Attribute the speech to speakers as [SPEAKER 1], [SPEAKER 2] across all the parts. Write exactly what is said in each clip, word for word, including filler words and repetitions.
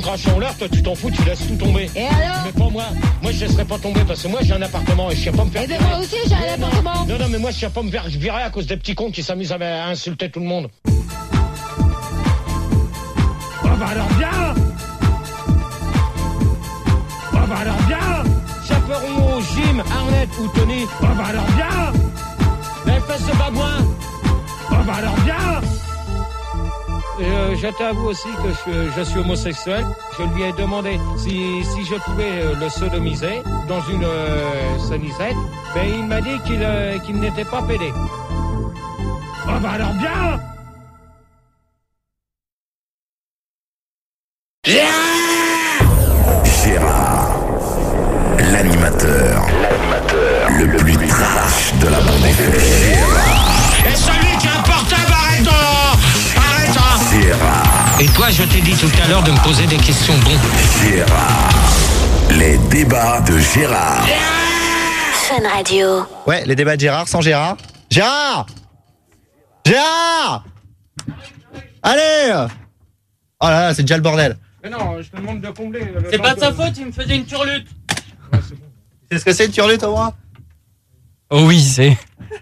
[SPEAKER 1] Crache en l'air, toi tu t'en fous, tu laisses tout tomber.
[SPEAKER 2] Et alors?
[SPEAKER 1] Mais pas moi. Moi je laisserai pas tomber parce que moi j'ai un appartement et je tiens pas me faire
[SPEAKER 2] Et ben
[SPEAKER 1] virer.
[SPEAKER 2] moi aussi j'ai un appartement.
[SPEAKER 1] Non, non, mais moi je tiens pas me faire virer à cause des petits cons qui s'amusent à insulter tout le monde. Oh bah alors bien. Oh bah alors bien. Chaperon au gym, Arnett ou Tony. Oh bah alors bien. Les fesses de babouin. Oh bah alors bien. Et euh, je t'avoue aussi que je, je suis homosexuel. Je lui ai demandé si, si je pouvais euh, le sodomiser dans une euh, sonisette. Mais il m'a dit qu'il euh, qu'il n'était pas pédé. Ah bah alors bien.
[SPEAKER 3] Gérard, l'animateur, l'animateur le plus trash de la bande F M. Gérard.
[SPEAKER 1] Et celui qui a un portable, arrête oh Arrête oh
[SPEAKER 3] Gérard.
[SPEAKER 1] Et toi, je t'ai dit tout à l'heure de me poser des questions bon.
[SPEAKER 3] Gérard. Les débats de Gérard.
[SPEAKER 4] Fun Radio.
[SPEAKER 5] Ouais, les débats de Gérard sans Gérard. Gérard Gérard Allez. Oh là là, c'est déjà le bordel.
[SPEAKER 1] Mais non, je te demande de combler.
[SPEAKER 6] C'est pas de sa faute, il me faisait une turlute.
[SPEAKER 1] Ouais, c'est bon.
[SPEAKER 5] C'est ce que c'est une turlute au moins?
[SPEAKER 6] Oh oui, c'est...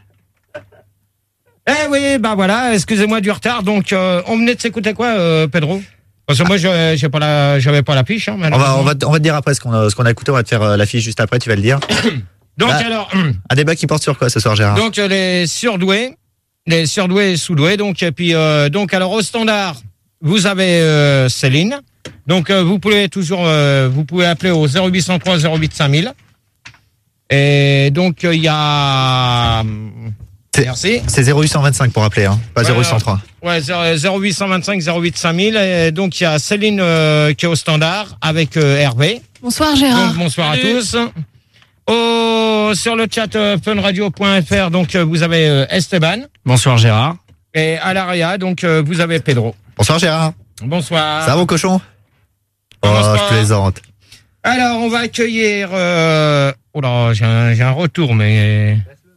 [SPEAKER 1] Eh oui, bah voilà, excusez-moi du retard. Donc, euh, on venait de s'écouter quoi, euh, Pedro? Parce que moi, je j'ai pas la, j'avais pas la fiche. Hein,
[SPEAKER 5] on va, on va, on va te dire après ce qu'on a, ce qu'on a écouté. On va te faire euh, la fiche juste après. Tu vas le dire.
[SPEAKER 1] Donc
[SPEAKER 5] Bah,
[SPEAKER 1] alors,
[SPEAKER 5] un débat qui porte sur quoi ce soir, Gérard?
[SPEAKER 1] donc euh, les surdoués, les surdoués et sous-doués. Donc et puis euh, donc alors au standard, vous avez euh, Céline. Donc euh, vous pouvez toujours, euh, vous pouvez appeler au zéro huit cent trois zéro huit cinq mille. Et donc il euh, y a
[SPEAKER 5] C'est-
[SPEAKER 1] merci.
[SPEAKER 5] C'est zéro huit cent vingt-cinq pour appeler, hein, pas
[SPEAKER 1] Ouais,
[SPEAKER 5] zéro huit cent trois.
[SPEAKER 1] Ouais, zéro huit cent vingt-cinq zéro huit cinq mille. Et donc il y a Céline euh, qui est au standard avec euh, Hervé.
[SPEAKER 7] Bonsoir Gérard.
[SPEAKER 1] Donc bonsoir
[SPEAKER 6] Salut.
[SPEAKER 1] à tous. Au, sur le chat euh, funradio point f r, donc euh, vous avez euh, Esteban.
[SPEAKER 6] Bonsoir Gérard.
[SPEAKER 1] Et à l'Aria, donc euh, vous avez Pedro.
[SPEAKER 5] Bonsoir, Gérard.
[SPEAKER 1] Bonsoir.
[SPEAKER 5] Ça va, mon cochon? Oh,
[SPEAKER 1] Comment ça
[SPEAKER 5] je plaisante.
[SPEAKER 1] Alors, on va accueillir... Euh... Oh là, j'ai un, j'ai un retour, mais...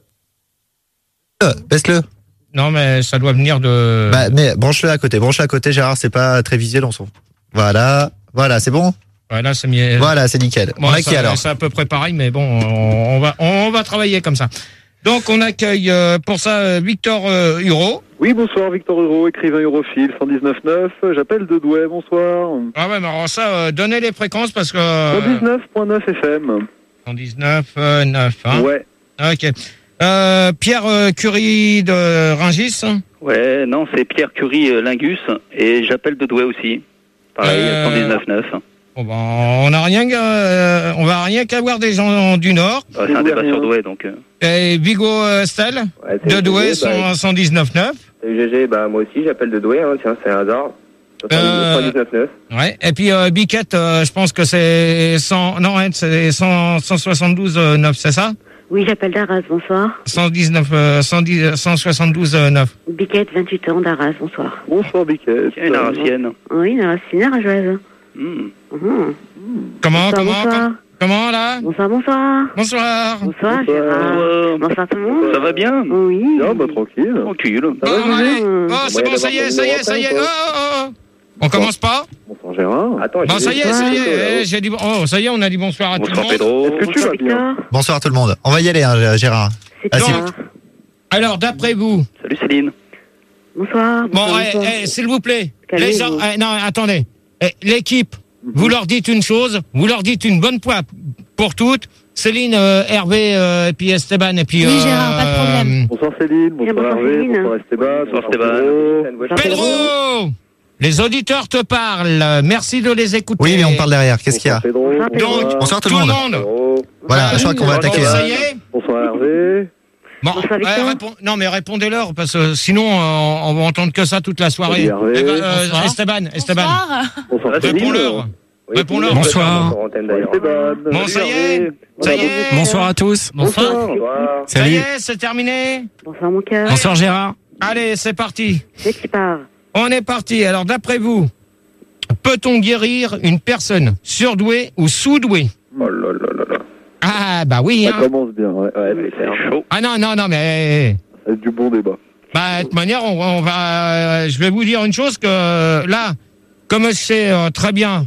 [SPEAKER 5] Euh, Baisse-le.
[SPEAKER 1] Non, mais ça doit venir de...
[SPEAKER 5] Bah, mais branche-le à côté. Branche-le à côté, Gérard. C'est pas très visuel, on s'en. Voilà. Voilà, c'est bon?
[SPEAKER 1] Voilà, c'est mieux.
[SPEAKER 5] Voilà, c'est nickel.
[SPEAKER 1] Bon,
[SPEAKER 5] on a
[SPEAKER 1] ça-
[SPEAKER 5] qui alors?
[SPEAKER 1] C'est à peu près pareil, mais bon, on, on va, on va travailler comme ça. Donc, on accueille euh, pour ça euh, Victor euh, Huro.
[SPEAKER 8] Oui, bonsoir, Victor Euro, écrivain Europhile, cent dix-neuf neuf. J'appelle de Douai, bonsoir.
[SPEAKER 1] Ah ouais, mais alors ça, euh, donnez les fréquences parce que...
[SPEAKER 8] cent dix-neuf virgule neuf F M.
[SPEAKER 1] cent dix-neuf euh, neuf, hein.
[SPEAKER 8] Ouais.
[SPEAKER 1] Ok. Euh, Pierre euh, Curie de Rungis.
[SPEAKER 9] Ouais, non, c'est Pierre Curie euh, Lingus et j'appelle de Douai aussi. Pareil,
[SPEAKER 1] Euh,
[SPEAKER 9] cent dix-neuf neuf.
[SPEAKER 1] Bon, ben, on n'a rien, qu'à- euh, on va rien qu'avoir des gens du Nord.
[SPEAKER 9] Ah, c'est un débat sur Douai, donc. euh.
[SPEAKER 1] Et Vigo euh, Stel
[SPEAKER 10] Ouais,
[SPEAKER 1] de Douai,
[SPEAKER 10] G G, bah,
[SPEAKER 1] cent dix-neuf neuf.
[SPEAKER 10] salut G G, bah moi aussi j'appelle de Douai, hein, tiens, c'est un hasard.
[SPEAKER 1] Euh,
[SPEAKER 10] cent dix-neuf neuf.
[SPEAKER 1] Ouais. Et puis euh, Biquette, euh, je pense que c'est cent, non, ouais, c'est cent, cent soixante-douze neuf, c'est ça?
[SPEAKER 11] Oui, j'appelle d'Arras, bonsoir.
[SPEAKER 1] cent dix-neuf, euh, cent dix, cent soixante-douze neuf.
[SPEAKER 11] Biquette, vingt-huit ans, d'Arras, bonsoir.
[SPEAKER 8] Bonsoir, Biquette.
[SPEAKER 9] Tiens, une aracienne.
[SPEAKER 11] Oui, d'Arras, c'est une arageuse.
[SPEAKER 9] Hmm.
[SPEAKER 11] Mhm.
[SPEAKER 1] Comment,
[SPEAKER 11] Bonsoir,
[SPEAKER 1] comment,
[SPEAKER 11] bonsoir.
[SPEAKER 1] com- comment là?
[SPEAKER 11] Bonsoir, bonsoir.
[SPEAKER 1] Bonsoir.
[SPEAKER 11] Bonsoir, Gérard.
[SPEAKER 9] Euh,
[SPEAKER 11] Bonsoir tout le monde.
[SPEAKER 9] ça va bien?
[SPEAKER 11] Oui.
[SPEAKER 8] Bien, bah tranquille.
[SPEAKER 9] Tranquille.
[SPEAKER 1] Bon,
[SPEAKER 8] Ça va,
[SPEAKER 1] allez.
[SPEAKER 8] Gégé
[SPEAKER 1] Oh, c'est
[SPEAKER 10] Bon,
[SPEAKER 1] bon, ça y est, ça y est, ça y est. Oh, oh, oh. On commence pas?
[SPEAKER 8] Bonsoir, Gérard.
[SPEAKER 10] Attends,
[SPEAKER 1] Bon,
[SPEAKER 10] j'ai-
[SPEAKER 1] ça y est, ça y est. eh, J'ai dit, bon- oh, ça y est, on a dit bonsoir à tout le
[SPEAKER 9] Bonsoir
[SPEAKER 1] monde.
[SPEAKER 9] Pedro.
[SPEAKER 8] Est-ce que tu vas bien?
[SPEAKER 11] Victor,
[SPEAKER 5] Bonsoir tout le monde. On va y aller, hein, Gérard.
[SPEAKER 11] c'est
[SPEAKER 5] Ah, si.
[SPEAKER 11] toi.
[SPEAKER 1] Alors, d'après vous,
[SPEAKER 9] Salut Céline.
[SPEAKER 11] Bonsoir.
[SPEAKER 1] bon,
[SPEAKER 11] bonsoir,
[SPEAKER 1] eh,
[SPEAKER 11] bonsoir.
[SPEAKER 1] eh, s'il vous plaît,
[SPEAKER 11] Calmez-vous.
[SPEAKER 1] les gens, eh, non, attendez, Eh, l'équipe, vous leur dites une chose, vous leur dites une bonne fois pour toutes. Céline, euh, Hervé, euh, et puis Esteban, et puis.
[SPEAKER 7] Oui, Gérard, pas de problème.
[SPEAKER 8] Bonsoir Céline, bonsoir
[SPEAKER 11] bonsoir,
[SPEAKER 8] Hervé,
[SPEAKER 11] Céline.
[SPEAKER 8] bonsoir Esteban,
[SPEAKER 9] Bonsoir, Esteban.
[SPEAKER 8] Pedro.
[SPEAKER 1] Pedro, les auditeurs te parlent. Merci de les écouter.
[SPEAKER 5] Oui, mais on parle derrière. Qu'est-ce qu'il y a?
[SPEAKER 8] Bonsoir, Pedro.
[SPEAKER 11] Bonsoir, Pedro.
[SPEAKER 1] Donc,
[SPEAKER 5] Bonsoir tout
[SPEAKER 1] tout
[SPEAKER 5] le
[SPEAKER 1] le
[SPEAKER 5] monde.
[SPEAKER 1] monde.
[SPEAKER 8] Pedro.
[SPEAKER 5] Voilà, je crois qu'on va
[SPEAKER 1] Donc,
[SPEAKER 5] attaquer.
[SPEAKER 1] ça
[SPEAKER 5] hein.
[SPEAKER 1] y est.
[SPEAKER 8] Bonsoir Hervé.
[SPEAKER 1] Bon,
[SPEAKER 11] Bonsoir, Victor.
[SPEAKER 1] euh, réponds- non mais répondez-leur parce que sinon euh, on va entendre que ça toute la soirée.
[SPEAKER 8] Salut, Hervé.
[SPEAKER 1] Eh ben, euh,
[SPEAKER 6] Bonsoir.
[SPEAKER 1] Esteban, Esteban,
[SPEAKER 7] Bonsoir.
[SPEAKER 8] Bonsoir Céline.
[SPEAKER 1] réponds-leur.
[SPEAKER 10] Oui,
[SPEAKER 1] Réponds-leur.
[SPEAKER 6] Bonsoir.
[SPEAKER 10] sur antenne, d'ailleurs.
[SPEAKER 8] Esteban.
[SPEAKER 1] Bon, ça y est.
[SPEAKER 8] Hervé.
[SPEAKER 1] Ça y
[SPEAKER 8] Voilà,
[SPEAKER 1] est.
[SPEAKER 6] Bonsoir à tous.
[SPEAKER 8] Bonsoir.
[SPEAKER 10] Bonsoir.
[SPEAKER 1] Ça y
[SPEAKER 6] Salut.
[SPEAKER 1] est, c'est terminé.
[SPEAKER 11] Bonsoir, mon cœur.
[SPEAKER 6] Bonsoir Gérard.
[SPEAKER 1] Allez, c'est parti.
[SPEAKER 11] C'est qui part.
[SPEAKER 1] On est parti. Alors d'après vous, peut-on guérir une personne surdouée ou sous-douée?
[SPEAKER 10] Oh là là là là.
[SPEAKER 1] Ah bah oui.
[SPEAKER 8] Ça
[SPEAKER 1] Hein.
[SPEAKER 8] commence bien, ouais.
[SPEAKER 10] Ouais, mais c'est chaud.
[SPEAKER 1] Ah non non non mais
[SPEAKER 8] C'est du bon débat.
[SPEAKER 1] bah de toute manière on, on va. euh, je vais vous dire une chose que euh, là, comme je sais euh, très bien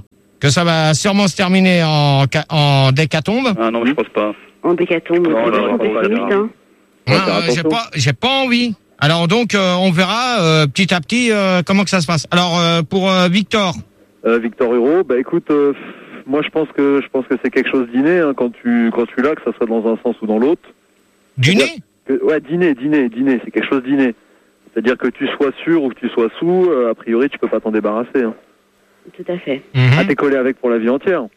[SPEAKER 2] que ça va sûrement se terminer en, ca- en décatombe.
[SPEAKER 9] Ah non, je pense pas.
[SPEAKER 11] En décatombe,
[SPEAKER 9] Non,
[SPEAKER 11] c'est
[SPEAKER 9] non,
[SPEAKER 11] vachement
[SPEAKER 9] non,
[SPEAKER 11] pessimiste,
[SPEAKER 9] non.
[SPEAKER 11] hein.
[SPEAKER 2] Ouais,
[SPEAKER 8] faire
[SPEAKER 2] euh, j'ai
[SPEAKER 8] attention.
[SPEAKER 2] pas, j'ai pas envie. Alors donc, euh, on verra euh, petit à petit euh, comment que ça se passe. Alors euh, pour euh, Victor,
[SPEAKER 8] Euh, Victor Hugo, bah écoute, euh, moi je pense que je pense que c'est quelque chose d'inné hein, quand tu quand tu l'as, que ça soit dans un sens ou dans l'autre.
[SPEAKER 2] du
[SPEAKER 8] C'est-à-dire
[SPEAKER 2] nez.
[SPEAKER 8] que- Ouais, dîner, dîner, dîner, c'est quelque chose d'inné. C'est-à-dire que tu sois sûr ou que tu sois sous, euh, a priori tu peux pas t'en débarrasser. Hein.
[SPEAKER 11] Tout à fait.
[SPEAKER 2] Mhm.
[SPEAKER 8] Ah, t'es collé avec pour la vie entière.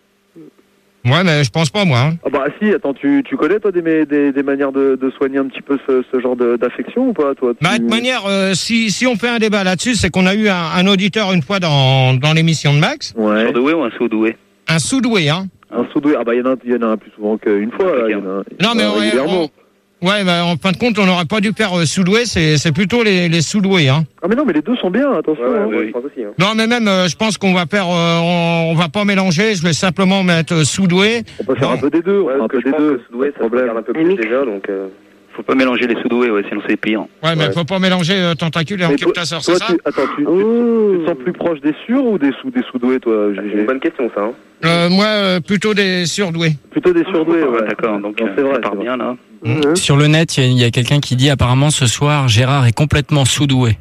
[SPEAKER 2] Ouais, mais je pense pas moi. Hein.
[SPEAKER 8] Ah bah si, attends, tu, tu connais toi des, mé- des, des manières de, de soigner un petit peu ce, ce genre de- d'affection ou pas toi tu...
[SPEAKER 2] Bah, de toute manière, euh, si si on fait un débat là-dessus, c'est qu'on a eu un, un auditeur une fois dans dans l'émission de Max,
[SPEAKER 8] Ouais.
[SPEAKER 9] Surdoué ou un sous-doué?
[SPEAKER 2] un soudoué, hein.
[SPEAKER 8] Un sous-doué, ah bah il y en a, il y en a un plus souvent qu'une fois. Là, il y en a, il y en
[SPEAKER 2] Non
[SPEAKER 8] a
[SPEAKER 2] mais ouais,
[SPEAKER 8] régulièrement.
[SPEAKER 2] on- ouais, bah, en fin de compte, on n'aurait pas dû faire euh, soudoué, c'est c'est plutôt les les soudoués, hein.
[SPEAKER 8] Ah mais non, mais les deux sont bien, attention.
[SPEAKER 10] Ouais, ouais,
[SPEAKER 8] hein.
[SPEAKER 10] moi,
[SPEAKER 9] oui.
[SPEAKER 10] je pense aussi. Hein.
[SPEAKER 2] Non mais même, euh, je pense qu'on va faire, euh, on, on va pas mélanger. Je vais simplement mettre euh, soudoué.
[SPEAKER 8] On peut faire
[SPEAKER 2] Non.
[SPEAKER 8] un peu des deux, on
[SPEAKER 10] Ouais,
[SPEAKER 8] fait un
[SPEAKER 10] parce que
[SPEAKER 8] peu
[SPEAKER 10] je
[SPEAKER 8] des
[SPEAKER 10] pense
[SPEAKER 8] deux.
[SPEAKER 10] que Sudoué,
[SPEAKER 8] pas
[SPEAKER 10] ça
[SPEAKER 8] de
[SPEAKER 10] se regarde
[SPEAKER 8] problème.
[SPEAKER 10] un peu
[SPEAKER 11] Un
[SPEAKER 10] plus
[SPEAKER 11] mix.
[SPEAKER 10] déjà, donc... Euh...
[SPEAKER 9] Faut pas mélanger les sous-doués, ouais, sinon c'est pire.
[SPEAKER 2] Ouais, mais
[SPEAKER 10] Ouais.
[SPEAKER 2] faut pas mélanger euh, tentacule et
[SPEAKER 8] Mais toi,
[SPEAKER 2] encultasseur,
[SPEAKER 8] toi,
[SPEAKER 2] c'est ça?
[SPEAKER 8] tu, attends, tu, tu,
[SPEAKER 11] Ouh.
[SPEAKER 8] tu te sens plus proche des sûrs ou des sous des sous-doués, toi,
[SPEAKER 10] C'est
[SPEAKER 8] G G?
[SPEAKER 10] une bonne question, ça. Hein.
[SPEAKER 2] Euh, moi, euh, plutôt des surdoués.
[SPEAKER 8] Plutôt des surdoués,
[SPEAKER 9] Ouais,
[SPEAKER 8] ouais.
[SPEAKER 9] d'accord, donc
[SPEAKER 8] Non,
[SPEAKER 9] euh,
[SPEAKER 8] c'est vrai,
[SPEAKER 9] ça part
[SPEAKER 8] c'est vrai.
[SPEAKER 9] bien là.
[SPEAKER 11] Hein.
[SPEAKER 6] Sur le net, il y a- il y a, quelqu'un qui dit apparemment ce soir, Gérard est complètement sous-doué.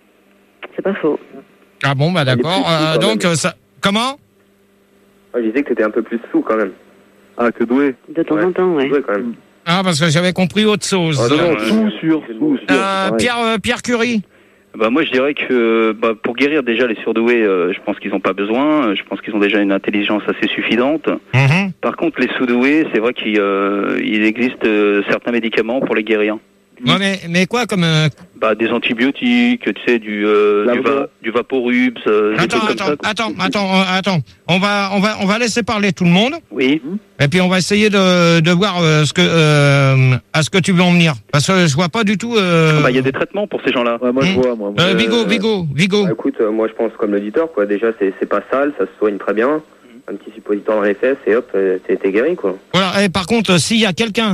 [SPEAKER 11] C'est pas faux.
[SPEAKER 2] Ah bon, bah d'accord.
[SPEAKER 10] Il est plus
[SPEAKER 2] Euh,
[SPEAKER 10] sous, quand
[SPEAKER 2] donc
[SPEAKER 10] même.
[SPEAKER 2] euh, ça, comment?
[SPEAKER 10] Ouais, je disais que t'étais un peu plus sous, quand même.
[SPEAKER 8] Ah, que doué.
[SPEAKER 11] De temps
[SPEAKER 10] Ouais.
[SPEAKER 11] en temps, ouais.
[SPEAKER 10] Sous, quand même.
[SPEAKER 2] Ah parce que j'avais compris autre chose.
[SPEAKER 10] Ah,
[SPEAKER 8] Non, non,
[SPEAKER 9] ouais.
[SPEAKER 8] sous, sûr, sous, sûr.
[SPEAKER 2] Euh,
[SPEAKER 8] pareil.
[SPEAKER 2] Pierre euh, Pierre Curie.
[SPEAKER 9] Bah moi je dirais que bah, pour guérir déjà les surdoués, euh, je pense qu'ils n'ont pas besoin. Euh, Je pense qu'ils ont déjà une intelligence assez suffisante.
[SPEAKER 2] Mhm.
[SPEAKER 9] Par contre les sous-doués, c'est vrai qu'il euh, il existe euh, certains médicaments pour les guérir.
[SPEAKER 2] Ouais, mais mais quoi comme euh,
[SPEAKER 9] Bah des antibiotiques, tu sais du euh,
[SPEAKER 8] La
[SPEAKER 9] du, va,
[SPEAKER 8] voix.
[SPEAKER 9] du vaporubs, euh, des
[SPEAKER 2] Attends,
[SPEAKER 9] trucs comme
[SPEAKER 2] attends,
[SPEAKER 9] ça.
[SPEAKER 2] attends, attends, euh, attends. On va, on va, on va laisser parler tout le monde,
[SPEAKER 9] Oui.
[SPEAKER 2] et puis on va essayer de, de voir euh, ce que, euh, à ce que tu veux en venir, parce que je vois pas du tout. Euh...
[SPEAKER 9] Ah bah il y a des traitements pour ces gens-là.
[SPEAKER 8] Ouais, moi, je
[SPEAKER 2] Hmm.
[SPEAKER 8] vois, moi. moi.
[SPEAKER 2] Euh, Vigo,
[SPEAKER 10] Euh,
[SPEAKER 2] Vigo, Vigo.
[SPEAKER 10] Bah, écoute, euh, moi, je pense comme l'auditeur, quoi. Déjà, c'est c'est pas sale, ça se soigne très bien. Un petit suppositoire dans les fesses, et hop, euh, t'es t'es guéri, quoi.
[SPEAKER 2] Voilà. Et par contre, s'il y a quelqu'un,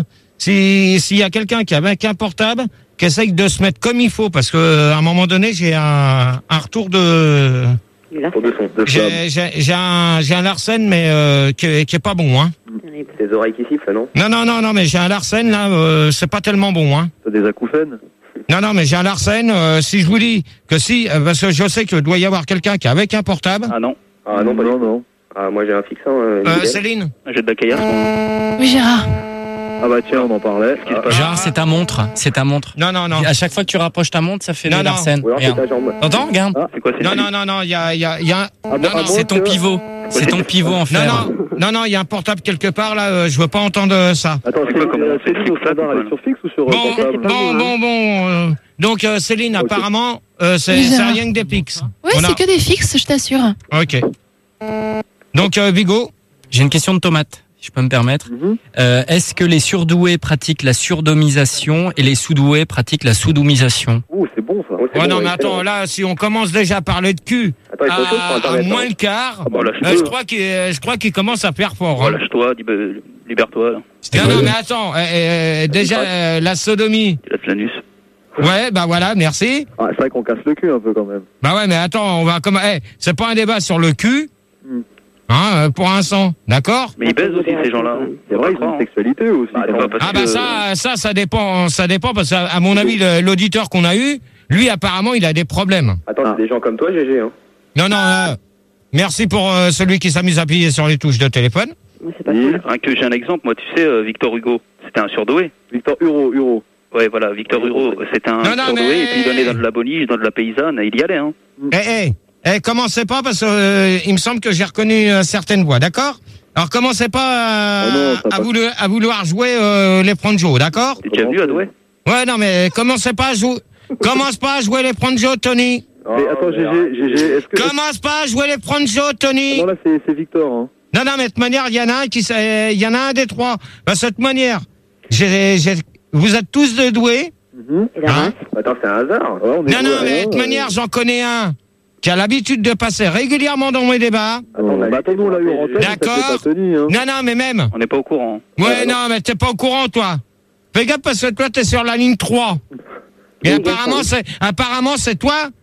[SPEAKER 2] si s'il y a quelqu'un qui a avec un portable, qui essaye de se mettre comme il faut, parce que euh, à un moment donné, j'ai un, un retour de,
[SPEAKER 11] Il a
[SPEAKER 10] Pour deux sons.
[SPEAKER 8] De flamme.
[SPEAKER 2] j'ai, j'ai, j'ai un, j'ai un Larsen, mais euh, qui, est- qui est pas bon, hein.
[SPEAKER 11] terrible.
[SPEAKER 10] Tes oreilles qui sifflent, non?
[SPEAKER 2] Non, non, non, non, mais j'ai un Larsen là, euh, c'est pas tellement bon, hein.
[SPEAKER 8] T'as des acouphènes?
[SPEAKER 2] Non, non, mais j'ai un Larsen. Euh, si je vous dis que si, euh, parce que je sais qu'il doit y avoir quelqu'un qui est avec un portable.
[SPEAKER 9] Ah non,
[SPEAKER 10] Ah non, pas du
[SPEAKER 8] non,
[SPEAKER 10] tout.
[SPEAKER 8] non.
[SPEAKER 10] Ah, moi, j'ai un fixe, hein.
[SPEAKER 2] Euh,
[SPEAKER 10] nickel.
[SPEAKER 2] Céline.
[SPEAKER 9] j'ai de la caillasse. moi.
[SPEAKER 7] Oui, Gérard.
[SPEAKER 8] Ah bah tiens, on en parlait.
[SPEAKER 9] Qu'est-ce qui se passe
[SPEAKER 6] Gérard, c'est ta montre. C'est ta montre.
[SPEAKER 2] Non, non, non.
[SPEAKER 6] À chaque fois que tu rapproches ta montre, ça fait
[SPEAKER 2] Non,
[SPEAKER 6] des
[SPEAKER 2] non.
[SPEAKER 6] Larsen.
[SPEAKER 10] Ou alors, c'est
[SPEAKER 6] Regarde.
[SPEAKER 10] ta jambe.
[SPEAKER 6] T'entends? Regarde.
[SPEAKER 9] C'est quoi c'est
[SPEAKER 2] Non,
[SPEAKER 9] une-
[SPEAKER 2] non, non, non, il y a, il y a, il y a un...
[SPEAKER 8] Ah, bah,
[SPEAKER 2] Non, non,
[SPEAKER 8] ah, bon,
[SPEAKER 6] C'est ton
[SPEAKER 8] que-
[SPEAKER 6] pivot. C'est ton pivot en
[SPEAKER 2] Non,
[SPEAKER 6] fer.
[SPEAKER 2] non, non, non, il y a un portable quelque part là, euh, je veux pas entendre euh, ça.
[SPEAKER 8] Attends,
[SPEAKER 9] C'est quoi,
[SPEAKER 8] Céline,
[SPEAKER 9] comment on
[SPEAKER 8] euh,
[SPEAKER 9] fait le
[SPEAKER 8] Céline, au
[SPEAKER 9] fixe, là,
[SPEAKER 8] standard, elle est
[SPEAKER 9] ou
[SPEAKER 8] sur fixe ou sur euh,
[SPEAKER 2] Bon,
[SPEAKER 8] portable?
[SPEAKER 11] c'est pas
[SPEAKER 2] bon,
[SPEAKER 11] bon,
[SPEAKER 2] bon, bon. euh, donc euh, Céline,
[SPEAKER 8] Ok.
[SPEAKER 2] apparemment, euh, c'est
[SPEAKER 7] Oui,
[SPEAKER 2] c'est
[SPEAKER 7] Gérard.
[SPEAKER 2] rien que des pics.
[SPEAKER 7] Oui,
[SPEAKER 2] On a-
[SPEAKER 7] c'est que des fixes, je t'assure.
[SPEAKER 2] Ok. Donc euh, Vigo,
[SPEAKER 6] J'ai une question de tomate, si je peux me permettre.
[SPEAKER 8] Mhm.
[SPEAKER 6] Euh, Est-ce que les surdoués pratiquent la surdomisation et les sous-doués pratiquent la soudoumisation?
[SPEAKER 8] Ouh, c'est bon ça.
[SPEAKER 10] Oh, c'est
[SPEAKER 2] ouais,
[SPEAKER 10] bon,
[SPEAKER 2] non, mais
[SPEAKER 10] ouais,
[SPEAKER 2] attends,
[SPEAKER 10] c'est
[SPEAKER 2] là, si on commence déjà à parler de cul
[SPEAKER 10] Attends, il faut autre chose sur
[SPEAKER 2] à, à
[SPEAKER 10] Internet.
[SPEAKER 2] moins
[SPEAKER 10] hein.
[SPEAKER 2] le quart,
[SPEAKER 8] Ah bah,
[SPEAKER 9] Bon, lâche
[SPEAKER 2] euh, je crois qu'il, euh, je crois qu'il commence à faire fort.
[SPEAKER 9] Oh,
[SPEAKER 2] Hein.
[SPEAKER 9] lâche-toi, libe- libère-toi, là.
[SPEAKER 2] Non, non, mais attends, euh, euh, déjà euh, la sodomie.
[SPEAKER 9] Tu lâches l'anus.
[SPEAKER 2] Ouais, bah voilà, merci.
[SPEAKER 8] Ah, c'est vrai qu'on casse le cul un peu quand même.
[SPEAKER 2] Bah ouais, mais attends, on va comme, eh, c'est pas un débat sur le cul,
[SPEAKER 8] Hmm.
[SPEAKER 2] hein, euh, pour un sang, d'accord?
[SPEAKER 9] Mais ils baisent aussi ces gens-là.
[SPEAKER 8] C'est vrai, ils ont une sexualité aussi.
[SPEAKER 9] Bah,
[SPEAKER 8] quand
[SPEAKER 9] attends,
[SPEAKER 8] même.
[SPEAKER 9] parce
[SPEAKER 2] Ah
[SPEAKER 9] que-
[SPEAKER 2] bah ça, ça, ça dépend, ça dépend parce qu'à à mon avis, le- l'auditeur qu'on a eu, lui apparemment, il a des problèmes.
[SPEAKER 10] Attends,
[SPEAKER 8] Ah.
[SPEAKER 10] c'est des gens comme toi, G G, hein.
[SPEAKER 2] Non, non. Euh, merci pour euh, celui qui s'amuse à appuyer sur les touches de téléphone.
[SPEAKER 11] Mais c'est pas
[SPEAKER 8] Oui.
[SPEAKER 11] cool.
[SPEAKER 9] Rien que j'ai un exemple, moi, tu sais, euh, Victor Hugo, c'était un surdoué.
[SPEAKER 8] Victor Huro, Huro.
[SPEAKER 9] Ouais, voilà, Victor Hugo, c'était un
[SPEAKER 2] Non, non,
[SPEAKER 9] surdoué,
[SPEAKER 2] mais-
[SPEAKER 9] et puis il donnait dans de la boniche, dans de la paysanne, et il y allait, hein.
[SPEAKER 2] Eh, eh, eh, commencez pas parce que euh, il me semble que j'ai reconnu euh, certaines voix, d'accord? Alors commencez pas euh,
[SPEAKER 8] Oh non, ça
[SPEAKER 2] à,
[SPEAKER 8] passe.
[SPEAKER 2] vouloir, à vouloir jouer euh, les Pronjo, d'accord?
[SPEAKER 9] T'es déjà vu, Adoué?
[SPEAKER 2] Ouais, non, mais commencez pas à jouer. Commence pas à jouer les Pronjo, Tony.
[SPEAKER 8] Mais attends, G G, G G, est-ce que...
[SPEAKER 2] Commence pas à jouer les Pronjo, Tony.
[SPEAKER 8] Non, là, c'est c'est Victor, hein.
[SPEAKER 2] Non, non, mais de toute manière, il y en a un qui, sait- il y en a un des trois. De cette manière, j'ai, j'ai, vous êtes tous de doués.
[SPEAKER 8] Mhm.
[SPEAKER 11] Et la
[SPEAKER 2] Hein?
[SPEAKER 11] race?
[SPEAKER 10] Attends, c'est un hasard.
[SPEAKER 8] Ouais, on est
[SPEAKER 2] Non, non,
[SPEAKER 8] ouais,
[SPEAKER 2] mais de
[SPEAKER 8] ouais,
[SPEAKER 2] toute
[SPEAKER 8] ouais.
[SPEAKER 2] manière, j'en connais un qui a l'habitude de passer régulièrement dans mes débats.
[SPEAKER 8] Attends, bah, attends, nous, on l'a eu en antenne, ça
[SPEAKER 2] D'accord.
[SPEAKER 8] s'est pas tenu, hein.
[SPEAKER 2] Non, non, mais même.
[SPEAKER 9] On n'est pas au courant.
[SPEAKER 2] Ouais, non, mais t'es pas au courant, toi. Fais gaffe parce que toi, t'es sur la ligne trois. Et
[SPEAKER 11] Oui,
[SPEAKER 2] apparemment,
[SPEAKER 11] d'accord.
[SPEAKER 2] c'est, apparemment, c'est toi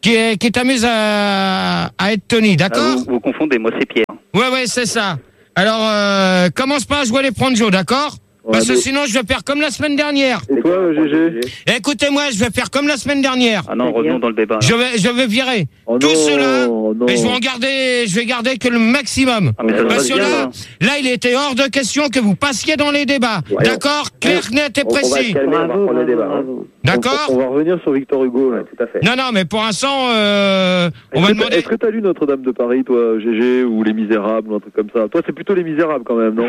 [SPEAKER 2] qui, est- qui t'amuse à, à être Tony,
[SPEAKER 9] Ah,
[SPEAKER 2] d'accord?
[SPEAKER 9] vous, vous confondez, moi c'est Pierre.
[SPEAKER 2] Ouais, ouais, c'est ça. Alors, euh, commence pas à jouer les Pranjo, d'accord?
[SPEAKER 8] Ouais,
[SPEAKER 2] Parce que
[SPEAKER 8] mais-
[SPEAKER 2] sinon, je vais faire comme la semaine dernière.
[SPEAKER 8] Et toi, G G?
[SPEAKER 2] Écoutez-moi, je vais faire comme la semaine dernière.
[SPEAKER 9] Ah non, revenons dans le débat. là.
[SPEAKER 2] Je vais, je vais virer
[SPEAKER 8] Oh
[SPEAKER 2] tout
[SPEAKER 8] non,
[SPEAKER 2] cela,
[SPEAKER 8] non.
[SPEAKER 2] et je vais en garder, je vais garder que le maximum.
[SPEAKER 9] Ah, mais ça se
[SPEAKER 2] Parce
[SPEAKER 9] passe
[SPEAKER 2] que
[SPEAKER 9] bien,
[SPEAKER 2] là,
[SPEAKER 9] là.
[SPEAKER 2] là, il était hors de question que vous passiez dans les débats.
[SPEAKER 10] Ouais,
[SPEAKER 2] D'accord? Clair, net et
[SPEAKER 10] On, on va se
[SPEAKER 2] précis.
[SPEAKER 10] calmer, on va
[SPEAKER 11] Bravo,
[SPEAKER 10] reprendre le
[SPEAKER 11] bravo,
[SPEAKER 10] débat. hein.
[SPEAKER 11] bravo.
[SPEAKER 2] D'accord?
[SPEAKER 8] On, on va revenir sur Victor Hugo, là.
[SPEAKER 10] Ouais, tout à fait.
[SPEAKER 2] Non, non, mais pour l'instant, euh, on va
[SPEAKER 8] Est-ce que t'as-
[SPEAKER 2] demander.
[SPEAKER 8] Est-ce que t'as lu Notre-Dame de Paris, toi, G G, ou Les Misérables, ou un truc comme ça? Toi, c'est plutôt Les Misérables, quand même, non?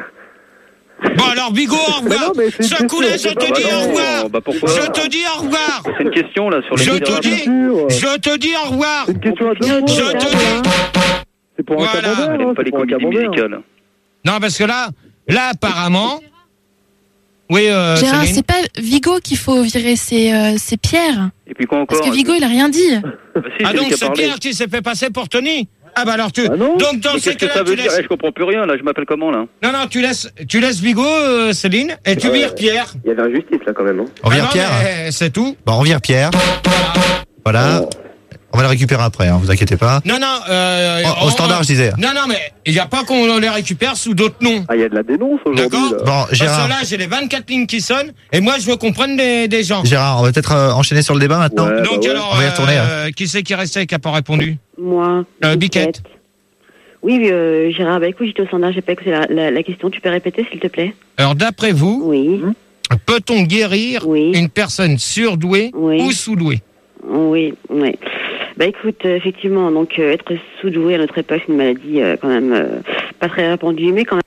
[SPEAKER 2] Bon, alors, Bigot, au
[SPEAKER 8] Mais
[SPEAKER 2] revoir.
[SPEAKER 8] non, mais c'est une
[SPEAKER 2] Ce coup-là, je
[SPEAKER 8] question,
[SPEAKER 2] te
[SPEAKER 8] c'est
[SPEAKER 2] dis
[SPEAKER 8] pas-
[SPEAKER 2] au
[SPEAKER 8] bah non,
[SPEAKER 2] revoir.
[SPEAKER 9] bah pourquoi
[SPEAKER 2] Je te dis au revoir.
[SPEAKER 9] C'est une question là sur les
[SPEAKER 2] Je te
[SPEAKER 9] misérables.
[SPEAKER 2] dis,
[SPEAKER 8] Sûr.
[SPEAKER 2] je te dis au revoir.
[SPEAKER 8] C'est une question à deux
[SPEAKER 11] Je
[SPEAKER 8] mots,
[SPEAKER 2] Je
[SPEAKER 8] là.
[SPEAKER 2] te dis.
[SPEAKER 8] C'est pour un
[SPEAKER 2] Voilà.
[SPEAKER 8] camembert,
[SPEAKER 9] Elle
[SPEAKER 8] hein,
[SPEAKER 9] aime pas
[SPEAKER 8] c'est
[SPEAKER 9] les
[SPEAKER 8] pour un
[SPEAKER 9] comédies
[SPEAKER 8] camembert.
[SPEAKER 9] musicales.
[SPEAKER 2] Non, parce que là, là, apparemment. Oui, euh,
[SPEAKER 7] Gérard,
[SPEAKER 2] Céline.
[SPEAKER 7] c'est pas Vigo qu'il faut virer, c'est euh, c'est Pierre.
[SPEAKER 9] Et puis quoi encore
[SPEAKER 7] Parce que Vigo, il a rien dit.
[SPEAKER 9] Bah si,
[SPEAKER 2] Ah,
[SPEAKER 9] c'est lui
[SPEAKER 2] donc
[SPEAKER 9] qui a
[SPEAKER 2] c'est
[SPEAKER 9] parlé.
[SPEAKER 2] Pierre qui s'est fait passer pour Tony? Ah, bah alors tu.
[SPEAKER 8] Ah non.
[SPEAKER 2] Donc dans
[SPEAKER 9] Mais
[SPEAKER 2] ces
[SPEAKER 9] qu'est-ce que
[SPEAKER 2] cas-là,
[SPEAKER 9] ça
[SPEAKER 2] tu
[SPEAKER 9] veut dire
[SPEAKER 2] laisses.
[SPEAKER 9] Eh, Je comprends plus rien là, je m'appelle comment là
[SPEAKER 2] Non, non, tu laisses, tu laisses Vigo, euh, Céline, et tu
[SPEAKER 10] Ouais.
[SPEAKER 2] vires Pierre.
[SPEAKER 10] Il y avait injustice là quand même. Hein.
[SPEAKER 5] On
[SPEAKER 2] Ah
[SPEAKER 5] vire
[SPEAKER 2] non,
[SPEAKER 5] Pierre.
[SPEAKER 2] mais C'est tout.
[SPEAKER 5] Bon, on vire Pierre. Voilà. On va le récupérer après, hein, vous inquiétez pas.
[SPEAKER 2] Non, non. Euh,
[SPEAKER 5] Oh, au
[SPEAKER 2] on-
[SPEAKER 5] standard, je disais.
[SPEAKER 2] Non, non, mais il n'y a pas qu'on les récupère sous d'autres noms.
[SPEAKER 8] Ah, il y a de la dénonce aujourd'hui,
[SPEAKER 2] D'accord.
[SPEAKER 8] là.
[SPEAKER 5] Bon,
[SPEAKER 2] Parce que
[SPEAKER 5] Gérard,
[SPEAKER 2] là, j'ai les vingt-quatre lignes qui sonnent, et moi, je veux qu'on prenne des, des gens.
[SPEAKER 5] Gérard, on va peut-être euh, enchaîner sur le débat maintenant.
[SPEAKER 8] Ouais.
[SPEAKER 2] Donc
[SPEAKER 8] bah ouais.
[SPEAKER 2] alors,
[SPEAKER 5] On va y retourner,
[SPEAKER 2] euh, qui c'est qui restait et qui n'a pas répondu?
[SPEAKER 11] Moi.
[SPEAKER 2] Euh, Biquette.
[SPEAKER 11] Oui, euh, Gérard, bah écoute, j'étais au standard, j'ai pas écouté la, la, la question. Tu peux répéter, s'il te plaît?
[SPEAKER 2] Alors, d'après vous,
[SPEAKER 11] Oui,
[SPEAKER 2] peut-on guérir
[SPEAKER 11] Oui.
[SPEAKER 2] une personne surdouée
[SPEAKER 11] Oui.
[SPEAKER 2] ou sous-douée?
[SPEAKER 11] oui, oui. Bah écoute, euh, effectivement, donc euh, être sous-doué à notre époque, c'est une maladie euh, quand même euh, pas très répandue, mais quand même.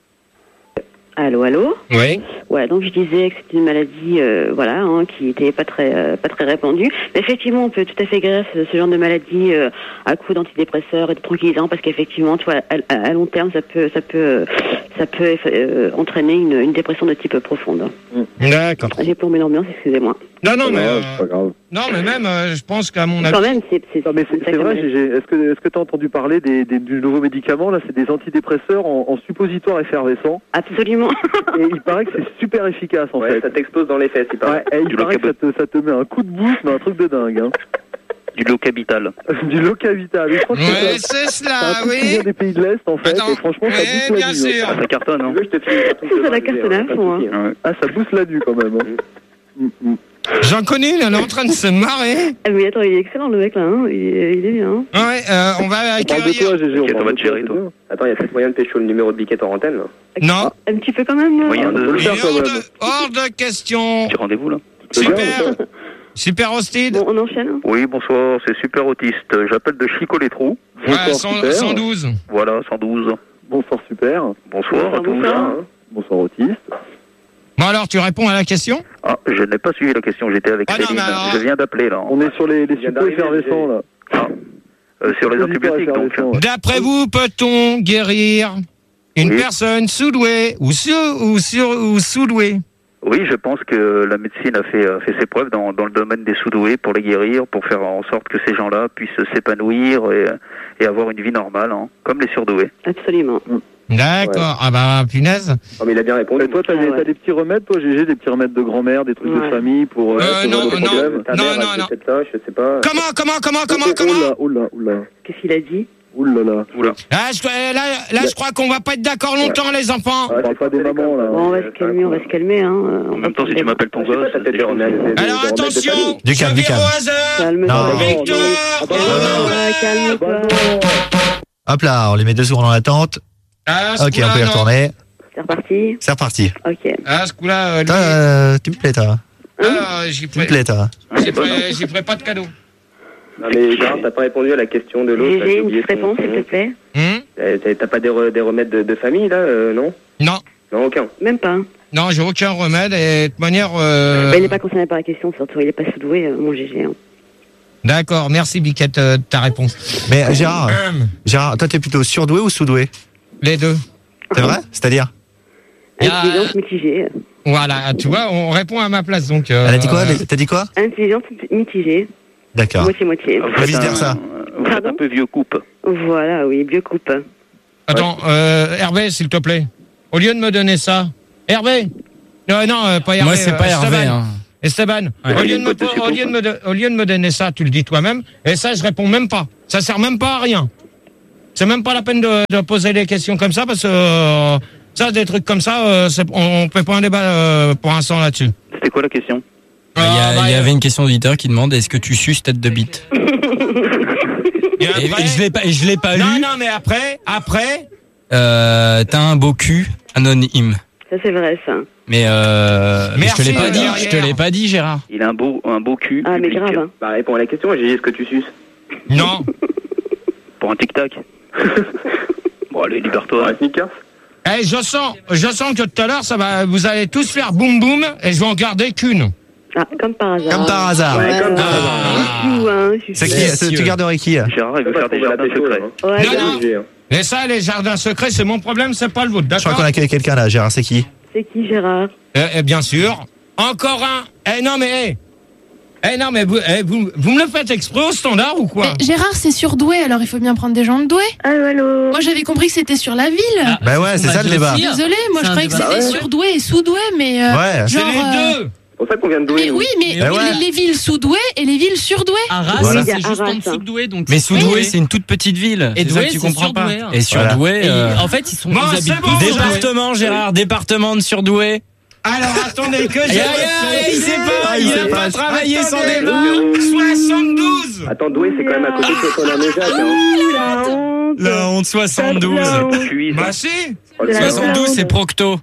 [SPEAKER 11] Allô, allô?
[SPEAKER 2] Oui.
[SPEAKER 11] Ouais, donc je disais que c'était une maladie, euh, voilà, hein, qui était pas très, euh, pas très répandue. Mais effectivement, on peut tout à fait guérir ce, ce genre de maladie euh, à coup d'antidépresseurs et de tranquillisants, parce qu'effectivement, tu vois, à, à- à long terme, ça peut, ça peut, euh, ça peut euh, entraîner une, une dépression de type profonde.
[SPEAKER 2] D'accord.
[SPEAKER 11] J'ai plombé l'ambiance, excusez-moi.
[SPEAKER 2] Non, non, mais
[SPEAKER 8] Ouais,
[SPEAKER 2] euh,
[SPEAKER 8] c'est pas grave.
[SPEAKER 2] non, mais même, euh, je pense qu'à mon
[SPEAKER 11] Quand
[SPEAKER 2] avis.
[SPEAKER 11] même, c'est, c'est,
[SPEAKER 8] Non, mais c'est
[SPEAKER 11] une
[SPEAKER 8] c'est
[SPEAKER 11] sacrée
[SPEAKER 8] vrai,
[SPEAKER 11] maladie.
[SPEAKER 8] G G. Est-ce que est-ce que t'as entendu parler des, des- du nouveau médicament, là? C'est des antidépresseurs en, en suppositoire effervescent.
[SPEAKER 11] Absolument.
[SPEAKER 8] Et il paraît que c'est super efficace, en
[SPEAKER 10] Ouais,
[SPEAKER 8] fait.
[SPEAKER 10] ça t'explose dans les fesses, il paraît.
[SPEAKER 8] Ouais, et il
[SPEAKER 9] Du
[SPEAKER 8] paraît que ça te, ça te met un coup de boost, mais un truc de dingue, hein.
[SPEAKER 9] Du lot capital.
[SPEAKER 8] Du Locavital. Je crois que
[SPEAKER 2] Ouais,
[SPEAKER 8] c'est
[SPEAKER 2] c'est
[SPEAKER 8] ça. C'est un
[SPEAKER 2] cela,
[SPEAKER 8] truc qui vient
[SPEAKER 2] oui.
[SPEAKER 8] des pays de l'Est, en fait,
[SPEAKER 2] Attends.
[SPEAKER 8] et franchement, ça
[SPEAKER 2] Ouais,
[SPEAKER 8] booste la
[SPEAKER 2] bien
[SPEAKER 8] nuit.
[SPEAKER 2] sûr.
[SPEAKER 9] Ah, ça cartonne, hein.
[SPEAKER 10] Tu veux, je te file une cartouche
[SPEAKER 11] Ça,
[SPEAKER 10] de
[SPEAKER 11] ça
[SPEAKER 10] vin,
[SPEAKER 11] cartonne
[SPEAKER 10] G G,
[SPEAKER 11] à
[SPEAKER 10] hein, pas de
[SPEAKER 11] fond,
[SPEAKER 10] souci, hein.
[SPEAKER 8] Ah, ça booste la nuit, quand même. hein. Mm, mm.
[SPEAKER 2] J'en connais, il est en train de se marrer.
[SPEAKER 11] Ah, mais attends, il est excellent le mec là, hein. il, est, il est bien. Hein.
[SPEAKER 2] Ouais, euh, on va
[SPEAKER 8] On parle de
[SPEAKER 2] accueillir.
[SPEAKER 8] toi, G G.
[SPEAKER 9] Ok,
[SPEAKER 8] on
[SPEAKER 9] on
[SPEAKER 8] parle
[SPEAKER 9] va
[SPEAKER 8] de
[SPEAKER 9] te gérer,
[SPEAKER 8] c'est
[SPEAKER 9] toi.
[SPEAKER 8] bien.
[SPEAKER 10] Attends, il y a peut-être moyen de pécho le numéro de biquette en antenne, là.
[SPEAKER 2] Non,
[SPEAKER 11] Un petit peu quand même. là.
[SPEAKER 9] Moyen
[SPEAKER 8] On peut
[SPEAKER 9] de.
[SPEAKER 8] le
[SPEAKER 2] il
[SPEAKER 8] faire,
[SPEAKER 2] est
[SPEAKER 8] quand
[SPEAKER 2] hors
[SPEAKER 8] même.
[SPEAKER 2] de, hors de question.
[SPEAKER 9] Petit rendez-vous là.
[SPEAKER 2] Super. Super hostile.
[SPEAKER 11] Bon, on enchaîne.
[SPEAKER 9] Oui, bonsoir, c'est Super Autiste. J'appelle de Chico-les-Trous.
[SPEAKER 2] Ouais,
[SPEAKER 8] Bonsoir,
[SPEAKER 2] cent-
[SPEAKER 8] super.
[SPEAKER 2] cent douze.
[SPEAKER 9] Voilà, cent douze.
[SPEAKER 8] Bonsoir, super.
[SPEAKER 9] Bonsoir à tous.
[SPEAKER 11] bonsoir.
[SPEAKER 8] Bonsoir, autiste.
[SPEAKER 2] Bon, alors, tu réponds à la question?
[SPEAKER 9] Ah, je n'ai pas suivi la question, j'étais avec
[SPEAKER 2] Ah non,
[SPEAKER 9] Céline.
[SPEAKER 2] mais alors-
[SPEAKER 9] Je viens d'appeler là.
[SPEAKER 8] On est sur les, les
[SPEAKER 10] vient
[SPEAKER 8] suppos
[SPEAKER 10] d'arriver,
[SPEAKER 8] effervescents, là.
[SPEAKER 9] Ah, euh, sur les antibiotiques donc.
[SPEAKER 8] Effervescents, ouais.
[SPEAKER 2] D'après vous, peut-on guérir une
[SPEAKER 9] Oui.
[SPEAKER 2] personne sous-douée ou, sur, ou, sur, ou sous-douée?
[SPEAKER 9] Oui, je pense que la médecine a fait, a fait ses preuves dans, dans le domaine des sous-doués pour les guérir, pour faire en sorte que ces gens-là puissent s'épanouir et, et avoir une vie normale, hein, comme les surdoués.
[SPEAKER 11] Absolument.
[SPEAKER 2] D'accord. Ah bah, punaise.
[SPEAKER 10] Oh, mais il a bien répondu.
[SPEAKER 8] Et toi, t'as
[SPEAKER 11] Ah
[SPEAKER 8] des,
[SPEAKER 11] ouais.
[SPEAKER 8] t'as des petits remèdes, toi, G G, des petits remèdes de grand-mère, des trucs de
[SPEAKER 11] Ouais.
[SPEAKER 8] famille pour euh,
[SPEAKER 2] Euh,
[SPEAKER 8] ce genre
[SPEAKER 2] non,
[SPEAKER 8] de
[SPEAKER 2] non.
[SPEAKER 8] problème.
[SPEAKER 10] Ta
[SPEAKER 2] Non,
[SPEAKER 10] mère,
[SPEAKER 2] non,
[SPEAKER 10] elle
[SPEAKER 2] non.
[SPEAKER 10] fait peut-être ça, je sais pas.
[SPEAKER 2] Comment, comment, comment, comment,
[SPEAKER 8] Oh,
[SPEAKER 2] comment?
[SPEAKER 8] Oula, oula, oula,
[SPEAKER 11] Qu'est-ce qu'il a dit?
[SPEAKER 8] oula.
[SPEAKER 9] Oula.
[SPEAKER 2] Ah, je, là, là, je crois qu'on va pas être d'accord longtemps, les enfants.
[SPEAKER 8] On parle pas des mamans, là.
[SPEAKER 11] Bon, on va se calmer, on va se calmer. Hein. euh,
[SPEAKER 9] En même temps, si tu m'appelles ton
[SPEAKER 10] Je sais pas,
[SPEAKER 9] gosse,
[SPEAKER 10] t'as peut-être
[SPEAKER 9] c'est
[SPEAKER 10] des remèdes. des- des-
[SPEAKER 2] Alors
[SPEAKER 10] des remèdes de
[SPEAKER 2] attention,
[SPEAKER 10] famille.
[SPEAKER 5] Du
[SPEAKER 2] je
[SPEAKER 5] calme, du
[SPEAKER 2] vire
[SPEAKER 5] calme.
[SPEAKER 2] au hasard.
[SPEAKER 11] Calme-toi.
[SPEAKER 5] Non.
[SPEAKER 2] Victor.
[SPEAKER 8] Ah, bah,
[SPEAKER 11] Calme-toi, calme-toi.
[SPEAKER 5] Hop là, on les met deux secondes en attente.
[SPEAKER 2] Ah, ce
[SPEAKER 5] Ok, on
[SPEAKER 2] coup-là,
[SPEAKER 5] peut y
[SPEAKER 2] non.
[SPEAKER 5] retourner.
[SPEAKER 11] C'est reparti.
[SPEAKER 5] C'est reparti.
[SPEAKER 11] Ok.
[SPEAKER 2] Ah, ce coup-là, euh, lui,
[SPEAKER 5] Toi, euh, tu me plais, toi.
[SPEAKER 2] ah, j'y
[SPEAKER 5] Tu me
[SPEAKER 2] ferai,
[SPEAKER 5] plais, toi.
[SPEAKER 2] j'y ferai- j'y ferai pas de cadeau.
[SPEAKER 10] Non, mais Gérard, t'as pas répondu à la question de l'autre. là,
[SPEAKER 11] G G,
[SPEAKER 10] j'ai
[SPEAKER 11] une
[SPEAKER 10] oublié
[SPEAKER 11] petite
[SPEAKER 10] son-
[SPEAKER 11] réponse, s'il te plaît.
[SPEAKER 2] Hum
[SPEAKER 10] Euh, T'as t'as pas des, re- des remèdes de, de famille, là, euh, non?
[SPEAKER 2] Non,
[SPEAKER 10] Non, aucun.
[SPEAKER 11] Même pas.
[SPEAKER 2] non, j'ai aucun remède et de toute manière. euh,
[SPEAKER 11] Bah, il n'est pas concerné par la question, surtout. Il n'est pas sous-doué, euh, mon G G. Hein.
[SPEAKER 2] D'accord, merci Biquette euh, de ta réponse.
[SPEAKER 5] Mais euh, Gérard,
[SPEAKER 2] Hum,
[SPEAKER 5] Gérard, toi, t'es plutôt surdoué ou sous-doué?
[SPEAKER 2] les deux.
[SPEAKER 5] C'est vrai? C'est-à-dire?
[SPEAKER 2] Il y a-
[SPEAKER 11] Intelligence mitigée.
[SPEAKER 2] Voilà, tu vois, on répond à ma place donc. euh,
[SPEAKER 5] Elle a dit quoi? T'as dit quoi?
[SPEAKER 11] Intelligence mitigée.
[SPEAKER 5] D'accord.
[SPEAKER 11] Moitié-moitié.
[SPEAKER 9] Vous faites
[SPEAKER 5] vice
[SPEAKER 9] un-
[SPEAKER 5] versa.
[SPEAKER 9] Vous faites un
[SPEAKER 11] Pardon
[SPEAKER 9] peu vieux coupe.
[SPEAKER 11] Voilà, oui, biocoupe.
[SPEAKER 2] Attends, euh, Hervé, s'il te plaît. Au lieu de me donner ça. Hervé Non, non, euh, pas Hervé.
[SPEAKER 6] Moi, c'est
[SPEAKER 2] euh,
[SPEAKER 6] pas Hervé.
[SPEAKER 2] Esteban.
[SPEAKER 6] Hein.
[SPEAKER 2] Esteban,
[SPEAKER 6] Ouais.
[SPEAKER 2] au, lieu de me,
[SPEAKER 10] Pote de chez
[SPEAKER 2] au, lieu de me, de- au lieu de me donner ça, tu le dis toi-même, et ça, je réponds même pas. Ça sert même pas à rien. C'est même pas la peine de, de poser des questions comme ça, parce que euh, ça, des trucs comme ça, euh, c'est- on ne fait pas un débat euh, pour l'instant là-dessus.
[SPEAKER 9] C'était quoi la question?
[SPEAKER 6] Il y, a-
[SPEAKER 2] Ah, bah,
[SPEAKER 6] il y avait une question d'auditeur qui demande est-ce que tu suces tête de bite
[SPEAKER 2] Et
[SPEAKER 6] et,
[SPEAKER 2] après-
[SPEAKER 6] et je l'ai pas, et je l'ai pas
[SPEAKER 2] non,
[SPEAKER 6] lu.
[SPEAKER 2] non, mais après, après,
[SPEAKER 6] Euh, T'as un beau cul anonyme.
[SPEAKER 11] Ça, c'est vrai, ça.
[SPEAKER 6] Mais euh, mais je te l'ai
[SPEAKER 2] Merci,
[SPEAKER 6] pas dit.
[SPEAKER 2] derrière.
[SPEAKER 6] Je te l'ai pas dit, Gérard.
[SPEAKER 9] Il a un beau, un beau cul.
[SPEAKER 11] Ah, mais
[SPEAKER 9] public.
[SPEAKER 11] grave. Hein.
[SPEAKER 10] Bah, réponds à la question, j'ai dit, est-ce que tu suces?
[SPEAKER 2] non.
[SPEAKER 9] Pour un tic-tac. Bon, allez, libère-toi.
[SPEAKER 10] Un sneakers?
[SPEAKER 2] Eh, je sens, je sens que tout à l'heure, ça va, vous allez tous faire boum boum, et je vais en garder qu'une.
[SPEAKER 11] Ah, comme par hasard.
[SPEAKER 5] Comme par hasard.
[SPEAKER 11] Ouais, comme par
[SPEAKER 2] Ah.
[SPEAKER 11] hasard. Chou, hein, chou,
[SPEAKER 5] C'est
[SPEAKER 11] chou.
[SPEAKER 5] qui c'est- Tu garderais qui?
[SPEAKER 9] Gérard, il veut faire des jardins secrets.
[SPEAKER 11] Ouais,
[SPEAKER 2] Non,
[SPEAKER 11] bah,
[SPEAKER 2] non. Et ça, les jardins secrets, c'est mon problème, c'est pas le vôtre,
[SPEAKER 5] Je crois
[SPEAKER 2] d'accord?
[SPEAKER 5] qu'on accueille quelqu'un là, Gérard, c'est qui?
[SPEAKER 11] c'est qui, Gérard?
[SPEAKER 2] Eh, eh, bien sûr. Encore un. Eh non, mais, eh. Eh non, mais vous, eh, vous, vous me le faites exprès au standard ou quoi?
[SPEAKER 7] Mais Gérard, c'est surdoué, alors il faut bien prendre des gens de doués.
[SPEAKER 11] Allô, allô.
[SPEAKER 7] Moi, j'avais compris que c'était sur la ville.
[SPEAKER 5] Bah ouais, c'est ça le débat.
[SPEAKER 7] Désolée, moi
[SPEAKER 6] C'est
[SPEAKER 7] je
[SPEAKER 6] un
[SPEAKER 7] croyais que
[SPEAKER 6] débat.
[SPEAKER 7] c'était
[SPEAKER 10] Bah ouais.
[SPEAKER 7] surdoué et sous-doué, mais. euh,
[SPEAKER 5] Ouais.
[SPEAKER 2] C'est
[SPEAKER 7] genre,
[SPEAKER 2] les
[SPEAKER 7] euh,
[SPEAKER 2] deux.
[SPEAKER 10] C'est pour ça qu'on vient de douer.
[SPEAKER 7] Mais
[SPEAKER 10] nous.
[SPEAKER 7] oui, mais,
[SPEAKER 5] Eh
[SPEAKER 7] mais
[SPEAKER 5] ouais.
[SPEAKER 7] les, les villes sous-douées et les villes surdouées.
[SPEAKER 6] Arras,
[SPEAKER 5] Voilà.
[SPEAKER 6] c'est
[SPEAKER 11] Il y a
[SPEAKER 6] juste en
[SPEAKER 11] Arras,
[SPEAKER 6] dessous
[SPEAKER 11] hein.
[SPEAKER 6] de Douai, donc.
[SPEAKER 5] Mais
[SPEAKER 6] c'est
[SPEAKER 5] Sous-Douai,
[SPEAKER 6] Douai.
[SPEAKER 5] c'est une toute petite ville.
[SPEAKER 6] Et
[SPEAKER 5] C'est ça
[SPEAKER 6] Douai,
[SPEAKER 5] que tu
[SPEAKER 6] c'est
[SPEAKER 5] comprends pas.
[SPEAKER 6] Surdouai, hein.
[SPEAKER 5] Et Surdouai.
[SPEAKER 6] Et
[SPEAKER 5] euh,
[SPEAKER 6] en fait, ils sont.
[SPEAKER 2] Bon,
[SPEAKER 6] ils
[SPEAKER 2] c'est
[SPEAKER 6] habitent
[SPEAKER 2] bon,
[SPEAKER 6] tous-
[SPEAKER 5] Département, Gérard, département de Surdouai.
[SPEAKER 2] Alors, attendez, que
[SPEAKER 5] Aïe,
[SPEAKER 2] j'ai.
[SPEAKER 5] aïe, aïe, il sait pas, Ah, il il a sait pas pas. travaillé son
[SPEAKER 2] Attendez,
[SPEAKER 5] débat.
[SPEAKER 2] soixante-douze.
[SPEAKER 10] Attends, doué, c'est quand même à côté de Saint-Pierre-Méjac. Hein.
[SPEAKER 11] La honte.
[SPEAKER 5] La honte soixante-douze.
[SPEAKER 11] La honte.
[SPEAKER 9] Je suis.
[SPEAKER 2] Bah si.
[SPEAKER 10] Oh, le
[SPEAKER 11] la
[SPEAKER 10] soixante-douze.
[SPEAKER 5] soixante-douze, c'est Procto.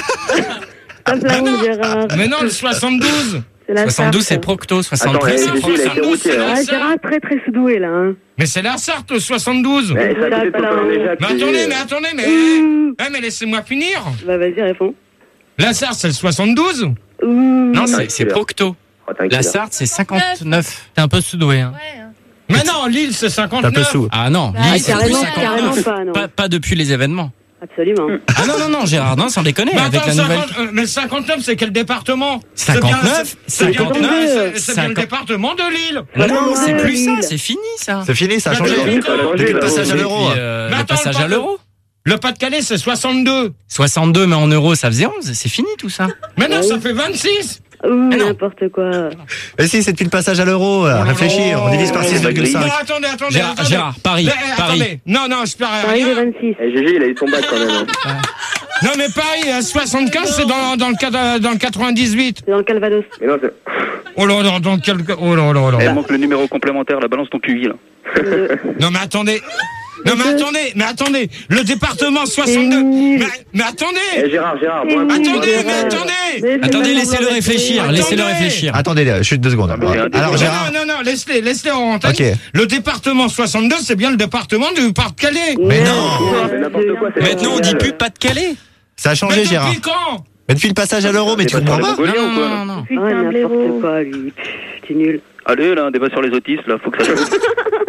[SPEAKER 11] Tape la honte, Gérard.
[SPEAKER 2] Mais non, le soixante-douze.
[SPEAKER 11] C'est la
[SPEAKER 5] soixante-douze, c'est
[SPEAKER 11] Sarthe.
[SPEAKER 5] Procto.
[SPEAKER 10] Attends,
[SPEAKER 5] soixante-treize,
[SPEAKER 10] eh,
[SPEAKER 5] c'est
[SPEAKER 10] Gigi,
[SPEAKER 5] Procto.
[SPEAKER 10] il a été routier. Hein.
[SPEAKER 11] Ah, Gérard, très très sous-doué, là. Hein.
[SPEAKER 2] Mais c'est la Sarthe, le soixante-douze.
[SPEAKER 10] Ouais, c'est à côté de Saint-Pierre-Méjac.
[SPEAKER 2] Mais
[SPEAKER 10] Gigi.
[SPEAKER 2] attendez, mais attendez, mais.
[SPEAKER 11] Ouh.
[SPEAKER 2] Eh, mais laissez-moi finir.
[SPEAKER 11] Bah, vas-y, réponds.
[SPEAKER 2] La Sarthe, c'est le soixante-douze.
[SPEAKER 11] Ouh.
[SPEAKER 5] Non,
[SPEAKER 10] Putain,
[SPEAKER 5] c'est c'est
[SPEAKER 10] quelle heure.
[SPEAKER 5] Procto.
[SPEAKER 10] Oh, t'as un
[SPEAKER 5] La
[SPEAKER 10] killer.
[SPEAKER 5] Sarthe, c'est cinquante-neuf.
[SPEAKER 6] T'es un peu sous-doué, hein.
[SPEAKER 2] Mais non, Lille, c'est
[SPEAKER 5] T'as un peu
[SPEAKER 2] cinquante-neuf.
[SPEAKER 5] sous. Ah non,
[SPEAKER 7] Bah,
[SPEAKER 5] Lille,
[SPEAKER 11] Ah,
[SPEAKER 5] c'est plus
[SPEAKER 11] carrément,
[SPEAKER 5] cinquante-neuf.
[SPEAKER 11] carrément pas, non.
[SPEAKER 5] Pas, pas depuis les événements.
[SPEAKER 11] Absolument.
[SPEAKER 5] Ah non, non, non, Gérard, non, sans déconner.
[SPEAKER 2] Mais
[SPEAKER 5] Avec
[SPEAKER 2] attends,
[SPEAKER 5] la nouvelle.
[SPEAKER 2] cinquante, euh, mais cinquante-neuf, c'est quel département?
[SPEAKER 5] cinquante-neuf,
[SPEAKER 2] C'est bien, c'est bien,
[SPEAKER 11] cinquante-deux,
[SPEAKER 2] c'est- c'est bien le
[SPEAKER 5] cinquante.
[SPEAKER 2] département de Lille.
[SPEAKER 5] Non, c'est
[SPEAKER 11] Ouais,
[SPEAKER 5] plus ça,
[SPEAKER 11] Lille.
[SPEAKER 5] c'est fini ça.
[SPEAKER 12] C'est fini, ça a
[SPEAKER 2] Mais
[SPEAKER 12] changé.
[SPEAKER 2] attends,
[SPEAKER 10] Ça a changé,
[SPEAKER 12] Depuis le
[SPEAKER 10] là.
[SPEAKER 12] passage à
[SPEAKER 5] Et
[SPEAKER 12] l'euro.
[SPEAKER 5] puis, euh,
[SPEAKER 2] Mais
[SPEAKER 5] le
[SPEAKER 2] attends,
[SPEAKER 5] passage
[SPEAKER 2] le
[SPEAKER 5] à l'euro.
[SPEAKER 2] Le Pas-de-Calais, c'est soixante-deux.
[SPEAKER 5] soixante-deux, mais en euros, ça faisait onze. C'est fini tout ça.
[SPEAKER 2] Mais non, ça fait vingt-six.
[SPEAKER 11] Ouh,
[SPEAKER 5] Mais non.
[SPEAKER 11] n'importe quoi.
[SPEAKER 12] Mais si, c'est depuis le passage à l'euro. euh, Réfléchis, on divise par
[SPEAKER 2] Oh,
[SPEAKER 12] six virgule
[SPEAKER 2] Non,
[SPEAKER 12] cinq.
[SPEAKER 2] attendez, attendez,
[SPEAKER 5] Gérard,
[SPEAKER 2] attendez.
[SPEAKER 5] Gérard, Paris,
[SPEAKER 2] Mais, eh,
[SPEAKER 5] Paris.
[SPEAKER 2] attendez. Non, non, je perds
[SPEAKER 11] Paris,
[SPEAKER 2] rien.
[SPEAKER 11] les vingt-six.
[SPEAKER 10] Eh, Gégé, il a eu son bac quand même. Hein.
[SPEAKER 2] Non, mais Paris, à soixante-quinze, c'est dans, dans, le, quatre- dans le quatre-vingt-dix-huit.
[SPEAKER 11] C'est dans le Calvados.
[SPEAKER 10] Mais non, c'est.
[SPEAKER 2] Oh là là, dans quel... Oh là là là
[SPEAKER 9] Il
[SPEAKER 2] là.
[SPEAKER 9] manque le numéro complémentaire, la balance ton Q I, là.
[SPEAKER 11] Euh,
[SPEAKER 2] Non, mais attendez. Non, mais attendez, mais attendez. Le département soixante-deux.
[SPEAKER 11] nul.
[SPEAKER 2] Mais, mais attendez.
[SPEAKER 10] Eh, Gérard, Gérard,
[SPEAKER 11] C'est
[SPEAKER 10] moi,
[SPEAKER 11] nul,
[SPEAKER 2] Attendez, mais
[SPEAKER 11] Gérard.
[SPEAKER 2] attendez.
[SPEAKER 11] Mais
[SPEAKER 5] Attendez,
[SPEAKER 11] fais-le
[SPEAKER 5] laissez-le
[SPEAKER 11] voir,
[SPEAKER 5] réfléchir,
[SPEAKER 2] Attendez.
[SPEAKER 5] laissez-le réfléchir.
[SPEAKER 12] Attendez, là, chute deux secondes.
[SPEAKER 9] mais c'est un
[SPEAKER 12] Alors,
[SPEAKER 9] débat.
[SPEAKER 12] Gérard.
[SPEAKER 2] Non, non, non, laissez-les, laissez-les en antenne.
[SPEAKER 12] Ok.
[SPEAKER 2] Le département soixante-deux, c'est bien le département du Pas-de-Calais.
[SPEAKER 12] Mais
[SPEAKER 11] Merde,
[SPEAKER 12] non.
[SPEAKER 11] Gérard,
[SPEAKER 10] Mais n'importe quoi, c'est
[SPEAKER 5] Maintenant, on dit plus pas de Calais.
[SPEAKER 12] Ça a
[SPEAKER 2] Mais
[SPEAKER 12] changé, Gérard.
[SPEAKER 2] depuis quand?
[SPEAKER 12] Mais depuis le passage à l'euro, mais tu
[SPEAKER 10] C'est pas
[SPEAKER 12] comprends
[SPEAKER 10] sur les
[SPEAKER 12] pas?
[SPEAKER 10] Mongoliens ou quoi
[SPEAKER 5] non, non.
[SPEAKER 11] Ah, n'importe quoi, lui. Pff, T'es nul.
[SPEAKER 9] Allez, là, un débat sur les autistes, là, faut que ça joue.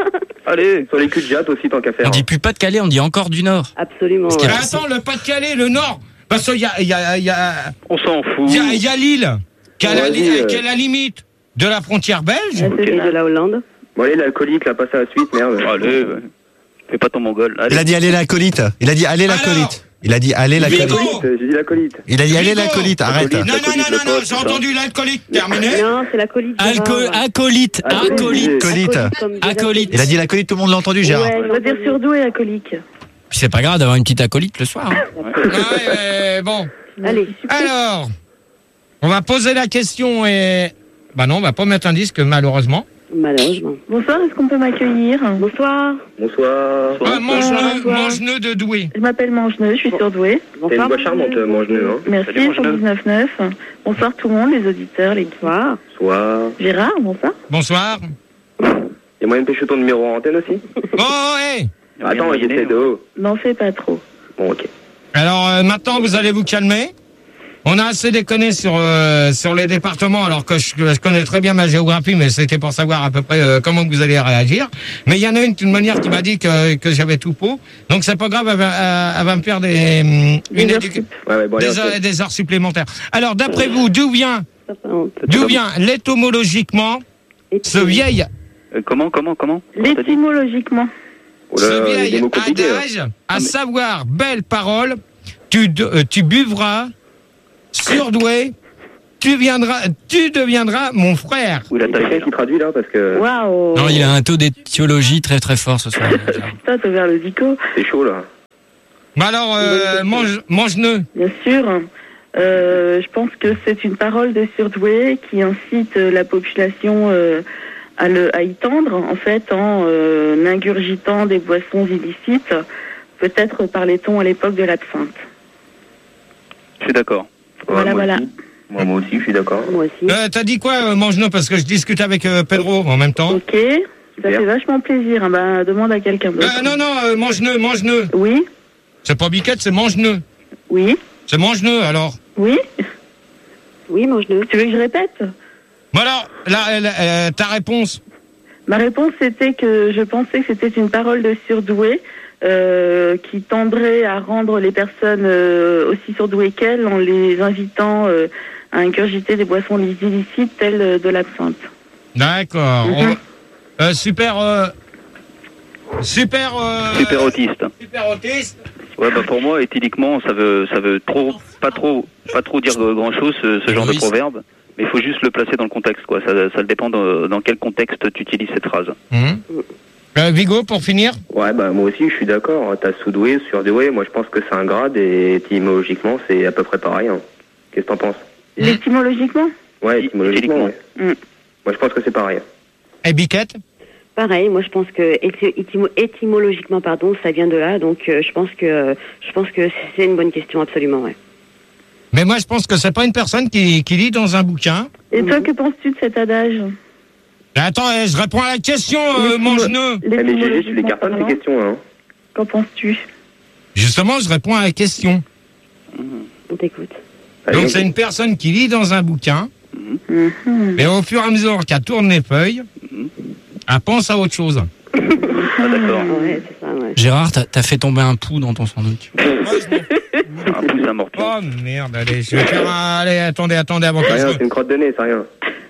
[SPEAKER 9] Allez.
[SPEAKER 10] Sur les culs de jatte aussi, tant qu'à faire.
[SPEAKER 5] On dit plus pas de Calais, on dit encore du Nord.
[SPEAKER 11] Absolument.
[SPEAKER 5] Parce qu'il y
[SPEAKER 11] ouais.
[SPEAKER 5] a-
[SPEAKER 2] Mais attends, le Pas-de-Calais, le Nord. Parce qu'il y a, il y a, il y a,
[SPEAKER 9] On s'en fout.
[SPEAKER 2] il y a, il y a Lille, qui est à la,
[SPEAKER 10] Vas-y,
[SPEAKER 2] li-
[SPEAKER 10] euh.
[SPEAKER 2] qui est à la limite de la frontière belge.
[SPEAKER 11] Ah, c'est celui de la Hollande.
[SPEAKER 10] Bon, allez, l'alcoolique, là, passe à la suite, merde.
[SPEAKER 9] Allez, ouais. Fais pas ton mongol. Allez.
[SPEAKER 12] Il a dit allez l'acolyte. Il a dit allez
[SPEAKER 2] Alors
[SPEAKER 12] l'acolyte. Il a dit allez l'acolyte.
[SPEAKER 2] Vigo.
[SPEAKER 10] L'acolyte, j'ai dit l'acolyte.
[SPEAKER 12] Il a dit allez
[SPEAKER 2] Vigo.
[SPEAKER 12] l'acolyte. Arrête.
[SPEAKER 10] Acolyte.
[SPEAKER 2] Non, non, non,
[SPEAKER 10] Alcoolique,
[SPEAKER 2] non,
[SPEAKER 10] le
[SPEAKER 2] non,
[SPEAKER 10] poste,
[SPEAKER 2] j'ai
[SPEAKER 10] ça.
[SPEAKER 2] entendu l'alcoolique. Terminé.
[SPEAKER 11] Non, c'est la colite.
[SPEAKER 5] Alco acolyte, acolyte.
[SPEAKER 12] Acolyte.
[SPEAKER 5] Acolyte.
[SPEAKER 12] Il a dit l'acolyte, tout le monde l'a entendu, Gérard.
[SPEAKER 11] Ouais, on va dire surdoué, alcoolique.
[SPEAKER 5] Puis c'est pas grave d'avoir une petite acolyte le soir. hein.
[SPEAKER 2] Ouais, euh, bon.
[SPEAKER 11] Allez.
[SPEAKER 2] Alors, on va poser la question et... Bah non, on va pas mettre un disque, malheureusement.
[SPEAKER 11] Malheureusement. Bonsoir, est-ce qu'on peut m'accueillir? Bonsoir.
[SPEAKER 10] Bonsoir.
[SPEAKER 2] Ouais, mange-nœud,
[SPEAKER 11] bonsoir.
[SPEAKER 2] mange-nœud de Douai.
[SPEAKER 13] Je m'appelle Mangeneux, je suis surdouée.
[SPEAKER 10] T'es une voix charmante, euh, Mangeneux, hein.
[SPEAKER 13] Merci
[SPEAKER 9] Salut,
[SPEAKER 13] pour
[SPEAKER 9] Mangeneux.
[SPEAKER 13] dix-neuf neuf. Bonsoir tout le monde, les auditeurs, les
[SPEAKER 11] Bonsoir.
[SPEAKER 10] Soir.
[SPEAKER 13] Gérard, bonsoir.
[SPEAKER 2] Bonsoir.
[SPEAKER 10] Y'a moyen de pêcher ton numéro en antenne aussi?
[SPEAKER 2] Oh, hey.
[SPEAKER 10] Attends, il essaie de haut.
[SPEAKER 13] N'en fais pas trop.
[SPEAKER 10] Bon, ok.
[SPEAKER 2] Alors, euh, maintenant, vous allez vous calmer. On a assez déconné sur euh, sur les départements, alors que je, je connais très bien ma géographie, mais c'était pour savoir à peu près euh, comment vous allez réagir. Mais il y en a une d'une manière qui m'a dit que, que j'avais tout faux. Donc c'est pas grave, elle va, euh, elle va me faire des, hum, une
[SPEAKER 13] heures
[SPEAKER 2] éducation.
[SPEAKER 10] Ouais, ouais, bon, allez,
[SPEAKER 2] Des
[SPEAKER 10] ok.
[SPEAKER 2] heures, des heures supplémentaires. Alors, d'après vous, d'où vient,
[SPEAKER 11] Ça, pas honte.
[SPEAKER 2] d'où vient l'étymologiquement ce vieil,
[SPEAKER 9] Euh, comment, comment, comment Comment t'as dit
[SPEAKER 13] L'étymologiquement.
[SPEAKER 10] Oh là,
[SPEAKER 2] ce
[SPEAKER 10] il y a des
[SPEAKER 2] vieil
[SPEAKER 10] mots compliqués, hein.
[SPEAKER 2] adage, à savoir, belle parole, tu, de- euh, tu buvras, surdoué, tu viendras, tu deviendras mon frère.
[SPEAKER 10] Ou la quelqu'un qui traduit là parce que.
[SPEAKER 13] Waouh.
[SPEAKER 6] Non, il a un taux d'étiologie très très fort ce soir.
[SPEAKER 13] Ça, c'est vers le dico.
[SPEAKER 10] C'est chaud là.
[SPEAKER 2] Bah alors, euh, mange, mange-ne.
[SPEAKER 13] Bien sûr. Euh, je pense que c'est une parole de surdoué qui incite la population euh, à, le, à y tendre, en fait, en euh, ingurgitant des boissons illicites. Peut-être parlait-on à l'époque de l'absinthe.
[SPEAKER 9] Je suis d'accord.
[SPEAKER 13] Voilà,
[SPEAKER 10] moi
[SPEAKER 13] voilà.
[SPEAKER 10] Aussi. Moi, moi aussi, je suis d'accord.
[SPEAKER 11] Moi aussi.
[SPEAKER 2] Euh, t'as dit quoi, euh, mange-ne, parce que je discute avec euh, Pedro en même temps.
[SPEAKER 13] Ok, ça fait vachement plaisir. Hein. Bah, demande à quelqu'un d'autre.
[SPEAKER 2] Euh, non, non, euh, mange-ne, mange-ne.
[SPEAKER 13] Oui.
[SPEAKER 2] C'est pas biquette, c'est mange-ne.
[SPEAKER 13] Oui.
[SPEAKER 2] C'est mange-ne, alors.
[SPEAKER 13] Oui.
[SPEAKER 11] Oui, mange-le.
[SPEAKER 13] Tu veux que je répète?
[SPEAKER 2] Bon alors, là, là, euh, ta réponse.
[SPEAKER 13] Ma réponse, c'était que je pensais que c'était une parole de surdoué euh, qui tendrait à rendre les personnes euh, aussi surdouées qu'elles en les invitant euh, à ingurgiter des boissons illicites telles euh, de l'absinthe.
[SPEAKER 2] D'accord.
[SPEAKER 13] Mhm.
[SPEAKER 2] On va- euh, super... euh, Super... euh,
[SPEAKER 9] Super autiste.
[SPEAKER 2] Super autiste.
[SPEAKER 9] Ouais, bah pour moi, éthyliquement, ça veut, ça veut trop, pas trop, pas trop dire grand chose, ce, ce genre
[SPEAKER 2] Oui.
[SPEAKER 9] de proverbe. Mais il faut juste le placer dans le contexte, quoi. Ça, ça dépend de, dans quel contexte tu utilises cette phrase.
[SPEAKER 2] Mhm. Euh, Vigo, pour finir.
[SPEAKER 10] Ouais, bah moi aussi, je suis d'accord. T'as surdoué, surdoué. Moi, je pense que c'est un grade et étymologiquement, c'est à peu près pareil. Hein. Qu'est-ce que t'en penses?
[SPEAKER 13] Étymologiquement?
[SPEAKER 10] Ouais, étymologiquement, ouais.
[SPEAKER 13] Mm.
[SPEAKER 10] Moi, je pense que c'est pareil.
[SPEAKER 2] Et biquette?
[SPEAKER 11] Pareil, moi je pense que éty- étymo- étymologiquement, pardon, ça vient de là, donc euh, je pense que je pense que c'est une bonne question, absolument, ouais.
[SPEAKER 2] Mais moi, je pense que c'est pas une personne qui, qui lit dans un bouquin.
[SPEAKER 13] Et toi, que penses-tu de cet adage?
[SPEAKER 2] Mais attends, eh, je réponds à la question, euh,
[SPEAKER 13] L'étymo-
[SPEAKER 2] mange-ne.
[SPEAKER 10] Eh, mais Gégé, tu les gardes pas
[SPEAKER 13] parlant,
[SPEAKER 10] ces questions, hein.
[SPEAKER 13] Qu'en penses-tu?
[SPEAKER 2] Justement, je réponds à la question.
[SPEAKER 11] On t'écoute.
[SPEAKER 2] Donc, c'est une personne qui lit dans un bouquin,
[SPEAKER 13] Mhm.
[SPEAKER 2] mais au fur et à mesure qu'elle tourne les feuilles, elle pense à autre chose.
[SPEAKER 9] Ah, d'accord.
[SPEAKER 11] Ouais, c'est ça, ouais.
[SPEAKER 6] Gérard, t'as t'as fait tomber un pouls dans ton sandwich.
[SPEAKER 9] Un pouce à morpion.
[SPEAKER 2] Oh merde, allez, je vais faire un... Allez, attendez, attendez, avant que
[SPEAKER 10] C'est
[SPEAKER 2] je...
[SPEAKER 10] rien, c'est une crotte de nez, c'est rien.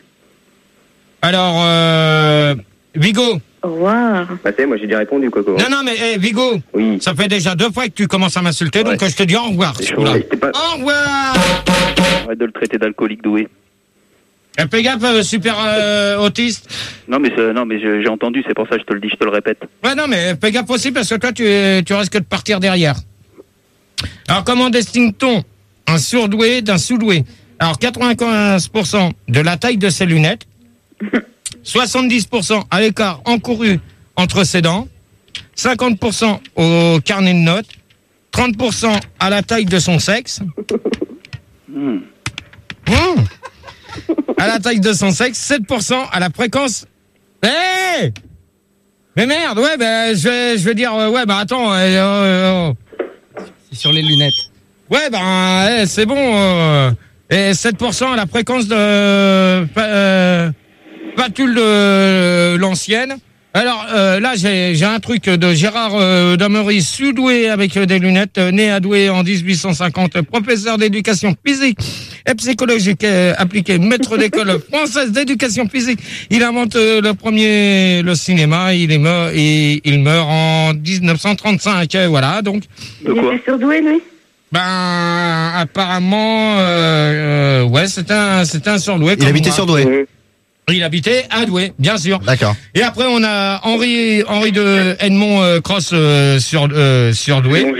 [SPEAKER 2] Alors, euh... Vigo.
[SPEAKER 13] Au revoir.
[SPEAKER 10] Bah, c'est, moi, j'ai déjà répondu, Coco.
[SPEAKER 2] Non, non, mais eh, Vigo,
[SPEAKER 10] Oui.
[SPEAKER 2] ça fait déjà deux fois que tu commences à m'insulter, donc
[SPEAKER 10] Ouais.
[SPEAKER 2] je te dis au revoir.
[SPEAKER 10] C'est
[SPEAKER 2] ce
[SPEAKER 10] chaud.
[SPEAKER 2] coup-là.
[SPEAKER 10] Mais c'était pas-
[SPEAKER 2] Au revoir.
[SPEAKER 9] Arrête de le traiter d'alcoolique doué.
[SPEAKER 2] Eh, fais gaffe, euh, super euh, autiste.
[SPEAKER 9] Non, mais, c'est- non, mais je- j'ai entendu, c'est pour ça que je te le dis, je te le répète.
[SPEAKER 2] Ouais, non, mais fais gaffe aussi parce que toi, tu, tu risques de partir derrière. Alors, comment distingue-t-on un surdoué d'un sous-doué? Alors, quatre-vingt-quinze pour cent de la taille de ses lunettes, soixante-dix pour cent à l'écart encouru entre ses dents, cinquante pour cent au carnet de notes, trente pour cent à la taille de son sexe.
[SPEAKER 9] Hmm.
[SPEAKER 2] Mmh. À la taille de son sexe, sept pour cent à la fréquence. Hé Mais merde, ouais, ben, je vais, je vais dire, euh, ouais, bah attends, euh, euh, euh,
[SPEAKER 6] C'est sur les lunettes.
[SPEAKER 2] ouais, ben, eh, c'est bon, euh, et sept pour cent à la fréquence de euh, euh, patule de l'ancienne. Alors euh, là, j'ai j'ai un truc de Gérard euh, Damery, surdoué avec euh, des lunettes, euh, né à Douai en dix-huit cent cinquante, professeur d'éducation physique et psychologique euh, appliquée, maître d'école française d'éducation physique. Il invente euh, le premier le cinéma. Il est mort et il meurt en dix-neuf cent trente-cinq. euh, Voilà, donc.
[SPEAKER 9] De
[SPEAKER 13] Il
[SPEAKER 9] quoi?
[SPEAKER 13] était surdoué, lui?
[SPEAKER 2] Ben apparemment, euh, euh, ouais, c'est un c'est un surdoué.
[SPEAKER 12] Il
[SPEAKER 2] comme
[SPEAKER 12] habitait
[SPEAKER 2] moi.
[SPEAKER 12] sur Douai.
[SPEAKER 2] Il habitait à Douai, bien sûr.
[SPEAKER 12] D'accord.
[SPEAKER 2] Et après, on a Henri, Henri de Edmond euh, Cross euh, sur, euh, sur Douai.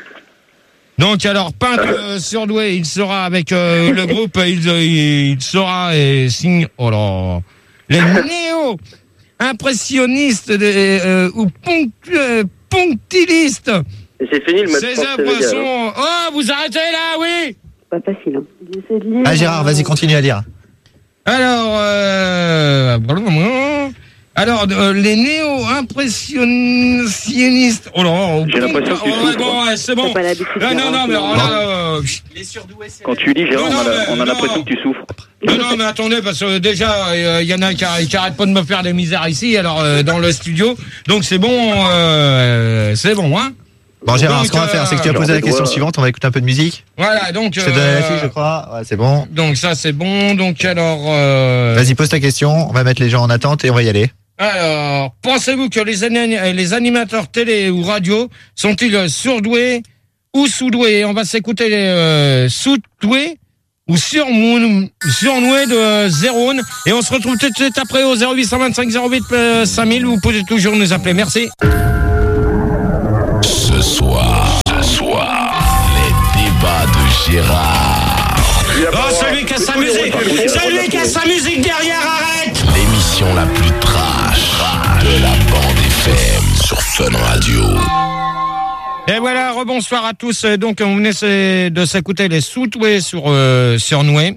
[SPEAKER 2] Donc, alors, peintre euh, sur Douai, il sera avec euh, le groupe, il, il sera et signe, oh là, les néo-impressionnistes de, euh, ou ponctu- euh, ponctilistes.
[SPEAKER 10] J'ai fini le match
[SPEAKER 2] Ces œuvres
[SPEAKER 10] France-Sénégal,
[SPEAKER 2] sont...
[SPEAKER 10] hein.
[SPEAKER 2] Oh, vous arrêtez là, oui.
[SPEAKER 11] Pas facile, hein.
[SPEAKER 13] J'essaie de lire.
[SPEAKER 12] Ah, Gérard, vas-y, continue à lire.
[SPEAKER 2] Alors, euh, alors euh, les néo-impressionnistes. Oh là,
[SPEAKER 9] J'ai l'impression que tu
[SPEAKER 2] oh, ouais,
[SPEAKER 9] souffres.
[SPEAKER 2] bon, ouais, c'est
[SPEAKER 11] T'as
[SPEAKER 2] bon.
[SPEAKER 11] pas l'habitude.
[SPEAKER 2] Ah, non, non, mais alors là, euh,
[SPEAKER 9] Quand tu lis, Gérard,
[SPEAKER 2] Non,
[SPEAKER 9] on a,
[SPEAKER 2] non,
[SPEAKER 9] la- on a
[SPEAKER 2] mais-
[SPEAKER 9] l'impression
[SPEAKER 2] non.
[SPEAKER 9] que tu souffres.
[SPEAKER 2] non, non, mais attendez, parce que déjà, il y en a qui, qui arrêtent pas de me faire des misères ici, alors euh, dans le studio. Donc c'est bon, euh, c'est bon, hein.
[SPEAKER 12] Bon, Gérard,
[SPEAKER 2] Donc,
[SPEAKER 12] ce qu'on va faire, c'est que tu as
[SPEAKER 2] euh,
[SPEAKER 12] posé la
[SPEAKER 10] genre,
[SPEAKER 12] question
[SPEAKER 10] ouais.
[SPEAKER 12] suivante. On va écouter un peu de musique.
[SPEAKER 2] Voilà, donc.
[SPEAKER 12] Je te donne la
[SPEAKER 2] euh,
[SPEAKER 12] fiche, je crois. Ouais, c'est bon.
[SPEAKER 2] Donc ça, c'est bon. Donc alors. Euh,
[SPEAKER 12] Vas-y, pose ta question. On va mettre les gens en attente et on va y aller.
[SPEAKER 2] Alors, pensez-vous que les, ani- les animateurs télé ou radio sont-ils surdoués ou sous-doués? On va s'écouter les euh, sous-doués ou sur surnoué de Zéroun. Et on se retrouve tout de suite après au zéro huit cent vingt-cinq zéro huit cinq mille. Vous pouvez toujours nous appeler. Merci.
[SPEAKER 3] Ce soir, ce soir, les débats de Gérard.
[SPEAKER 2] Oh, celui qui a sa musique, celui qui a sa musique derrière, arrête.
[SPEAKER 3] L'émission la plus trash de la bande F M sur Fun Radio.
[SPEAKER 2] Et voilà, rebonsoir à tous. Donc, on venait de s'écouter les Soutoués sur euh, Surnoué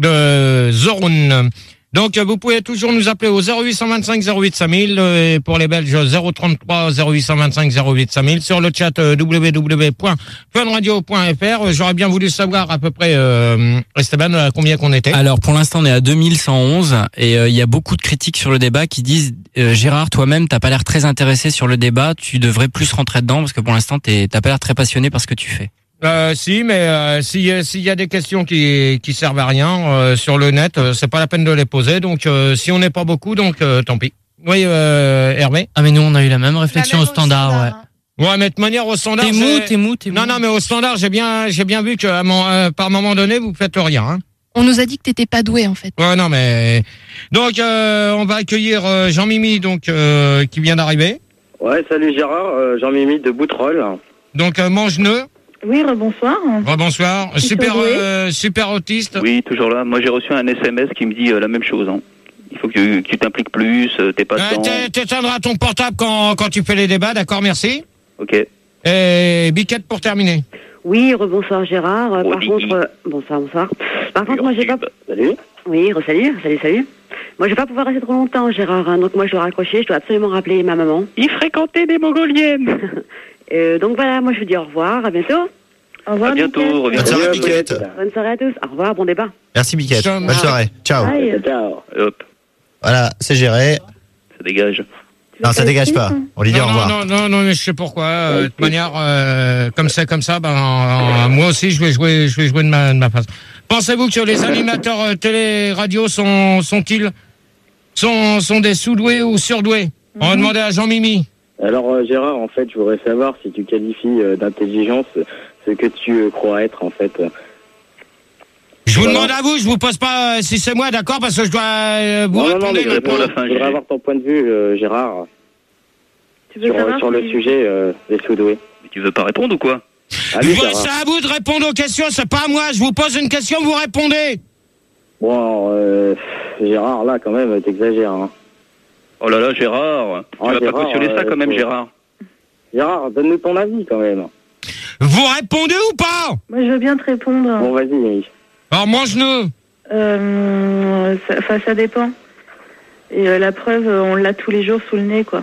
[SPEAKER 2] de Zoroun. Donc, vous pouvez toujours nous appeler au zéro huit cent vingt-cinq zéro huit cinq mille et pour les Belges zéro trente-trois zéro huit cent vingt-cinq zéro huit cinq mille sur le chat euh, w w w point fun radio point f r. J'aurais bien voulu savoir à peu près, euh, Esteban, à combien qu'on était.
[SPEAKER 6] Alors, pour l'instant, on est à deux mille cent onze et il euh, y a beaucoup de critiques sur le débat qui disent euh, Gérard, toi-même, t'as pas l'air très intéressé sur le débat, tu devrais plus rentrer dedans parce que pour l'instant, t'es, t'as pas l'air très passionné par ce que tu fais.
[SPEAKER 2] Euh, si, mais euh, si s'il y a des questions qui qui servent à rien euh, sur le net, euh, c'est pas la peine de les poser. Donc, euh, si on n'est pas beaucoup, donc euh, tant pis. Oui, euh, Hervé.
[SPEAKER 6] Ah mais nous, on a eu la même réflexion la même au standard, standard, ouais.
[SPEAKER 2] Ouais, mais de manière au standard.
[SPEAKER 6] T'es mou, t'es mou, t'es mou.
[SPEAKER 2] Non, non, mais au standard, j'ai bien, j'ai bien vu que à mon, euh, par moment donné, vous faites rien. Hein.
[SPEAKER 7] On nous a dit que t'étais pas doué, en fait.
[SPEAKER 2] Ouais, non, mais donc euh, on va accueillir euh, Jean-Mimi, donc euh, qui vient d'arriver.
[SPEAKER 14] Ouais, salut Gérard, euh, Jean-Mimi de Boutrolles.
[SPEAKER 2] Donc euh, mange-neux.
[SPEAKER 13] Oui, rebonsoir.
[SPEAKER 2] Rebonsoir. Super, euh, super autiste.
[SPEAKER 9] Oui, toujours là. Moi, j'ai reçu un S M S qui me dit euh, la même chose. Hein. Il faut que tu, que tu t'impliques plus, euh, t'es pas
[SPEAKER 2] euh,
[SPEAKER 9] dedans.
[SPEAKER 2] T'éteindras ton portable quand, quand tu fais les débats, d'accord, merci.
[SPEAKER 9] Ok.
[SPEAKER 2] Et Biquette pour terminer.
[SPEAKER 11] Oui, rebonsoir Gérard. Euh,
[SPEAKER 9] oh,
[SPEAKER 11] par
[SPEAKER 9] dis,
[SPEAKER 11] contre, euh, bonsoir, bonsoir. Par contre, moi, j'ai pas...
[SPEAKER 14] Salut.
[SPEAKER 11] Oui, salut, salut, salut. Moi, je vais pas pouvoir rester trop longtemps, Gérard. Hein, donc, moi, je dois raccrocher. Je dois absolument rappeler ma maman.
[SPEAKER 9] Il fréquentait des Mongoliennes.
[SPEAKER 11] euh, donc, voilà, moi, je vous dis au revoir. À bientôt.
[SPEAKER 13] Au revoir,
[SPEAKER 9] à bientôt.
[SPEAKER 12] Bonne soirée, Biquette.
[SPEAKER 11] Bonne soirée à tous. Au revoir, bon débat.
[SPEAKER 12] Merci, Biquette. Bonne soirée. Ciao.
[SPEAKER 13] Bye.
[SPEAKER 14] Ciao.
[SPEAKER 9] Hop,
[SPEAKER 12] Voilà, c'est géré.
[SPEAKER 9] ça dégage.
[SPEAKER 12] Non, ça dégage pas. On lui dit
[SPEAKER 2] non,
[SPEAKER 12] au revoir.
[SPEAKER 2] Non, non, non, non, mais je sais pourquoi. Euh, de toute manière, euh, comme c'est comme ça, ben, euh, moi aussi, je vais jouer, je vais jouer de ma, de ma face. Pensez-vous que les animateurs euh, télé-radio sont, sont-ils, sont, sont des sous-doués ou surdoués? Mm-hmm. On va demander à Jean-Mimi.
[SPEAKER 14] Alors euh, Gérard, en fait, je voudrais savoir si tu qualifies euh, d'intelligence ce que tu euh, crois être, en fait.
[SPEAKER 2] Je vous
[SPEAKER 14] Voilà.
[SPEAKER 2] demande à vous, je vous pose pas euh, si c'est moi, d'accord, parce que je dois euh, vous
[SPEAKER 14] non,
[SPEAKER 2] répondre.
[SPEAKER 14] non, non, mais je
[SPEAKER 9] réponds à la fin,
[SPEAKER 14] je voudrais
[SPEAKER 9] j'ai-
[SPEAKER 14] avoir ton point de vue, euh, Gérard,
[SPEAKER 13] Tu veux
[SPEAKER 14] sur,
[SPEAKER 13] savoir
[SPEAKER 14] sur le
[SPEAKER 13] si-
[SPEAKER 14] sujet euh, des sous-doués.
[SPEAKER 9] Mais tu veux pas répondre ou quoi?
[SPEAKER 14] Allez,
[SPEAKER 2] Vous-
[SPEAKER 14] Gérard.
[SPEAKER 2] c'est à vous de répondre aux questions, c'est pas à moi. Je vous pose une question, vous répondez.
[SPEAKER 14] Bon, euh, Gérard, là, quand même, t'exagères. Hein.
[SPEAKER 9] Oh là là, Gérard. Tu
[SPEAKER 14] Oh,
[SPEAKER 9] vas
[SPEAKER 14] Gérard,
[SPEAKER 9] pas cautionner ça
[SPEAKER 14] euh,
[SPEAKER 9] quand même,
[SPEAKER 14] faut-
[SPEAKER 9] Gérard.
[SPEAKER 14] Gérard, donne-nous ton avis, quand même.
[SPEAKER 2] Vous répondez ou pas?
[SPEAKER 13] Moi, je veux bien te répondre.
[SPEAKER 14] Bon, vas-y.
[SPEAKER 2] Alors mange-nous.
[SPEAKER 13] Euh, ça, enfin, ça dépend. Et euh, la preuve, euh, on l'a tous les jours sous le nez, quoi.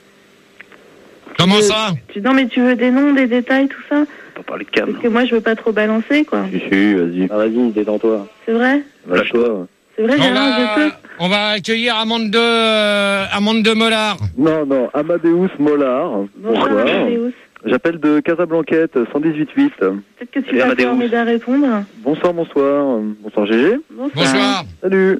[SPEAKER 2] Comment
[SPEAKER 13] Euh,
[SPEAKER 2] ça?
[SPEAKER 13] tu, Non, mais tu veux des noms, des détails, tout ça?
[SPEAKER 9] On va parler de cam.
[SPEAKER 13] Parce que moi, je veux pas trop balancer, quoi.
[SPEAKER 14] Si, si, vas-y. Ah, vas-y, détends-toi.
[SPEAKER 13] C'est vrai?
[SPEAKER 14] Lâche-toi.
[SPEAKER 13] C'est vrai,
[SPEAKER 2] On
[SPEAKER 13] Gérard, je
[SPEAKER 2] va,
[SPEAKER 13] peux?
[SPEAKER 2] on va accueillir Amande de, euh, Amande de Mollard.
[SPEAKER 8] Non, non, Amadeus Mollard.
[SPEAKER 13] Bonsoir, Amadeus.
[SPEAKER 8] J'appelle de Casablanquette, cent dix-huit huit.
[SPEAKER 13] Peut-être que tu
[SPEAKER 9] Salut,
[SPEAKER 13] vas
[SPEAKER 9] Amadeus.
[SPEAKER 13] pouvoir m'aider à répondre.
[SPEAKER 8] Bonsoir, bonsoir. Bonsoir, G G.
[SPEAKER 13] Bonsoir.
[SPEAKER 2] Bonsoir.
[SPEAKER 8] Salut.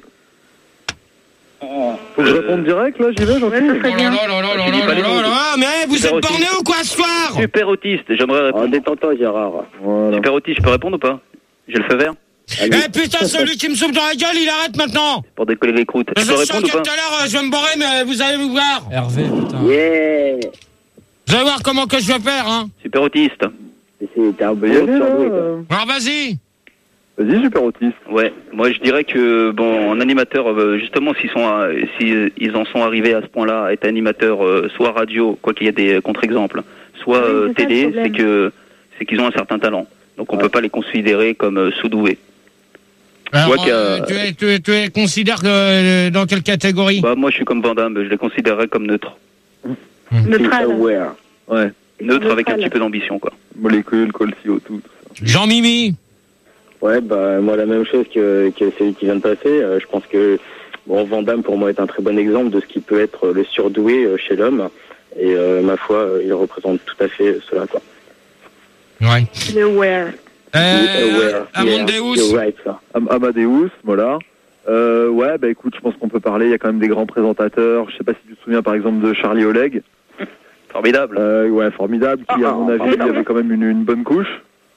[SPEAKER 8] Faut que je
[SPEAKER 9] Euh,
[SPEAKER 8] réponde direct, là, j'y vais, j'en
[SPEAKER 13] Ouais, ça serait
[SPEAKER 2] Oh là
[SPEAKER 13] bien.
[SPEAKER 2] là là là là
[SPEAKER 9] Tu dis
[SPEAKER 2] là
[SPEAKER 9] pas les
[SPEAKER 2] là
[SPEAKER 9] mots.
[SPEAKER 2] là là, mais vous
[SPEAKER 9] Super
[SPEAKER 2] êtes
[SPEAKER 9] aussi.
[SPEAKER 2] borné ou quoi ce soir?
[SPEAKER 9] Super autiste, j'aimerais
[SPEAKER 14] Oh,
[SPEAKER 9] répondre.
[SPEAKER 14] détends-toi, Gérard.
[SPEAKER 8] Voilà.
[SPEAKER 9] Super autiste, je peux répondre ou pas? J'ai le feu vert
[SPEAKER 14] Allez.
[SPEAKER 2] Eh putain, celui qui me souffle dans la gueule, il arrête maintenant.
[SPEAKER 9] pour décoller les croûtes.
[SPEAKER 2] Je
[SPEAKER 9] Je peux
[SPEAKER 2] suis sûr
[SPEAKER 9] répondre
[SPEAKER 2] que
[SPEAKER 9] ou
[SPEAKER 2] tout
[SPEAKER 9] pas?
[SPEAKER 2] à l'heure, euh, je vais me borrer, mais vous allez vous voir.
[SPEAKER 6] Hervé, putain.
[SPEAKER 14] Yeah.
[SPEAKER 2] Vous allez voir comment que je vais faire, hein.
[SPEAKER 9] Super autiste.
[SPEAKER 14] Et c'est- T'es un
[SPEAKER 8] On
[SPEAKER 14] peu
[SPEAKER 8] peut y aller, là.
[SPEAKER 14] surdoué, quoi.
[SPEAKER 8] euh.
[SPEAKER 2] Alors vas-y.
[SPEAKER 8] Vas-y, super autiste.
[SPEAKER 9] Ouais, moi je dirais que bon, en animateur, euh, justement, s'ils sont, à- si euh, ils en sont arrivés à ce point-là, à être animateur, euh, soit radio, quoi qu'il y ait des contre-exemples, soit
[SPEAKER 13] Oui,
[SPEAKER 9] euh,
[SPEAKER 13] c'est ça, le
[SPEAKER 9] télé,
[SPEAKER 13] problème.
[SPEAKER 9] c'est que c'est qu'ils ont un certain talent. Donc on
[SPEAKER 14] Ouais.
[SPEAKER 9] peut pas les considérer comme euh, sous-doués.
[SPEAKER 2] Alors,
[SPEAKER 9] vois qu'il y a-
[SPEAKER 2] euh, tu es, tu es, tu es considères que, euh, dans quelle catégorie?
[SPEAKER 9] Bah moi je suis comme Van Damme, je les considérerais comme neutres,
[SPEAKER 13] Neutral.
[SPEAKER 14] Aware.
[SPEAKER 8] Ouais.
[SPEAKER 9] neutres avec un
[SPEAKER 13] Neutral.
[SPEAKER 9] petit peu d'ambition quoi.
[SPEAKER 8] Molécules, col, C O, tout, tout ça.
[SPEAKER 2] Jean-Mimi.
[SPEAKER 14] Ouais, bah, moi, la même chose que, que celui qui vient de passer. Euh, je pense que, bon, Van Damme, pour moi, est un très bon exemple de ce qui peut être le surdoué euh, chez l'homme. Et, euh, ma foi, euh, il représente tout à fait cela, quoi.
[SPEAKER 2] Ouais.
[SPEAKER 13] Le where.
[SPEAKER 2] Euh,
[SPEAKER 14] Aware.
[SPEAKER 2] Amadeus.
[SPEAKER 14] Yeah, you're right, ça.
[SPEAKER 8] Am- Amadeus, Mollard. Euh, ouais, bah écoute, je pense qu'on peut parler. Il y a quand même des grands présentateurs. Je sais pas si tu te souviens, par exemple, de Charlie Oleg.
[SPEAKER 9] Formidable.
[SPEAKER 8] Euh, ouais, formidable. Qui, à
[SPEAKER 14] Ah,
[SPEAKER 8] mon avis,
[SPEAKER 14] formidable.
[SPEAKER 8] avait quand même une, une bonne couche.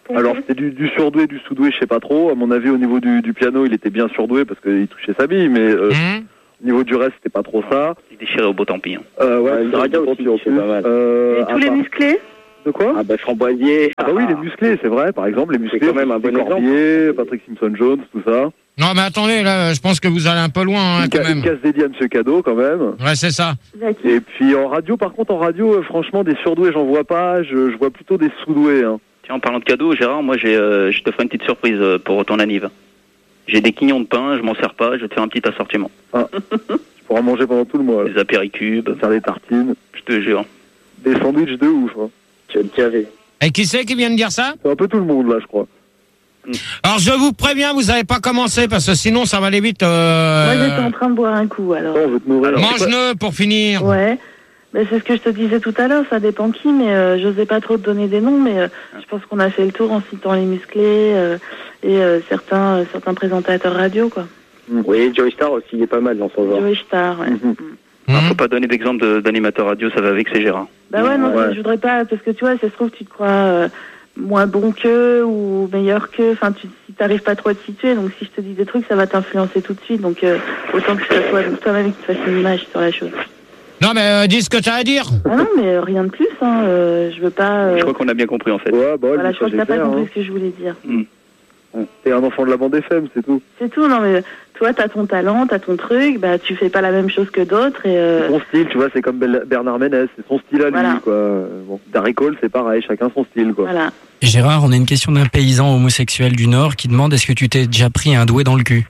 [SPEAKER 8] Alors c'était du, du surdoué, du sous-doué, je sais pas trop. À mon avis, au niveau du, du piano, il était bien surdoué parce qu'il touchait sa bille, mais euh,
[SPEAKER 2] Mmh.
[SPEAKER 8] au niveau du reste, c'était pas trop ça.
[SPEAKER 9] Il déchirait au beau tant pis. Hein.
[SPEAKER 8] Euh, ouais,
[SPEAKER 14] Ouais,
[SPEAKER 8] il
[SPEAKER 14] le radio
[SPEAKER 8] était
[SPEAKER 14] aussi,
[SPEAKER 8] gentil en
[SPEAKER 14] c'est
[SPEAKER 8] plus.
[SPEAKER 14] pas mal.
[SPEAKER 8] Euh,
[SPEAKER 13] Et
[SPEAKER 8] à
[SPEAKER 13] tous les
[SPEAKER 8] part-
[SPEAKER 13] musclés?
[SPEAKER 8] De quoi?
[SPEAKER 14] Ah bah Framboisier.
[SPEAKER 8] Ah bah oui, les musclés, c'est vrai. Par exemple, les musclés,
[SPEAKER 14] quand même un bon
[SPEAKER 8] Corbier, Patrick Simpson-Jones, tout ça.
[SPEAKER 2] Non, mais attendez, là, je pense que vous allez un peu loin, hein,
[SPEAKER 8] Une,
[SPEAKER 2] quand
[SPEAKER 8] ca- une
[SPEAKER 2] même.
[SPEAKER 8] casse dédiée à Monsieur Cadeau, quand même.
[SPEAKER 2] Ouais, c'est ça.
[SPEAKER 8] Et puis en radio, par contre, en radio, euh, franchement, des surdoués, j'en vois pas. Je, je vois plutôt des sous-doués. Hein.
[SPEAKER 9] Tiens, en parlant de cadeaux, Gérard, moi j'ai, euh, je te ferai une petite surprise euh, pour ton anniv. J'ai des quignons de pain, je m'en sers pas, je vais te faire un petit assortiment.
[SPEAKER 8] Ah. Tu pourras manger pendant tout le mois. Là.
[SPEAKER 9] Des apéricubes.
[SPEAKER 8] Faire des tartines.
[SPEAKER 9] Je te jure.
[SPEAKER 8] Des sandwichs de ouf. Hein.
[SPEAKER 14] Tu vas te caver.
[SPEAKER 2] Et qui c'est qui vient de dire ça?
[SPEAKER 8] C'est un peu tout le monde, là, je crois.
[SPEAKER 2] Alors, je vous préviens, vous n'avez pas commencé, parce que sinon, ça va aller vite. Euh...
[SPEAKER 13] Moi, j'étais en train de boire un coup, alors.
[SPEAKER 8] On veut te nourrir.
[SPEAKER 2] Mange-le pour finir.
[SPEAKER 13] Ouais. Mais c'est ce que je te disais tout à l'heure, ça dépend qui, mais euh, j'osais pas trop te donner des noms, mais euh, je pense qu'on a fait le tour en citant les musclés euh, et euh, certains, euh, certains présentateurs radio, quoi.
[SPEAKER 14] Oui, Joey Star aussi, il est pas mal dans son genre.
[SPEAKER 13] Joey Star, ouais.
[SPEAKER 8] Mhm.
[SPEAKER 9] Ah, faut pas donner d'exemple de- d'animateur radio, ça va vexer Gérard.
[SPEAKER 13] Bah ouais, non,
[SPEAKER 8] Ouais.
[SPEAKER 13] je voudrais pas, parce que tu vois, ça se trouve, tu te crois euh, moins bon qu'eux ou meilleur qu'eux, enfin, tu, si t'arrives pas trop à te situer, donc si je te dis des trucs, ça va t'influencer tout de suite, donc euh, autant que ça soit toi-même qui te fasses une image sur la chose.
[SPEAKER 2] Non, mais euh, dis ce que tu as à dire.
[SPEAKER 13] Ah non, mais euh, rien de plus, hein, euh, je veux pas... euh,
[SPEAKER 9] Je crois qu'on a bien compris en fait.
[SPEAKER 8] Ouais, bah,
[SPEAKER 13] voilà,
[SPEAKER 8] le
[SPEAKER 13] je crois que t'as
[SPEAKER 8] message est
[SPEAKER 13] pas
[SPEAKER 8] clair,
[SPEAKER 13] compris
[SPEAKER 8] hein.
[SPEAKER 13] ce que je voulais dire.
[SPEAKER 8] T'es un enfant de la bande F M, c'est tout.
[SPEAKER 13] C'est tout, non mais toi t'as ton talent, t'as ton truc, bah tu fais pas la même chose que d'autres et euh,
[SPEAKER 8] Son style, tu vois, c'est comme Bel- Bernard Ménez, c'est son style à lui,
[SPEAKER 13] Voilà.
[SPEAKER 8] quoi. Euh, Bon, Darry Cole, c'est pareil, chacun son style, quoi.
[SPEAKER 13] voilà.
[SPEAKER 6] Gérard, on a une question d'un paysan homosexuel du Nord qui demande est-ce que tu t'es déjà pris un doué dans le cul?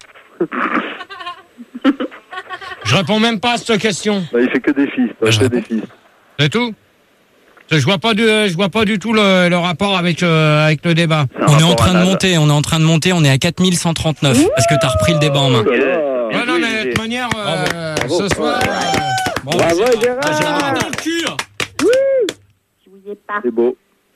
[SPEAKER 2] Je réponds même pas à cette question.
[SPEAKER 8] Bah, il fait que des fils, toi,
[SPEAKER 6] Je
[SPEAKER 8] que
[SPEAKER 6] réponds.
[SPEAKER 8] des fils.
[SPEAKER 2] C'est tout. Je vois pas du, je vois pas du tout le, le rapport avec, euh, avec le débat.
[SPEAKER 9] C'est un
[SPEAKER 6] On est en
[SPEAKER 9] rapport
[SPEAKER 6] train de
[SPEAKER 9] anal.
[SPEAKER 6] monter, on est en train de monter, on est à quatre mille cent trente-neuf. Parce que t'as repris le débat en main.
[SPEAKER 8] Oh là là.
[SPEAKER 9] Bien
[SPEAKER 2] Ouais, non,
[SPEAKER 9] joué,
[SPEAKER 2] mais de
[SPEAKER 9] Gégé.
[SPEAKER 2] toute manière, euh,
[SPEAKER 8] Bravo.
[SPEAKER 2] ce soir. euh, bon,
[SPEAKER 14] Bravo,
[SPEAKER 2] c'est-
[SPEAKER 14] Gérard.
[SPEAKER 2] Ah, Gérard dans le cul.
[SPEAKER 8] C'est beau.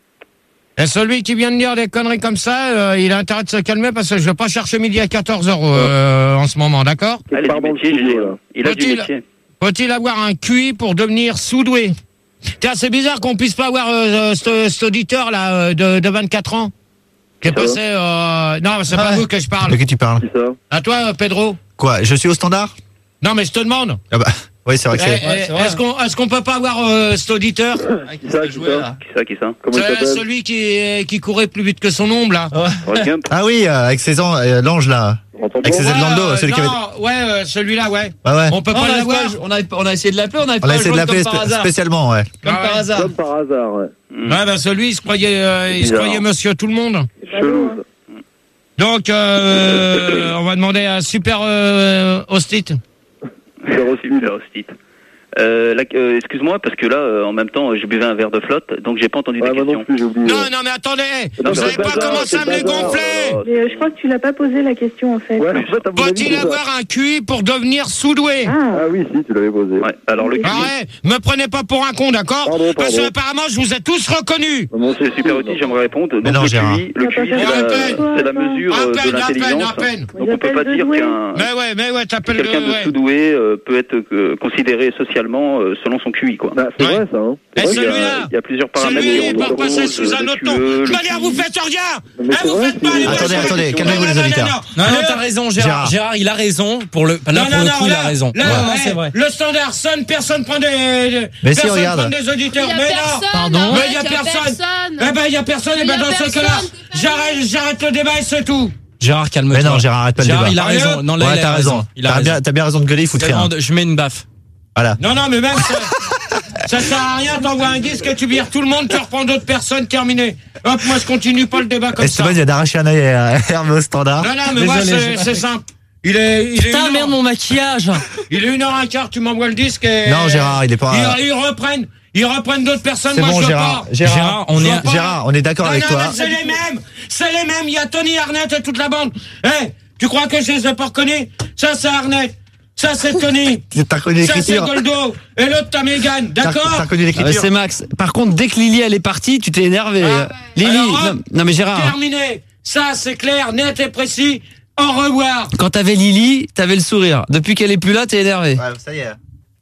[SPEAKER 2] Et celui qui vient de dire des conneries comme ça, euh, il a intérêt de se calmer parce que je vais pas chercher midi à quatorze heures euh, en ce moment, d'accord?
[SPEAKER 9] Ah, il a du
[SPEAKER 8] Pardon,
[SPEAKER 9] métier,
[SPEAKER 8] le
[SPEAKER 9] Gégé.
[SPEAKER 8] studio, là.
[SPEAKER 9] Il a du
[SPEAKER 2] Faut-il-
[SPEAKER 9] métier.
[SPEAKER 2] Faut-il avoir un Q I pour devenir sous-doué? Tiens, c'est bizarre qu'on puisse pas avoir euh, ce- cet auditeur là euh, de, de vingt-quatre ans qui est
[SPEAKER 8] Ça va
[SPEAKER 2] passé. Euh... Non, c'est
[SPEAKER 12] Ah
[SPEAKER 2] pas
[SPEAKER 12] ouais.
[SPEAKER 2] vous que je parle.
[SPEAKER 12] De qui tu parles?
[SPEAKER 8] Qui ça?
[SPEAKER 2] À toi, euh, Pedro.
[SPEAKER 12] Quoi? Je suis au standard?
[SPEAKER 2] Non, mais je te demande.
[SPEAKER 12] Ah bah, oui, c'est vrai que
[SPEAKER 2] Eh,
[SPEAKER 12] c'est.
[SPEAKER 2] eh, Est-ce qu'on est-ce qu'on peut pas avoir euh, cet auditeur?
[SPEAKER 8] Qui ça, qui ça?
[SPEAKER 9] Qui ça, qui ça
[SPEAKER 8] Comment il
[SPEAKER 2] C'est
[SPEAKER 8] s'appelle?
[SPEAKER 2] celui qui, qui courait plus vite que son ombre là.
[SPEAKER 9] Forrest Gump.
[SPEAKER 12] Ah oui, euh, avec ses an- euh, l'ange là.
[SPEAKER 8] Entends
[SPEAKER 12] Avec ses
[SPEAKER 8] pas?
[SPEAKER 12] ailes dans le dos,
[SPEAKER 2] euh,
[SPEAKER 12] celui qui avait.
[SPEAKER 2] non, ouais, euh, celui-là, ouais.
[SPEAKER 12] Ouais, ouais.
[SPEAKER 2] On peut
[SPEAKER 15] On
[SPEAKER 2] pas
[SPEAKER 15] a,
[SPEAKER 2] l'avoir.
[SPEAKER 15] on, a, on a essayé de l'appeler, on a
[SPEAKER 12] On
[SPEAKER 15] pas
[SPEAKER 12] a essayé de l'appeler
[SPEAKER 15] comme par
[SPEAKER 12] spé-
[SPEAKER 15] hasard.
[SPEAKER 12] spécialement, ouais.
[SPEAKER 15] Comme
[SPEAKER 2] Ah
[SPEAKER 15] par
[SPEAKER 2] ouais.
[SPEAKER 15] hasard.
[SPEAKER 8] Comme par hasard, ouais.
[SPEAKER 2] Ouais, bah celui, il se croyait, euh, il se
[SPEAKER 9] Bizarre.
[SPEAKER 2] croyait monsieur tout le monde.
[SPEAKER 8] Chelou, ça.
[SPEAKER 2] Donc, euh, on va demander à Super euh, Hostite.
[SPEAKER 8] Super hostile.
[SPEAKER 9] Super hostile. Euh, là, euh, excuse-moi, parce que là, euh, en même temps, je buvais un verre de flotte, donc j'ai pas entendu
[SPEAKER 8] Ouais,
[SPEAKER 9] ta
[SPEAKER 8] moi
[SPEAKER 9] question.
[SPEAKER 8] non plus, j'ai oublié.
[SPEAKER 2] Non, non, mais attendez,
[SPEAKER 8] Non,
[SPEAKER 2] vous
[SPEAKER 8] mais
[SPEAKER 2] savez
[SPEAKER 8] c'est
[SPEAKER 2] pas
[SPEAKER 8] le bazar,
[SPEAKER 2] comment
[SPEAKER 8] c'est
[SPEAKER 2] ça
[SPEAKER 8] le
[SPEAKER 2] me les
[SPEAKER 8] bazar.
[SPEAKER 2] gonfler.
[SPEAKER 13] Mais euh, je crois que tu l'as pas posé la question en fait.
[SPEAKER 8] Ouais, en fait, à mon avis,
[SPEAKER 2] Faut-il
[SPEAKER 8] c'est ça.
[SPEAKER 2] avoir un Q I pour devenir sous-doué?
[SPEAKER 13] Ah,
[SPEAKER 8] Ah oui, si, tu l'avais posé.
[SPEAKER 9] Ouais, alors le Q I,
[SPEAKER 2] Arrête, me prenez pas pour un con, d'accord?
[SPEAKER 8] Pardon,
[SPEAKER 2] Parce que
[SPEAKER 8] pardon.
[SPEAKER 2] apparemment, je vous ai tous reconnus.
[SPEAKER 8] Non,
[SPEAKER 9] c'est super utile, j'aimerais répondre. Donc
[SPEAKER 12] Mais non,
[SPEAKER 9] le
[SPEAKER 12] Gérard.
[SPEAKER 9] Q I, le Q I,
[SPEAKER 13] Ouais,
[SPEAKER 9] c'est
[SPEAKER 2] à
[SPEAKER 9] la,
[SPEAKER 2] peine.
[SPEAKER 9] c'est la mesure
[SPEAKER 2] À
[SPEAKER 9] euh,
[SPEAKER 2] peine,
[SPEAKER 9] de
[SPEAKER 2] à peine,
[SPEAKER 9] l'intelligence.
[SPEAKER 2] à peine.
[SPEAKER 9] Donc on peut pas dire qu'un
[SPEAKER 2] Mais ouais, mais ouais, t'appelles
[SPEAKER 9] quelqu'un
[SPEAKER 2] le.
[SPEAKER 9] de
[SPEAKER 2] Ouais.
[SPEAKER 9] sous-doué euh, peut être euh, considéré socialement euh, selon son Q I, quoi.
[SPEAKER 8] Bah, c'est
[SPEAKER 2] Ouais.
[SPEAKER 8] vrai, ça, hein.
[SPEAKER 2] Et
[SPEAKER 8] C'est vrai qu'il y a-
[SPEAKER 2] celui-là,
[SPEAKER 9] Il y a plusieurs paramètres.
[SPEAKER 2] celui,
[SPEAKER 9] qui
[SPEAKER 2] il
[SPEAKER 9] rentrent
[SPEAKER 2] peut
[SPEAKER 9] en
[SPEAKER 2] passer
[SPEAKER 9] cause,
[SPEAKER 2] sous un
[SPEAKER 9] le
[SPEAKER 2] autre
[SPEAKER 9] Q
[SPEAKER 2] nom.
[SPEAKER 9] E, le
[SPEAKER 2] De manière,
[SPEAKER 9] Q I.
[SPEAKER 2] vous faites rien.
[SPEAKER 8] Mais
[SPEAKER 2] Eh,
[SPEAKER 8] c'est
[SPEAKER 2] vous
[SPEAKER 8] vrai,
[SPEAKER 2] faites pas
[SPEAKER 8] c'est-
[SPEAKER 2] les
[SPEAKER 12] Attendez,
[SPEAKER 2] machins.
[SPEAKER 12] attendez, calmez-vous, les
[SPEAKER 2] Non, non,
[SPEAKER 12] auditeurs.
[SPEAKER 2] non,
[SPEAKER 6] Non,
[SPEAKER 2] non.
[SPEAKER 6] non, t'as raison, Gérard.
[SPEAKER 12] Gérard.
[SPEAKER 6] Gérard, il a raison. Pour le, là,
[SPEAKER 2] Non,
[SPEAKER 6] pour
[SPEAKER 2] non,
[SPEAKER 6] le
[SPEAKER 2] non,
[SPEAKER 6] coup, il
[SPEAKER 2] là,
[SPEAKER 6] a raison.
[SPEAKER 2] Là,
[SPEAKER 6] Ouais.
[SPEAKER 2] ouais,
[SPEAKER 6] c'est vrai.
[SPEAKER 2] le standard sonne, personne prend des,
[SPEAKER 12] Mais si,
[SPEAKER 2] personne
[SPEAKER 12] regarde.
[SPEAKER 2] prend des auditeurs.
[SPEAKER 7] Il y a
[SPEAKER 2] Mais
[SPEAKER 7] personne,
[SPEAKER 2] non,
[SPEAKER 12] Pardon
[SPEAKER 7] ah ouais,
[SPEAKER 2] mais il y a
[SPEAKER 7] il y a
[SPEAKER 2] personne.
[SPEAKER 7] personne.
[SPEAKER 2] Eh ben, il y a personne. Et
[SPEAKER 7] Il y
[SPEAKER 2] ben,
[SPEAKER 7] a
[SPEAKER 2] dans ce
[SPEAKER 7] personne,
[SPEAKER 2] cas-là,
[SPEAKER 7] c'est pas
[SPEAKER 2] j'arrête, j'arrête le débat et c'est tout.
[SPEAKER 6] Gérard, calme-toi.
[SPEAKER 12] Mais non, Gérard, arrête pas le
[SPEAKER 6] Gérard,
[SPEAKER 12] débat.
[SPEAKER 6] il a
[SPEAKER 2] Allez,
[SPEAKER 6] raison.
[SPEAKER 2] hop.
[SPEAKER 6] Non, là,
[SPEAKER 12] Ouais,
[SPEAKER 6] il a
[SPEAKER 12] t'as raison.
[SPEAKER 6] Il a
[SPEAKER 12] T'as
[SPEAKER 6] raison.
[SPEAKER 12] bien, t'as bien raison de gueuler, il fout
[SPEAKER 6] C'est
[SPEAKER 12] rien.
[SPEAKER 6] bon, je mets une baffe.
[SPEAKER 12] Voilà.
[SPEAKER 2] Non, non, mais même ça, ça sert à rien. T'envoies un disque, tu vires tout le monde, tu reprends d'autres personnes, terminé. Hop, moi, je continue pas le débat comme ça.
[SPEAKER 12] Esteban, il vient d'arracher un œil à Hervé au standard.
[SPEAKER 2] Non, non, mais moi,
[SPEAKER 6] Désolé,
[SPEAKER 2] c'est,
[SPEAKER 6] j'ai-
[SPEAKER 2] c'est simple. Il est, il est
[SPEAKER 6] Putain,
[SPEAKER 2] une
[SPEAKER 6] merde,
[SPEAKER 2] heure,
[SPEAKER 6] mon maquillage.
[SPEAKER 2] il est une heure un quart, tu m'envoies le disque et.
[SPEAKER 12] Non, Gérard, il est pas.
[SPEAKER 2] Ils, ils reprennent, ils reprennent d'autres personnes,
[SPEAKER 12] C'est
[SPEAKER 2] moi,
[SPEAKER 12] bon,
[SPEAKER 2] je veux
[SPEAKER 12] Gérard.
[SPEAKER 2] pas.
[SPEAKER 12] Gérard,
[SPEAKER 6] Gérard, on
[SPEAKER 2] Je
[SPEAKER 6] est-
[SPEAKER 2] veux pas.
[SPEAKER 12] Gérard, on est d'accord
[SPEAKER 2] Non,
[SPEAKER 12] avec
[SPEAKER 2] non,
[SPEAKER 12] toi.
[SPEAKER 2] mais c'est les mêmes, c'est les mêmes. Il y a Tony Arnett et toute la bande. Eh, tu crois que je les ai pas reconnus? Ça, c'est Arnett. Ça, c'est Tony.
[SPEAKER 12] T'as reconnu
[SPEAKER 2] Ça, c'est
[SPEAKER 12] l'écriture.
[SPEAKER 2] Goldo. Et l'autre, t'as Megan.
[SPEAKER 12] T'as
[SPEAKER 2] D'accord?
[SPEAKER 12] t'as reconnu
[SPEAKER 15] Ah bah,
[SPEAKER 12] l'écriture.
[SPEAKER 15] c'est Max. Par contre, dès que Lily elle est partie, tu t'es énervé.
[SPEAKER 2] Ah,
[SPEAKER 15] Lily,
[SPEAKER 2] alors, hop,
[SPEAKER 15] non, non, mais Gérard,
[SPEAKER 2] Terminé. Ça, c'est clair, net et précis. Au revoir.
[SPEAKER 15] quand t'avais Lily, t'avais le sourire. Depuis qu'elle est plus là, t'es énervé.
[SPEAKER 12] Ouais, ça y est.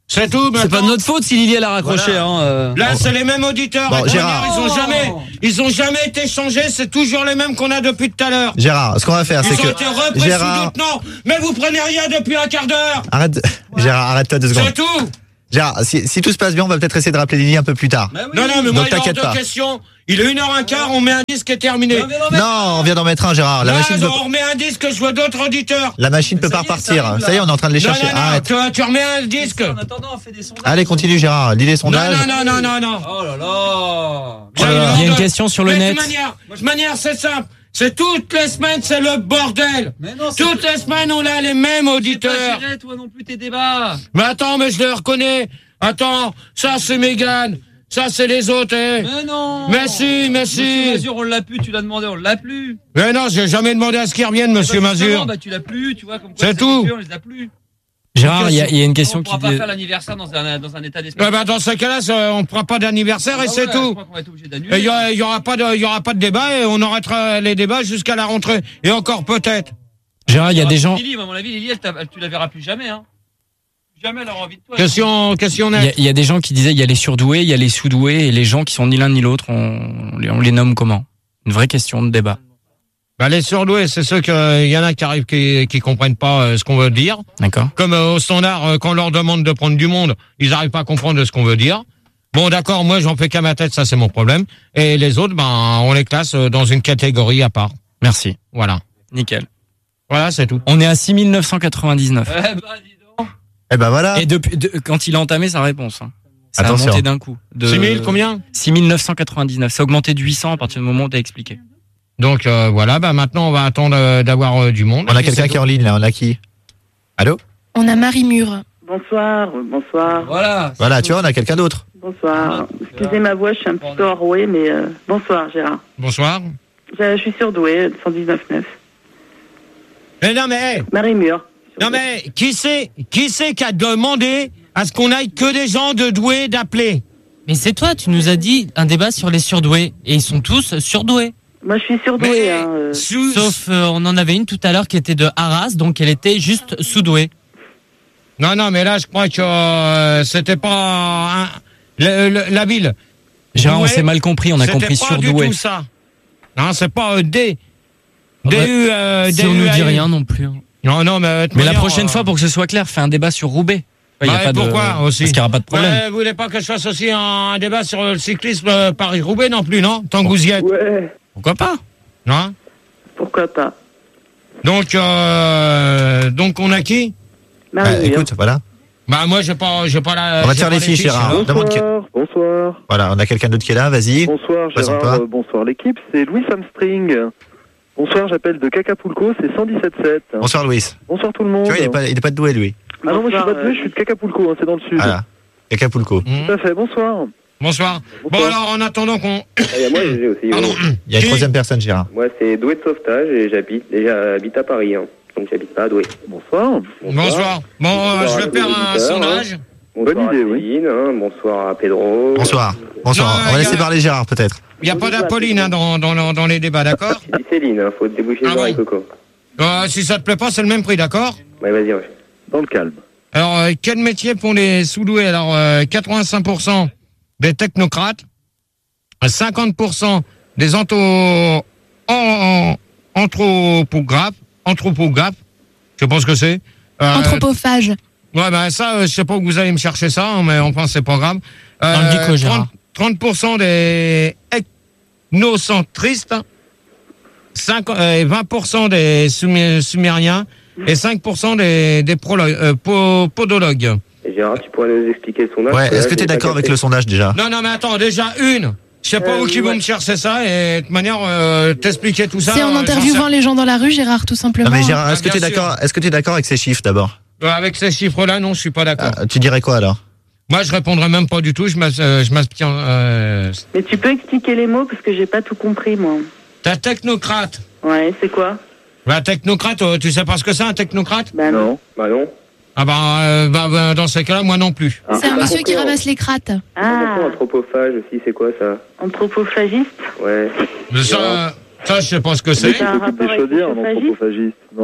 [SPEAKER 2] C'est tout.
[SPEAKER 15] C'est pas de notre faute si Lily elle a raccroché.
[SPEAKER 2] Voilà.
[SPEAKER 15] Hein, euh.
[SPEAKER 2] Là, c'est les mêmes auditeurs.
[SPEAKER 5] Bon,
[SPEAKER 2] La
[SPEAKER 5] Gérard.
[SPEAKER 2] dernière, Ils ont jamais, ils ont jamais été changés. C'est toujours les mêmes qu'on a depuis tout à l'heure.
[SPEAKER 5] Gérard, ce qu'on va faire,
[SPEAKER 2] Ils
[SPEAKER 5] c'est
[SPEAKER 2] ont
[SPEAKER 5] que
[SPEAKER 2] été repris
[SPEAKER 5] Gérard,
[SPEAKER 2] sous d'autres noms. Mais vous prenez rien depuis un quart d'heure.
[SPEAKER 5] arrête, Gérard, arrête-toi deux secondes.
[SPEAKER 2] C'est tout.
[SPEAKER 5] Gérard, si, si tout se passe bien, on va peut-être essayer de rappeler Lily un peu plus tard.
[SPEAKER 2] Non, non, mais
[SPEAKER 5] Donc
[SPEAKER 2] moi, il est hors
[SPEAKER 5] t'inquiète
[SPEAKER 2] de
[SPEAKER 5] pas.
[SPEAKER 2] question. Il est une heure un quart, on met un disque et terminé.
[SPEAKER 5] Non, on vient d'en mettre un, Gérard. La
[SPEAKER 2] Là,
[SPEAKER 5] machine,
[SPEAKER 2] non,
[SPEAKER 5] peut...
[SPEAKER 2] on remet un disque, je vois d'autres auditeurs.
[SPEAKER 5] la machine peut pas repartir. Ça y est, on est en train de les
[SPEAKER 2] Non,
[SPEAKER 5] chercher.
[SPEAKER 2] non, non,
[SPEAKER 5] Arrête.
[SPEAKER 2] tu, tu remets un disque.
[SPEAKER 15] En attendant, on fait des sondages.
[SPEAKER 5] Allez, continue, Gérard. Lis les sondages.
[SPEAKER 2] Non, non, non, non, non, non.
[SPEAKER 15] Oh là là.
[SPEAKER 6] Il y a une question sur le
[SPEAKER 2] Mais
[SPEAKER 6] net.
[SPEAKER 2] De toute manière, de manière, c'est simple. C'est toutes les semaines, c'est le bordel.
[SPEAKER 15] Mais non, c'est
[SPEAKER 2] Toutes les semaines, on a les mêmes auditeurs.
[SPEAKER 15] pas géré, toi non plus tes débats.
[SPEAKER 2] Mais attends, mais je les reconnais. Attends, ça c'est Mégane. Ça c'est les autres, hein.
[SPEAKER 15] Mais non.
[SPEAKER 2] Mais si, mais si.
[SPEAKER 15] Monsieur Mazur, on l'a plus, tu l'as demandé, on l'a plus.
[SPEAKER 2] Mais non, j'ai jamais demandé à ce qu'il revienne, monsieur
[SPEAKER 15] Bah, justement,
[SPEAKER 2] Mazur.
[SPEAKER 15] Bah, tu l'as plus, tu vois, comme quoi
[SPEAKER 2] C'est tout.
[SPEAKER 15] On les a plus.
[SPEAKER 6] Gérard, il y, a- il y a une question
[SPEAKER 15] On
[SPEAKER 6] qui
[SPEAKER 15] pourra pas
[SPEAKER 6] dit.
[SPEAKER 15] faire l'anniversaire dans un, dans un état d'esprit.
[SPEAKER 2] Ouais, bah, dans ce cas-là, ça, on ne prend pas d'anniversaire et
[SPEAKER 15] Ah
[SPEAKER 2] c'est
[SPEAKER 15] ouais,
[SPEAKER 2] tout.
[SPEAKER 15] je crois qu'on va être obligé d'annuler.
[SPEAKER 2] Et il y, a- il y aura pas de, il y aura pas de débat et on arrêtera les débats jusqu'à la rentrée. Et encore peut-être.
[SPEAKER 6] Gérard, il y a des gens.
[SPEAKER 15] Lily, à mon avis, Lily, elle, t'a- elle- tu la verras plus jamais, hein. Jamais elle aura envie de toi.
[SPEAKER 2] Question, question
[SPEAKER 6] Il y, a,
[SPEAKER 2] nette.
[SPEAKER 6] il y a des gens qui disaient il y a les surdoués, il y a les sous-doués et les gens qui sont ni l'un ni l'autre, on, on les- on les nomme comment? Une vraie question de débat.
[SPEAKER 2] Bah, les surdoués, c'est ceux que, il y en a qui arrivent qui, qui comprennent pas euh, ce qu'on veut dire.
[SPEAKER 6] D'accord.
[SPEAKER 2] Comme euh, au standard, euh, quand on leur demande de prendre du monde, ils n'arrivent pas à comprendre ce qu'on veut dire. Bon, d'accord, moi, j'en fais qu'à ma tête, ça, c'est mon problème. Et les autres, ben, on les classe euh, dans une catégorie à part.
[SPEAKER 6] Merci.
[SPEAKER 2] Voilà.
[SPEAKER 6] Nickel.
[SPEAKER 2] Voilà, c'est tout.
[SPEAKER 6] On est à six mille neuf cent quatre-vingt-dix-neuf.
[SPEAKER 15] Eh bah, dis donc.
[SPEAKER 5] Eh ben voilà.
[SPEAKER 6] Et depuis, de- quand il a entamé sa réponse, hein, ça
[SPEAKER 5] Attention.
[SPEAKER 6] a monté d'un coup. De
[SPEAKER 2] six mille, combien?
[SPEAKER 6] six mille neuf cent quatre-vingt-dix-neuf. Ça a augmenté de huit cents à partir du moment où tu as expliqué.
[SPEAKER 2] Donc, euh, voilà, bah, maintenant, on va attendre euh, d'avoir euh, du monde.
[SPEAKER 5] On a
[SPEAKER 2] Et
[SPEAKER 5] quelqu'un
[SPEAKER 2] c'est
[SPEAKER 5] qui est en ligne, là. On a qui? Allô?
[SPEAKER 7] On a Marie Mure.
[SPEAKER 13] Bonsoir, bonsoir,
[SPEAKER 15] Voilà.
[SPEAKER 5] Voilà, tu vois, on a quelqu'un d'autre.
[SPEAKER 13] bonsoir. Excusez ma voix, je suis un petit peu enrouée, mais euh, bonsoir Gérard.
[SPEAKER 2] Bonsoir.
[SPEAKER 13] Je, je suis surdouée, cent dix-neuf neuf.
[SPEAKER 2] Mais non, mais, hey,
[SPEAKER 13] Marie Mure.
[SPEAKER 2] non, mais, qui c'est, qui c'est qui a demandé à ce qu'on aille que des gens de doués d'appeler?
[SPEAKER 16] Mais c'est toi, tu nous as dit un débat sur les surdoués. Et ils sont tous surdoués.
[SPEAKER 13] Moi, je suis surdouée.
[SPEAKER 2] Mais,
[SPEAKER 13] Hein, euh.
[SPEAKER 2] sous-
[SPEAKER 16] Sauf, euh, on en avait une tout à l'heure qui était de Arras, donc elle était juste sous-douée.
[SPEAKER 2] Non, non, mais là, je crois que euh, c'était pas un- le- le- la ville.
[SPEAKER 6] Gérard, on
[SPEAKER 2] Doué,
[SPEAKER 6] s'est mal compris, on a
[SPEAKER 2] c'était
[SPEAKER 6] compris
[SPEAKER 2] pas du
[SPEAKER 6] surdoué.
[SPEAKER 2] tout ça. Non, c'est pas euh, D.
[SPEAKER 6] bah,
[SPEAKER 2] D U, euh,
[SPEAKER 6] Si
[SPEAKER 2] D
[SPEAKER 6] on
[SPEAKER 2] U
[SPEAKER 6] nous
[SPEAKER 2] A
[SPEAKER 6] dit
[SPEAKER 2] U.
[SPEAKER 6] rien non plus.
[SPEAKER 2] Non, non, mais. de toute
[SPEAKER 6] Mais la
[SPEAKER 2] manière,
[SPEAKER 6] prochaine
[SPEAKER 2] euh,
[SPEAKER 6] fois, pour que ce soit clair, fais un débat sur Roubaix. Il y a
[SPEAKER 2] ouais,
[SPEAKER 6] pas de-
[SPEAKER 2] pourquoi aussi?
[SPEAKER 6] Parce qu'il n'y aura pas de problème.
[SPEAKER 2] Ouais, vous voulez pas que je fasse aussi un, un débat sur le cyclisme euh, Paris-Roubaix non plus, non? Tant que vous y êtes.
[SPEAKER 13] Ouais,
[SPEAKER 6] Pourquoi pas?
[SPEAKER 2] Non?
[SPEAKER 13] pourquoi pas.
[SPEAKER 2] Donc, euh, donc on a qui?
[SPEAKER 13] Marie
[SPEAKER 5] Euh,
[SPEAKER 13] Mure.
[SPEAKER 5] écoute, voilà.
[SPEAKER 2] Bah, moi, j'ai pas, j'ai pas la.
[SPEAKER 5] On va
[SPEAKER 2] j'ai
[SPEAKER 5] te faire
[SPEAKER 2] pas
[SPEAKER 5] les fiches, Gérard.
[SPEAKER 2] alors.
[SPEAKER 5] Demande qui-
[SPEAKER 8] Bonsoir, bonsoir.
[SPEAKER 5] Voilà, on a quelqu'un d'autre qui est là, vas-y.
[SPEAKER 8] Bonsoir
[SPEAKER 5] Présente-toi.
[SPEAKER 8] Gérard, euh, bonsoir l'équipe, c'est Louis Hamstring. Bonsoir, j'appelle de Cacapulco, c'est cent dix-sept sept.
[SPEAKER 5] Bonsoir, Louis.
[SPEAKER 8] Bonsoir tout le monde.
[SPEAKER 5] Tu vois, il est pas, il est pas doué, lui.
[SPEAKER 8] Ah non, moi je suis
[SPEAKER 13] Bonsoir,
[SPEAKER 8] pas de Douai,
[SPEAKER 13] euh,
[SPEAKER 8] je suis de Cacapulco, hein, c'est dans le sud.
[SPEAKER 5] Voilà. Acapulco.
[SPEAKER 2] Mmh.
[SPEAKER 8] Tout à fait, bonsoir.
[SPEAKER 2] Bonsoir. Bon,
[SPEAKER 8] Bonsoir.
[SPEAKER 2] alors, en attendant qu'on.
[SPEAKER 10] Ah, il y a moi, j'ai aussi.
[SPEAKER 2] Pardon.
[SPEAKER 10] oui.
[SPEAKER 5] Il y a une
[SPEAKER 2] Qui
[SPEAKER 5] troisième personne, Gérard.
[SPEAKER 10] Moi, c'est Douai de sauvetage et j'habite, déjà, j'habite à Paris. Hein. Donc, j'habite pas à Douai.
[SPEAKER 8] Bonsoir.
[SPEAKER 2] Bonsoir. Bon, euh,
[SPEAKER 10] Bonsoir
[SPEAKER 2] je
[SPEAKER 10] à
[SPEAKER 2] vais
[SPEAKER 10] tous
[SPEAKER 2] faire
[SPEAKER 10] les
[SPEAKER 2] un
[SPEAKER 10] auditeurs,
[SPEAKER 2] sondage.
[SPEAKER 10] Bonsoir
[SPEAKER 8] Bonne idée,
[SPEAKER 10] à
[SPEAKER 8] oui.
[SPEAKER 10] Céline, hein. Bonsoir à Pedro.
[SPEAKER 5] Bonsoir. Bonsoir.
[SPEAKER 2] Non,
[SPEAKER 5] on va
[SPEAKER 2] il y
[SPEAKER 5] laisser
[SPEAKER 2] a-
[SPEAKER 5] parler Gérard, peut-être.
[SPEAKER 2] Il n'y a pas d'Apolline hein, dans, dans, dans, dans les débats, d'accord?
[SPEAKER 10] J'ai dit Céline, hein. Faut te déboucher
[SPEAKER 2] Ah
[SPEAKER 10] les
[SPEAKER 2] bon
[SPEAKER 10] oreilles, Coco.
[SPEAKER 2] euh, Si ça te plaît pas, c'est le même prix, d'accord?
[SPEAKER 10] Ouais, vas-y, ouais.
[SPEAKER 8] Dans le calme.
[SPEAKER 2] Alors, euh, quel métier pour les sous-doués? Alors, euh, quatre-vingt-cinq pour cent des technocrates, cinquante pour cent des anto... en, en, anthropographes, anthropographes, je sais pas ce que c'est. Euh,
[SPEAKER 7] Anthropophage.
[SPEAKER 2] Ouais, ben ça, euh, je sais pas où vous allez me chercher ça, hein, mais enfin, c'est pas grave. Euh,
[SPEAKER 16] On le dit quoi, Gérard
[SPEAKER 2] trente, trente pour cent des ethnocentristes, cinq, euh, vingt pour cent des sumé- sumériens et cinq pour cent des, des prolo- euh, po- podologues.
[SPEAKER 10] Et Gérard, tu pourrais nous expliquer le sondage?
[SPEAKER 5] Ouais,
[SPEAKER 10] parce que
[SPEAKER 5] est-ce
[SPEAKER 10] là,
[SPEAKER 5] que tu
[SPEAKER 10] j'ai
[SPEAKER 5] es
[SPEAKER 10] pas
[SPEAKER 5] d'accord avec
[SPEAKER 10] capté.
[SPEAKER 5] le sondage déjà?
[SPEAKER 2] Non, non, mais attends, déjà une. Je sais pas
[SPEAKER 13] Euh,
[SPEAKER 2] où qui vont
[SPEAKER 13] ouais.
[SPEAKER 2] me chercher ça et de toute manière, euh, t'expliquer tout ça.
[SPEAKER 7] C'est en
[SPEAKER 2] euh,
[SPEAKER 7] interviewant
[SPEAKER 2] j'en
[SPEAKER 7] les gens dans la rue, Gérard, tout simplement.
[SPEAKER 5] Non mais Gérard,
[SPEAKER 2] Ah,
[SPEAKER 5] est-ce que
[SPEAKER 2] bien
[SPEAKER 5] tu es
[SPEAKER 2] sûr.
[SPEAKER 5] d'accord Est-ce que tu es d'accord avec ces chiffres d'abord?
[SPEAKER 2] sais- euh, avec ces chiffres-là, non, je suis pas d'accord.
[SPEAKER 5] Ah, Tu dirais quoi alors?
[SPEAKER 2] Moi, je répondrai même pas du tout. Je m'as- euh, je m'abstiens. Euh,
[SPEAKER 13] Mais tu peux expliquer les mots parce que j'ai pas tout compris, moi.
[SPEAKER 2] T'as technocrate.
[SPEAKER 13] Ouais, c'est quoi?
[SPEAKER 2] Bah, technocrate, euh, tu sais pas ce que c'est un technocrate?
[SPEAKER 13] Bah non.
[SPEAKER 10] Bah non.
[SPEAKER 2] Ah bah, euh, bah, bah, dans ces cas-là, moi non plus.
[SPEAKER 10] Ah,
[SPEAKER 7] C'est un
[SPEAKER 10] bah,
[SPEAKER 7] monsieur qui
[SPEAKER 10] compris,
[SPEAKER 7] ramasse les crattes.
[SPEAKER 13] Ah,
[SPEAKER 10] Attention, anthropophage aussi, c'est quoi ça?
[SPEAKER 13] anthropophagiste.
[SPEAKER 10] Ouais.
[SPEAKER 2] Mais ça, ça, je sais pas ce que c'est.
[SPEAKER 13] C'est un
[SPEAKER 8] S'occupe des
[SPEAKER 13] rapport avec
[SPEAKER 8] chaudières, un
[SPEAKER 13] l'anthropophagiste.
[SPEAKER 8] anthropophagiste, non?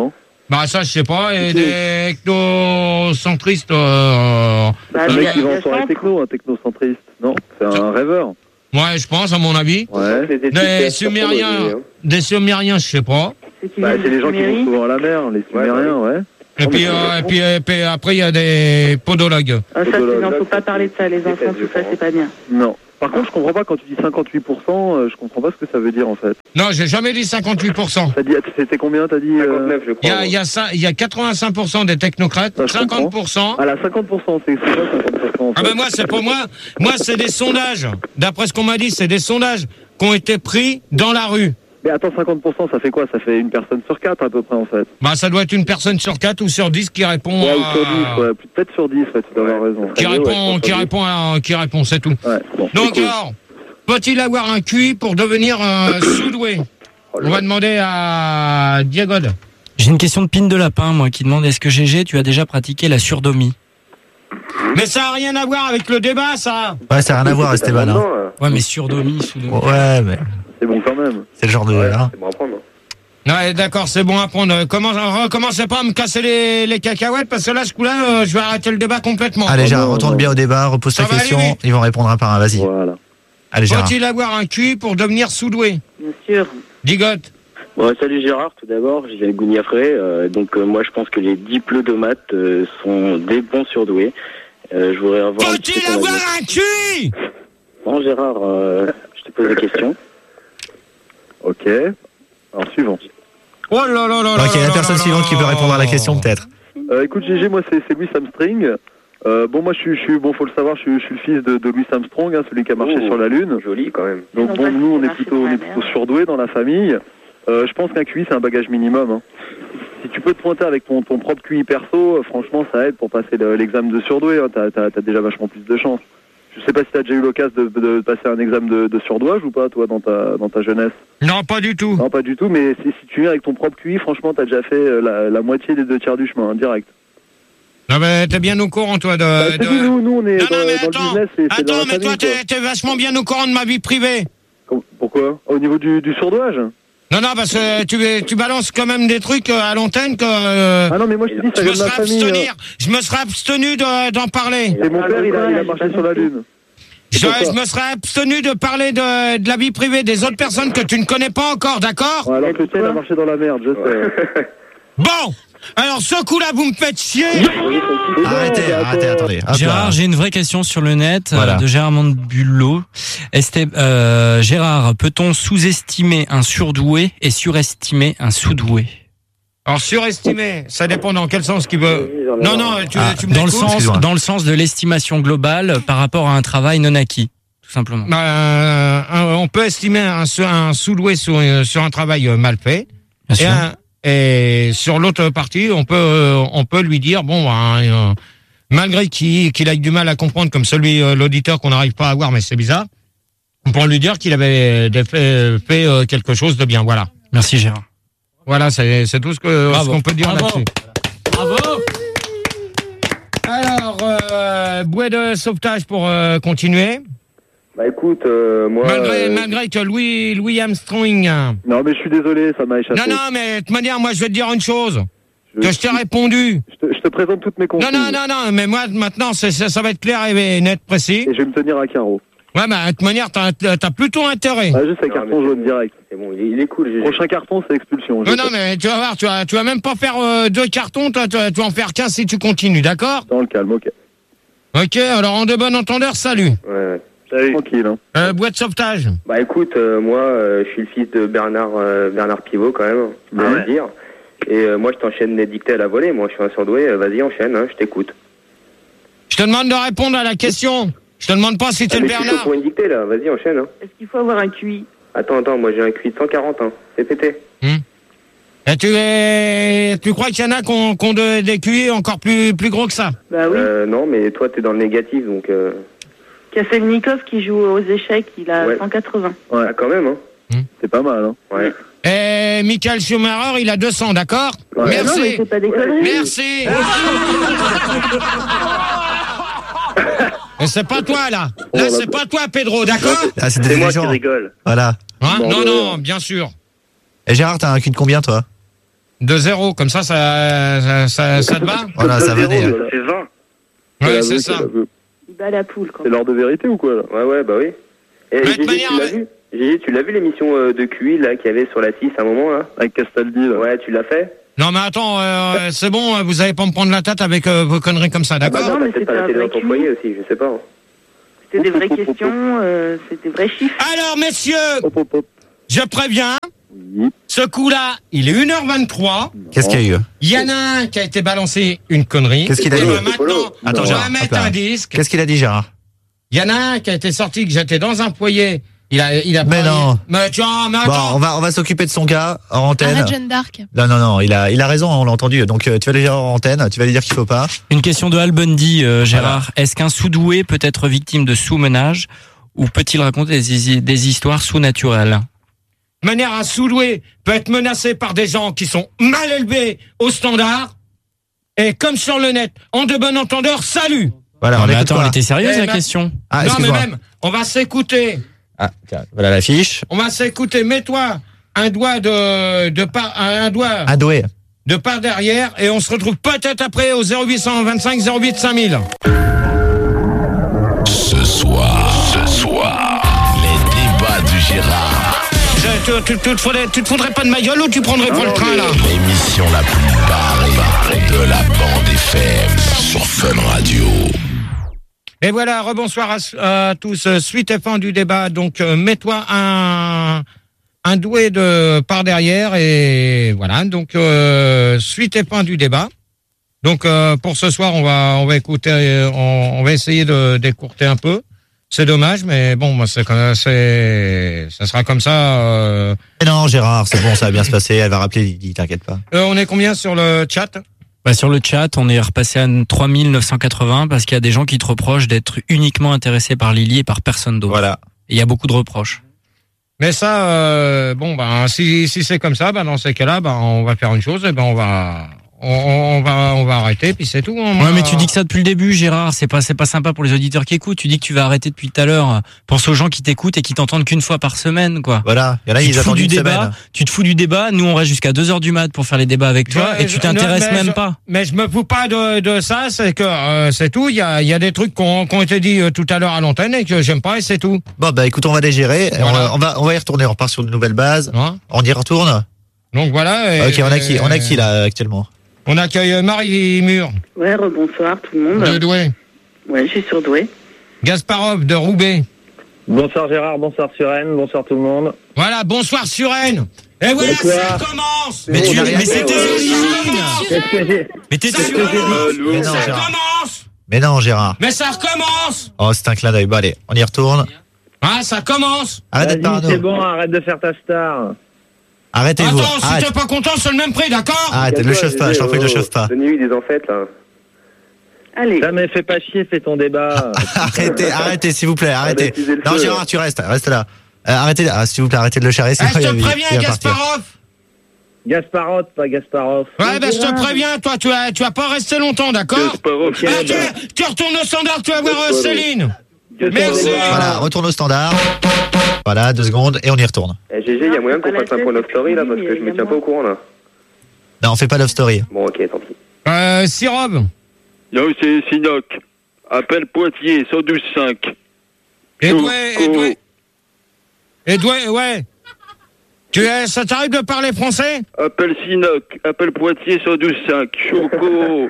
[SPEAKER 2] Bah ça je sais pas, et des ectocentristes... Euh,
[SPEAKER 8] Bah, le mec qui vend sur les techno, un technocentriste. Non, c'est un rêveur.
[SPEAKER 2] Ouais, je pense, à mon avis.
[SPEAKER 8] Ouais.
[SPEAKER 2] Des Sumériens, des Sumériens, je sais pas.
[SPEAKER 8] Bah, c'est les gens qui vont souvent à la mer, les Sumériens, ouais.
[SPEAKER 2] Et puis, euh, et puis, et puis après, il y a des podologues.
[SPEAKER 13] Ah, ça, il ne faut pas parler de ça, les enfants, tout ça, c'est pas bien.
[SPEAKER 8] Non. Par contre, je comprends pas quand tu dis cinquante-huit pour cent, euh, je comprends pas ce que ça veut dire en fait.
[SPEAKER 2] Non, j'ai jamais dit cinquante-huit pour cent.
[SPEAKER 8] T'as dit, c'était combien, t'as dit euh...
[SPEAKER 2] Il y a, il y a ça, il y a quatre-vingt-cinq pour cent des technocrates,
[SPEAKER 8] Ah, je
[SPEAKER 2] cinquante pour cent.
[SPEAKER 8] Ah là, cinquante pour cent, c'est c'est quoi cinquante pour cent en fait
[SPEAKER 2] Ah ben moi, c'est pour moi, moi c'est des sondages. D'après ce qu'on m'a dit, c'est des sondages qui ont été pris dans la rue.
[SPEAKER 8] Mais attends, cinquante pour cent, ça fait quoi? Ça fait une personne sur quatre à peu près en fait.
[SPEAKER 2] Bah ça doit être une personne sur quatre ou sur dix qui répond.
[SPEAKER 8] Ouais,
[SPEAKER 2] à...
[SPEAKER 8] ou sur dix, ouais, peut-être sur dix, ouais, tu dois avoir raison.
[SPEAKER 2] Qui
[SPEAKER 8] Ouais,
[SPEAKER 2] répond,
[SPEAKER 8] ouais,
[SPEAKER 2] qui répond, à, qui répond, c'est tout.
[SPEAKER 8] Ouais, bon,
[SPEAKER 2] Donc
[SPEAKER 8] c'est cool.
[SPEAKER 2] alors, peut-il avoir un Q I pour devenir euh, sous-doué? On va demander à Diego.
[SPEAKER 6] J'ai une question de Pine de Lapin, moi, qui demande est-ce que G G, tu as déjà pratiqué la surdomie?
[SPEAKER 2] Mais ça n'a rien à voir avec le débat, ça.
[SPEAKER 12] Ouais, ça n'a rien à voir, Esteban. Hein.
[SPEAKER 6] Ouais, mais surdomie, sous-domie.
[SPEAKER 12] Ouais, mais.
[SPEAKER 8] C'est bon quand même.
[SPEAKER 12] C'est le genre de. Hein.
[SPEAKER 10] C'est bon à prendre.
[SPEAKER 2] Ouais, d'accord, c'est bon à prendre. Comment, recommencez pas à me casser les, les cacahuètes, parce que là, ce coup-là, euh, je vais arrêter le débat complètement.
[SPEAKER 12] Allez, Gérard, retourne bien au débat, repose ta
[SPEAKER 2] Ça va
[SPEAKER 12] question.
[SPEAKER 2] aller vite.
[SPEAKER 12] Ils vont répondre un par un, vas-y.
[SPEAKER 8] Voilà.
[SPEAKER 12] Allez, Gérard.
[SPEAKER 2] Faut-il avoir un Q I pour devenir sous-doué?
[SPEAKER 13] Bien sûr.
[SPEAKER 2] Digote.
[SPEAKER 14] Bon, salut Gérard, tout d'abord, je viens de Gouniafré. Euh, donc euh, moi je pense que les diplomates euh, sont des bons surdoués. Euh, je voudrais avoir...
[SPEAKER 2] Faut-il avoir un Q I?
[SPEAKER 14] Bon Gérard, euh, je te pose la question.
[SPEAKER 8] Ok. Alors suivant.
[SPEAKER 2] Oh là là là là.
[SPEAKER 12] Ok, la personne suivante qui peut répondre à la question, peut-être.
[SPEAKER 8] Euh, écoute G G, moi c'est c'est Louis Armstrong. Euh, bon moi je suis, je suis, bon faut le savoir, je suis, je suis le fils de, de Louis Armstrong, hein, celui qui a marché
[SPEAKER 10] Oh,
[SPEAKER 8] sur la Lune.
[SPEAKER 10] Joli quand même.
[SPEAKER 8] Donc bon nous on est plutôt, on est plutôt surdoués dans la famille. Euh, je pense qu'un Q I c'est un bagage minimum. Hein. Si tu peux te pointer avec ton, ton propre Q I perso, euh, franchement ça aide pour passer le- l'examen de surdoué. Hein. T'as, t'as, t'as déjà vachement plus de chance. Je sais pas si t'as déjà eu l'occasion de, de passer un examen de, de surdouage ou pas toi dans ta, dans ta jeunesse.
[SPEAKER 2] Non, pas du tout.
[SPEAKER 8] Non pas du tout, mais si, si tu viens avec ton propre Q I, franchement t'as déjà fait euh, la, la moitié des deux tiers du chemin, hein, direct.
[SPEAKER 2] Non mais t'es bien au courant, toi, de...
[SPEAKER 8] Bah, je te
[SPEAKER 2] de-
[SPEAKER 8] dis, nous, nous on est
[SPEAKER 2] Non,
[SPEAKER 8] dans,
[SPEAKER 2] non, mais
[SPEAKER 8] dans
[SPEAKER 2] attends,
[SPEAKER 8] le business, c'est, c'est dans
[SPEAKER 2] Attends,
[SPEAKER 8] la
[SPEAKER 2] mais
[SPEAKER 8] famille,
[SPEAKER 2] toi,
[SPEAKER 8] quoi.
[SPEAKER 2] t'es, t'es vachement bien au courant de ma vie privée.
[SPEAKER 8] Com- Pourquoi? Au niveau du, du surdouage?
[SPEAKER 2] Non, non, parce que tu, tu balances quand même des trucs euh, à l'antenne que... euh,
[SPEAKER 8] Ah non, mais moi je te dis, ça
[SPEAKER 2] je me
[SPEAKER 8] vient de ma
[SPEAKER 2] serais
[SPEAKER 8] famille.
[SPEAKER 2] abstenir,
[SPEAKER 8] hein.
[SPEAKER 2] je me serais abstenu de- d'en parler.
[SPEAKER 8] Et mon père, il a, il a marché sur la Lune.
[SPEAKER 2] Je,
[SPEAKER 8] C'est pour ça.
[SPEAKER 2] je me serais abstenu de parler de, de la vie privée des autres personnes que tu ne connais pas encore, d'accord?
[SPEAKER 8] Ouais, alors que le tien, il a marché dans la merde, je sais.
[SPEAKER 2] Bon, alors ce coup-là, vous me faites chier.
[SPEAKER 12] Arrêtez, arrêtez, attendez. Hop là.
[SPEAKER 6] Gérard, j'ai une vraie question sur le net euh,
[SPEAKER 12] Voilà.
[SPEAKER 6] de Gérard Mandbulot. Esté- euh, Gérard, peut-on sous-estimer un surdoué et surestimer un sous-doué?
[SPEAKER 2] Alors surestimer, ça dépend dans quel sens qu'il veut. Non, non, tu,
[SPEAKER 6] Ah,
[SPEAKER 2] tu me
[SPEAKER 6] dans le
[SPEAKER 2] découvres.
[SPEAKER 6] sens, dans le sens de l'estimation globale par rapport à un travail non acquis, tout simplement.
[SPEAKER 2] Bah, euh, un- on peut estimer un, un sous-doué sur, euh, sur un travail euh, mal fait.
[SPEAKER 6] Bien
[SPEAKER 2] Et,
[SPEAKER 6] sûr.
[SPEAKER 2] un- et sur l'autre partie, on peut, euh, on peut lui dire, bon, bah, euh, malgré qu'il qu'il ait du mal à comprendre, comme celui, euh, l'auditeur qu'on n'arrive pas à voir, mais c'est bizarre, on peut lui dire qu'il avait des- fait, fait euh, quelque chose de bien. Voilà.
[SPEAKER 6] Merci Gérard.
[SPEAKER 2] Voilà, c'est c'est tout ce que- ce
[SPEAKER 6] Bravo.
[SPEAKER 2] qu'on peut dire
[SPEAKER 6] Bravo.
[SPEAKER 2] là-dessus.
[SPEAKER 6] Bravo.
[SPEAKER 2] Alors, euh, bouée de sauvetage pour euh, continuer.
[SPEAKER 10] Bah écoute, euh, moi...
[SPEAKER 2] Malgré,
[SPEAKER 10] euh,
[SPEAKER 2] malgré que Louis, Louis Armstrong.
[SPEAKER 8] Non, mais je suis désolé, ça m'a échappé.
[SPEAKER 2] Non, non, mais de toute manière, moi, je vais te dire une chose. Que je t'ai répondu.
[SPEAKER 8] Je te, je te présente toutes mes consignes.
[SPEAKER 2] Non, non, non, non, mais moi, maintenant, c'est- ça, ça va être clair et net, précis.
[SPEAKER 8] Et je vais me tenir à carreau.
[SPEAKER 2] Ouais, bah, de toute manière, t'as t'as plutôt intérêt.
[SPEAKER 8] Ah, juste, c'est carton jaune direct.
[SPEAKER 10] C'est bon, il est, il est cool. J'ai-
[SPEAKER 8] Prochain carton, c'est expulsion. Je
[SPEAKER 2] Non, non, mais tu vas voir, tu vas, tu vas même pas faire euh, deux cartons, toi, tu vas, tu vas en faire qu'un si tu continues, d'accord?
[SPEAKER 8] Dans le calme, ok.
[SPEAKER 2] Ok, alors en de bon entendeur, salut.
[SPEAKER 10] Ouais, ouais.
[SPEAKER 8] Salut. Tranquille, hein.
[SPEAKER 2] Euh, boîte de sauvetage.
[SPEAKER 10] Bah écoute, euh, moi, euh, je suis le fils de Bernard euh, Bernard Pivot quand même, on
[SPEAKER 8] Ah
[SPEAKER 10] va
[SPEAKER 8] ouais.
[SPEAKER 10] le dire. Et euh, moi, je t'enchaîne les dictées à la volée. Moi, je suis un surdoué. euh, Vas-y, enchaîne, hein, je t'écoute.
[SPEAKER 2] Je te demande de répondre à la question. Je te demande pas si t'es
[SPEAKER 10] Ah,
[SPEAKER 2] le
[SPEAKER 10] mais je suis chaud
[SPEAKER 2] Bernard.
[SPEAKER 10] pour une dictée là. Vas-y, enchaîne. Hein.
[SPEAKER 13] Est-ce qu'il faut avoir un Q I?
[SPEAKER 10] Attends, attends, moi j'ai un Q I de cent quarante. Hein. C'est pété.
[SPEAKER 2] Et tu, es... tu crois qu'il y en a qui ont, qui ont de- des Q I encore plus, plus gros que ça?
[SPEAKER 13] Bah oui.
[SPEAKER 10] Euh, non, mais toi, t'es dans le négatif, donc. Euh...
[SPEAKER 13] Kafelnikov qui joue aux échecs, il a
[SPEAKER 10] Ouais.
[SPEAKER 13] cent quatre-vingts.
[SPEAKER 10] Ouais, quand même. Hein.
[SPEAKER 8] C'est pas mal, hein.
[SPEAKER 10] Ouais.
[SPEAKER 2] Et Michael Schumacher, il a deux cents, d'accord?
[SPEAKER 8] Ouais.
[SPEAKER 13] Non, mais
[SPEAKER 2] Merci.
[SPEAKER 13] c'est pas des conneries.
[SPEAKER 2] Merci. Et c'est pas toi, là. Là, c'est pas toi, Pedro, d'accord?
[SPEAKER 12] Ah, c'est des
[SPEAKER 10] C'est moi qui
[SPEAKER 12] gens.
[SPEAKER 10] rigole.
[SPEAKER 12] Voilà.
[SPEAKER 2] Hein?
[SPEAKER 8] Bon,
[SPEAKER 2] Non,
[SPEAKER 8] ben,
[SPEAKER 2] non, bien sûr.
[SPEAKER 12] Et Gérard, t'as un cul de combien, toi?
[SPEAKER 2] De zéro, comme ça, ça, ça, ça, ça te va?
[SPEAKER 12] Voilà, ça va venir.
[SPEAKER 9] Ça fait vingt.
[SPEAKER 2] Ouais, c'est ça.
[SPEAKER 13] Il bat la poule, quand
[SPEAKER 8] C'est l'heure de vérité ou quoi là?
[SPEAKER 10] Ouais, ouais, bah oui. Et
[SPEAKER 2] Mais de
[SPEAKER 10] Gégé,
[SPEAKER 2] manière-
[SPEAKER 10] tu l'as vu Gégé, tu l'as vu l'émission euh, de Q I là qu'il y avait sur la six à un moment là?
[SPEAKER 8] Avec Castaldi là.
[SPEAKER 10] Ouais, tu l'as fait?
[SPEAKER 2] Non, mais attends, euh, c'est bon, vous allez pas me prendre la tête avec euh, vos conneries comme ça, d'accord?
[SPEAKER 10] Ah bah non,
[SPEAKER 13] mais
[SPEAKER 10] t'as peut-être
[SPEAKER 13] c'était
[SPEAKER 10] pas la
[SPEAKER 13] un
[SPEAKER 10] télé
[SPEAKER 13] vrai
[SPEAKER 10] dans ton
[SPEAKER 13] Q I.
[SPEAKER 10] foyer aussi, je sais pas. hein.
[SPEAKER 13] C'était des vraies questions, euh, c'était des vrais chiffres.
[SPEAKER 2] Alors, messieurs,
[SPEAKER 8] Hop, hop, hop.
[SPEAKER 2] je préviens,
[SPEAKER 8] Oui.
[SPEAKER 2] ce coup-là, il est une heure vingt-trois.
[SPEAKER 12] Qu'est-ce qu'il y a eu?
[SPEAKER 2] Il y en a un qui a été balancé une connerie.
[SPEAKER 12] Qu'est-ce qu'il a
[SPEAKER 2] Et
[SPEAKER 12] dit?
[SPEAKER 2] ben maintenant,
[SPEAKER 12] Attends,
[SPEAKER 2] on
[SPEAKER 12] Gérard,
[SPEAKER 2] va
[SPEAKER 12] hop
[SPEAKER 2] mettre
[SPEAKER 12] là.
[SPEAKER 2] un disque.
[SPEAKER 12] Qu'est-ce qu'il a dit, Gérard?
[SPEAKER 2] Il y en a un qui a été sorti, que j'étais dans un foyer. Il a, il a
[SPEAKER 12] Mais
[SPEAKER 2] parlé-
[SPEAKER 12] non.
[SPEAKER 2] Mais tu vois, mais
[SPEAKER 12] Bon,
[SPEAKER 2] attends.
[SPEAKER 12] on va, on va s'occuper de son cas en antenne.
[SPEAKER 7] Arrête Jeanne d'Arc.
[SPEAKER 12] Non, non, non, il a, il a raison, on l'a entendu. Donc, euh, tu vas le dire en antenne, tu vas lui dire qu'il faut pas.
[SPEAKER 6] Une question de Al Bundy, euh, Gérard. Est-ce qu'un sous-doué peut être victime de sous-menage ou peut-il raconter des, des histoires sous-naturelles?
[SPEAKER 2] De manière à sous-doué peut être menacé par des gens qui sont mal élevés au standard. Et comme sur le net, en de bon entendeur, salut.
[SPEAKER 12] Voilà,
[SPEAKER 6] Non,
[SPEAKER 12] on
[SPEAKER 6] mais
[SPEAKER 12] écoute
[SPEAKER 6] attends,
[SPEAKER 12] quoi
[SPEAKER 6] elle était sérieuse
[SPEAKER 2] Eh
[SPEAKER 6] la
[SPEAKER 2] ben-
[SPEAKER 6] question.
[SPEAKER 12] Ah,
[SPEAKER 2] non, mais
[SPEAKER 12] excuse-moi.
[SPEAKER 2] même, on va s'écouter.
[SPEAKER 12] Ah, tiens, voilà l'affiche.
[SPEAKER 2] On va s'écouter. Mets-toi un doigt de, de par, un doigt
[SPEAKER 12] Un doué.
[SPEAKER 2] de par derrière et on se retrouve peut-être après au zéro huit cent vingt-cinq zéro huit cinq mille.
[SPEAKER 3] Ce soir, ce soir, les débats du Gérard.
[SPEAKER 2] Tu, tu, tu, te faudrais, tu te foudrais pas de ma gueule ou tu prendrais pas le train là?
[SPEAKER 3] L'émission la plus barrée de la bande F M sur Fun Radio.
[SPEAKER 2] Et voilà, rebonsoir à, à tous. Suite et fin du débat. Donc, euh, mets-toi un, un doué de par derrière et voilà. Donc, euh, suite et fin du débat. Donc, euh, pour ce soir, on va, on va écouter, euh, on, on va essayer de d'écourter un peu. C'est dommage, mais bon, moi, c'est, c'est, ça sera comme ça. Euh,
[SPEAKER 12] Mais non, Gérard, c'est bon, ça va bien se passer. Elle va rappeler Lydie, t'inquiète pas.
[SPEAKER 2] euh, on est combien sur le chat?
[SPEAKER 6] Bah, sur le chat, on est repassé à trois mille neuf cent quatre-vingts parce qu'il y a des gens qui te reprochent d'être uniquement intéressés par Lily et par personne d'autre.
[SPEAKER 12] Voilà.
[SPEAKER 6] Et il y a beaucoup de reproches.
[SPEAKER 2] Mais ça, euh, bon, ben, si, si c'est comme ça, ben, dans ces cas-là, ben, on va faire une chose, et ben, on va, on, on va, on va arrêter, puis c'est tout. On
[SPEAKER 6] Ouais,
[SPEAKER 2] va-
[SPEAKER 6] mais tu dis que ça depuis le début, Gérard. C'est pas, c'est pas sympa pour les auditeurs qui écoutent. Tu dis que tu vas arrêter depuis tout à l'heure. Pense aux gens qui t'écoutent et qui t'entendent qu'une fois par semaine, quoi.
[SPEAKER 12] Voilà. Il y en a,
[SPEAKER 6] Tu
[SPEAKER 12] ils
[SPEAKER 6] te fous
[SPEAKER 12] attendent
[SPEAKER 6] du
[SPEAKER 12] une
[SPEAKER 6] débat.
[SPEAKER 12] semaine.
[SPEAKER 6] Tu te fous du débat. Nous, on reste jusqu'à deux heures du mat pour faire les débats avec toi
[SPEAKER 2] Ouais,
[SPEAKER 6] et tu
[SPEAKER 2] je-
[SPEAKER 6] t'intéresses
[SPEAKER 2] non, mais
[SPEAKER 6] même
[SPEAKER 2] je-
[SPEAKER 6] pas.
[SPEAKER 2] Mais je me fous pas de, de ça, c'est que euh, c'est tout. Il y a, il y a des trucs qui ont, qui ont été dit euh, tout à l'heure à l'antenne et que j'aime pas et c'est tout.
[SPEAKER 12] Bon, bah, écoute, on va les gérer. Et
[SPEAKER 2] Voilà.
[SPEAKER 12] On, on va, on va y retourner. On repart sur de nouvelles bases.
[SPEAKER 2] Hein
[SPEAKER 12] On y retourne.
[SPEAKER 2] Donc voilà. et-
[SPEAKER 12] Ok, on a qui, on a qui là actuellement?
[SPEAKER 2] On accueille Marie Mur
[SPEAKER 13] Ouais, rebonsoir tout le monde.
[SPEAKER 2] de Douai,
[SPEAKER 13] Ouais, je suis surdouée.
[SPEAKER 2] Gasparov de Roubaix.
[SPEAKER 17] Bonsoir Gérard, bonsoir Suren, bonsoir tout le monde.
[SPEAKER 2] Voilà, bonsoir Suren. Et voilà,
[SPEAKER 17] Bonsoir.
[SPEAKER 2] ça commence.
[SPEAKER 6] Mais, tu, mais c'est tes
[SPEAKER 2] Ça
[SPEAKER 6] origines.
[SPEAKER 17] Qu'est-ce que j'ai
[SPEAKER 6] Mais t'es
[SPEAKER 2] Ça
[SPEAKER 6] sûr.
[SPEAKER 2] commence.
[SPEAKER 12] Mais non,
[SPEAKER 2] Ça
[SPEAKER 12] Gérard.
[SPEAKER 2] commence.
[SPEAKER 12] Mais non, Gérard.
[SPEAKER 2] Mais ça recommence.
[SPEAKER 12] Oh, c'est un clin d'œil. Bon, allez, on y retourne.
[SPEAKER 2] Ah, ça commence.
[SPEAKER 12] Arrête d'être
[SPEAKER 17] Vas-y,
[SPEAKER 12] parano.
[SPEAKER 17] c'est bon, arrête de faire ta star.
[SPEAKER 12] Arrêtez-vous.
[SPEAKER 2] Attends, si
[SPEAKER 12] Arrête.
[SPEAKER 2] t'es pas content, c'est le même prix, d'accord?
[SPEAKER 12] Arrête, le chauffe pas. Je t'en prie, le chauffe pas.
[SPEAKER 10] Donnez-lui des enfêtes là.
[SPEAKER 13] Allez.
[SPEAKER 17] Ça mais fais pas chier, fais ton débat.
[SPEAKER 12] Arrêtez, arrêtez, s'il vous plaît, arrêtez.
[SPEAKER 10] attiser le
[SPEAKER 12] Non,
[SPEAKER 10] feu,
[SPEAKER 12] Gérard, tu restes, reste là. Euh, arrêtez, ah, s'il vous plaît, arrêtez de le charrer.
[SPEAKER 2] Eh, je te
[SPEAKER 12] il va-
[SPEAKER 2] préviens,
[SPEAKER 12] il va partir.
[SPEAKER 2] Gasparov.
[SPEAKER 17] Gasparov, pas Gasparov.
[SPEAKER 2] Ouais, ben je te préviens, toi, tu vas, tu vas pas rester longtemps, d'accord?
[SPEAKER 10] Gasparov.
[SPEAKER 17] Ok,
[SPEAKER 2] Ah,
[SPEAKER 17] bah,
[SPEAKER 2] tu, tu retournes au standard, tu vas voir euh, Céline.
[SPEAKER 17] que ton
[SPEAKER 2] Merci.
[SPEAKER 17] débat.
[SPEAKER 12] Voilà, retourne au standard. Voilà, deux secondes, et on y retourne.
[SPEAKER 10] Eh, Gégé, il y a moyen qu'on fasse un point love story là parce que je me tiens pas au courant là.
[SPEAKER 12] Non, on fait pas Love Story.
[SPEAKER 10] Bon, ok, tant pis.
[SPEAKER 2] Euh, Sirob.
[SPEAKER 18] Non, c'est Sinoc. Appel Poitiers, cent douze cinq.
[SPEAKER 2] Edoué, Edoué. Edoué, ouais. Tu es, ça t'arrive de parler français?
[SPEAKER 18] Appel Sinoc. Appel Poitiers, cent douze cinq. Choco.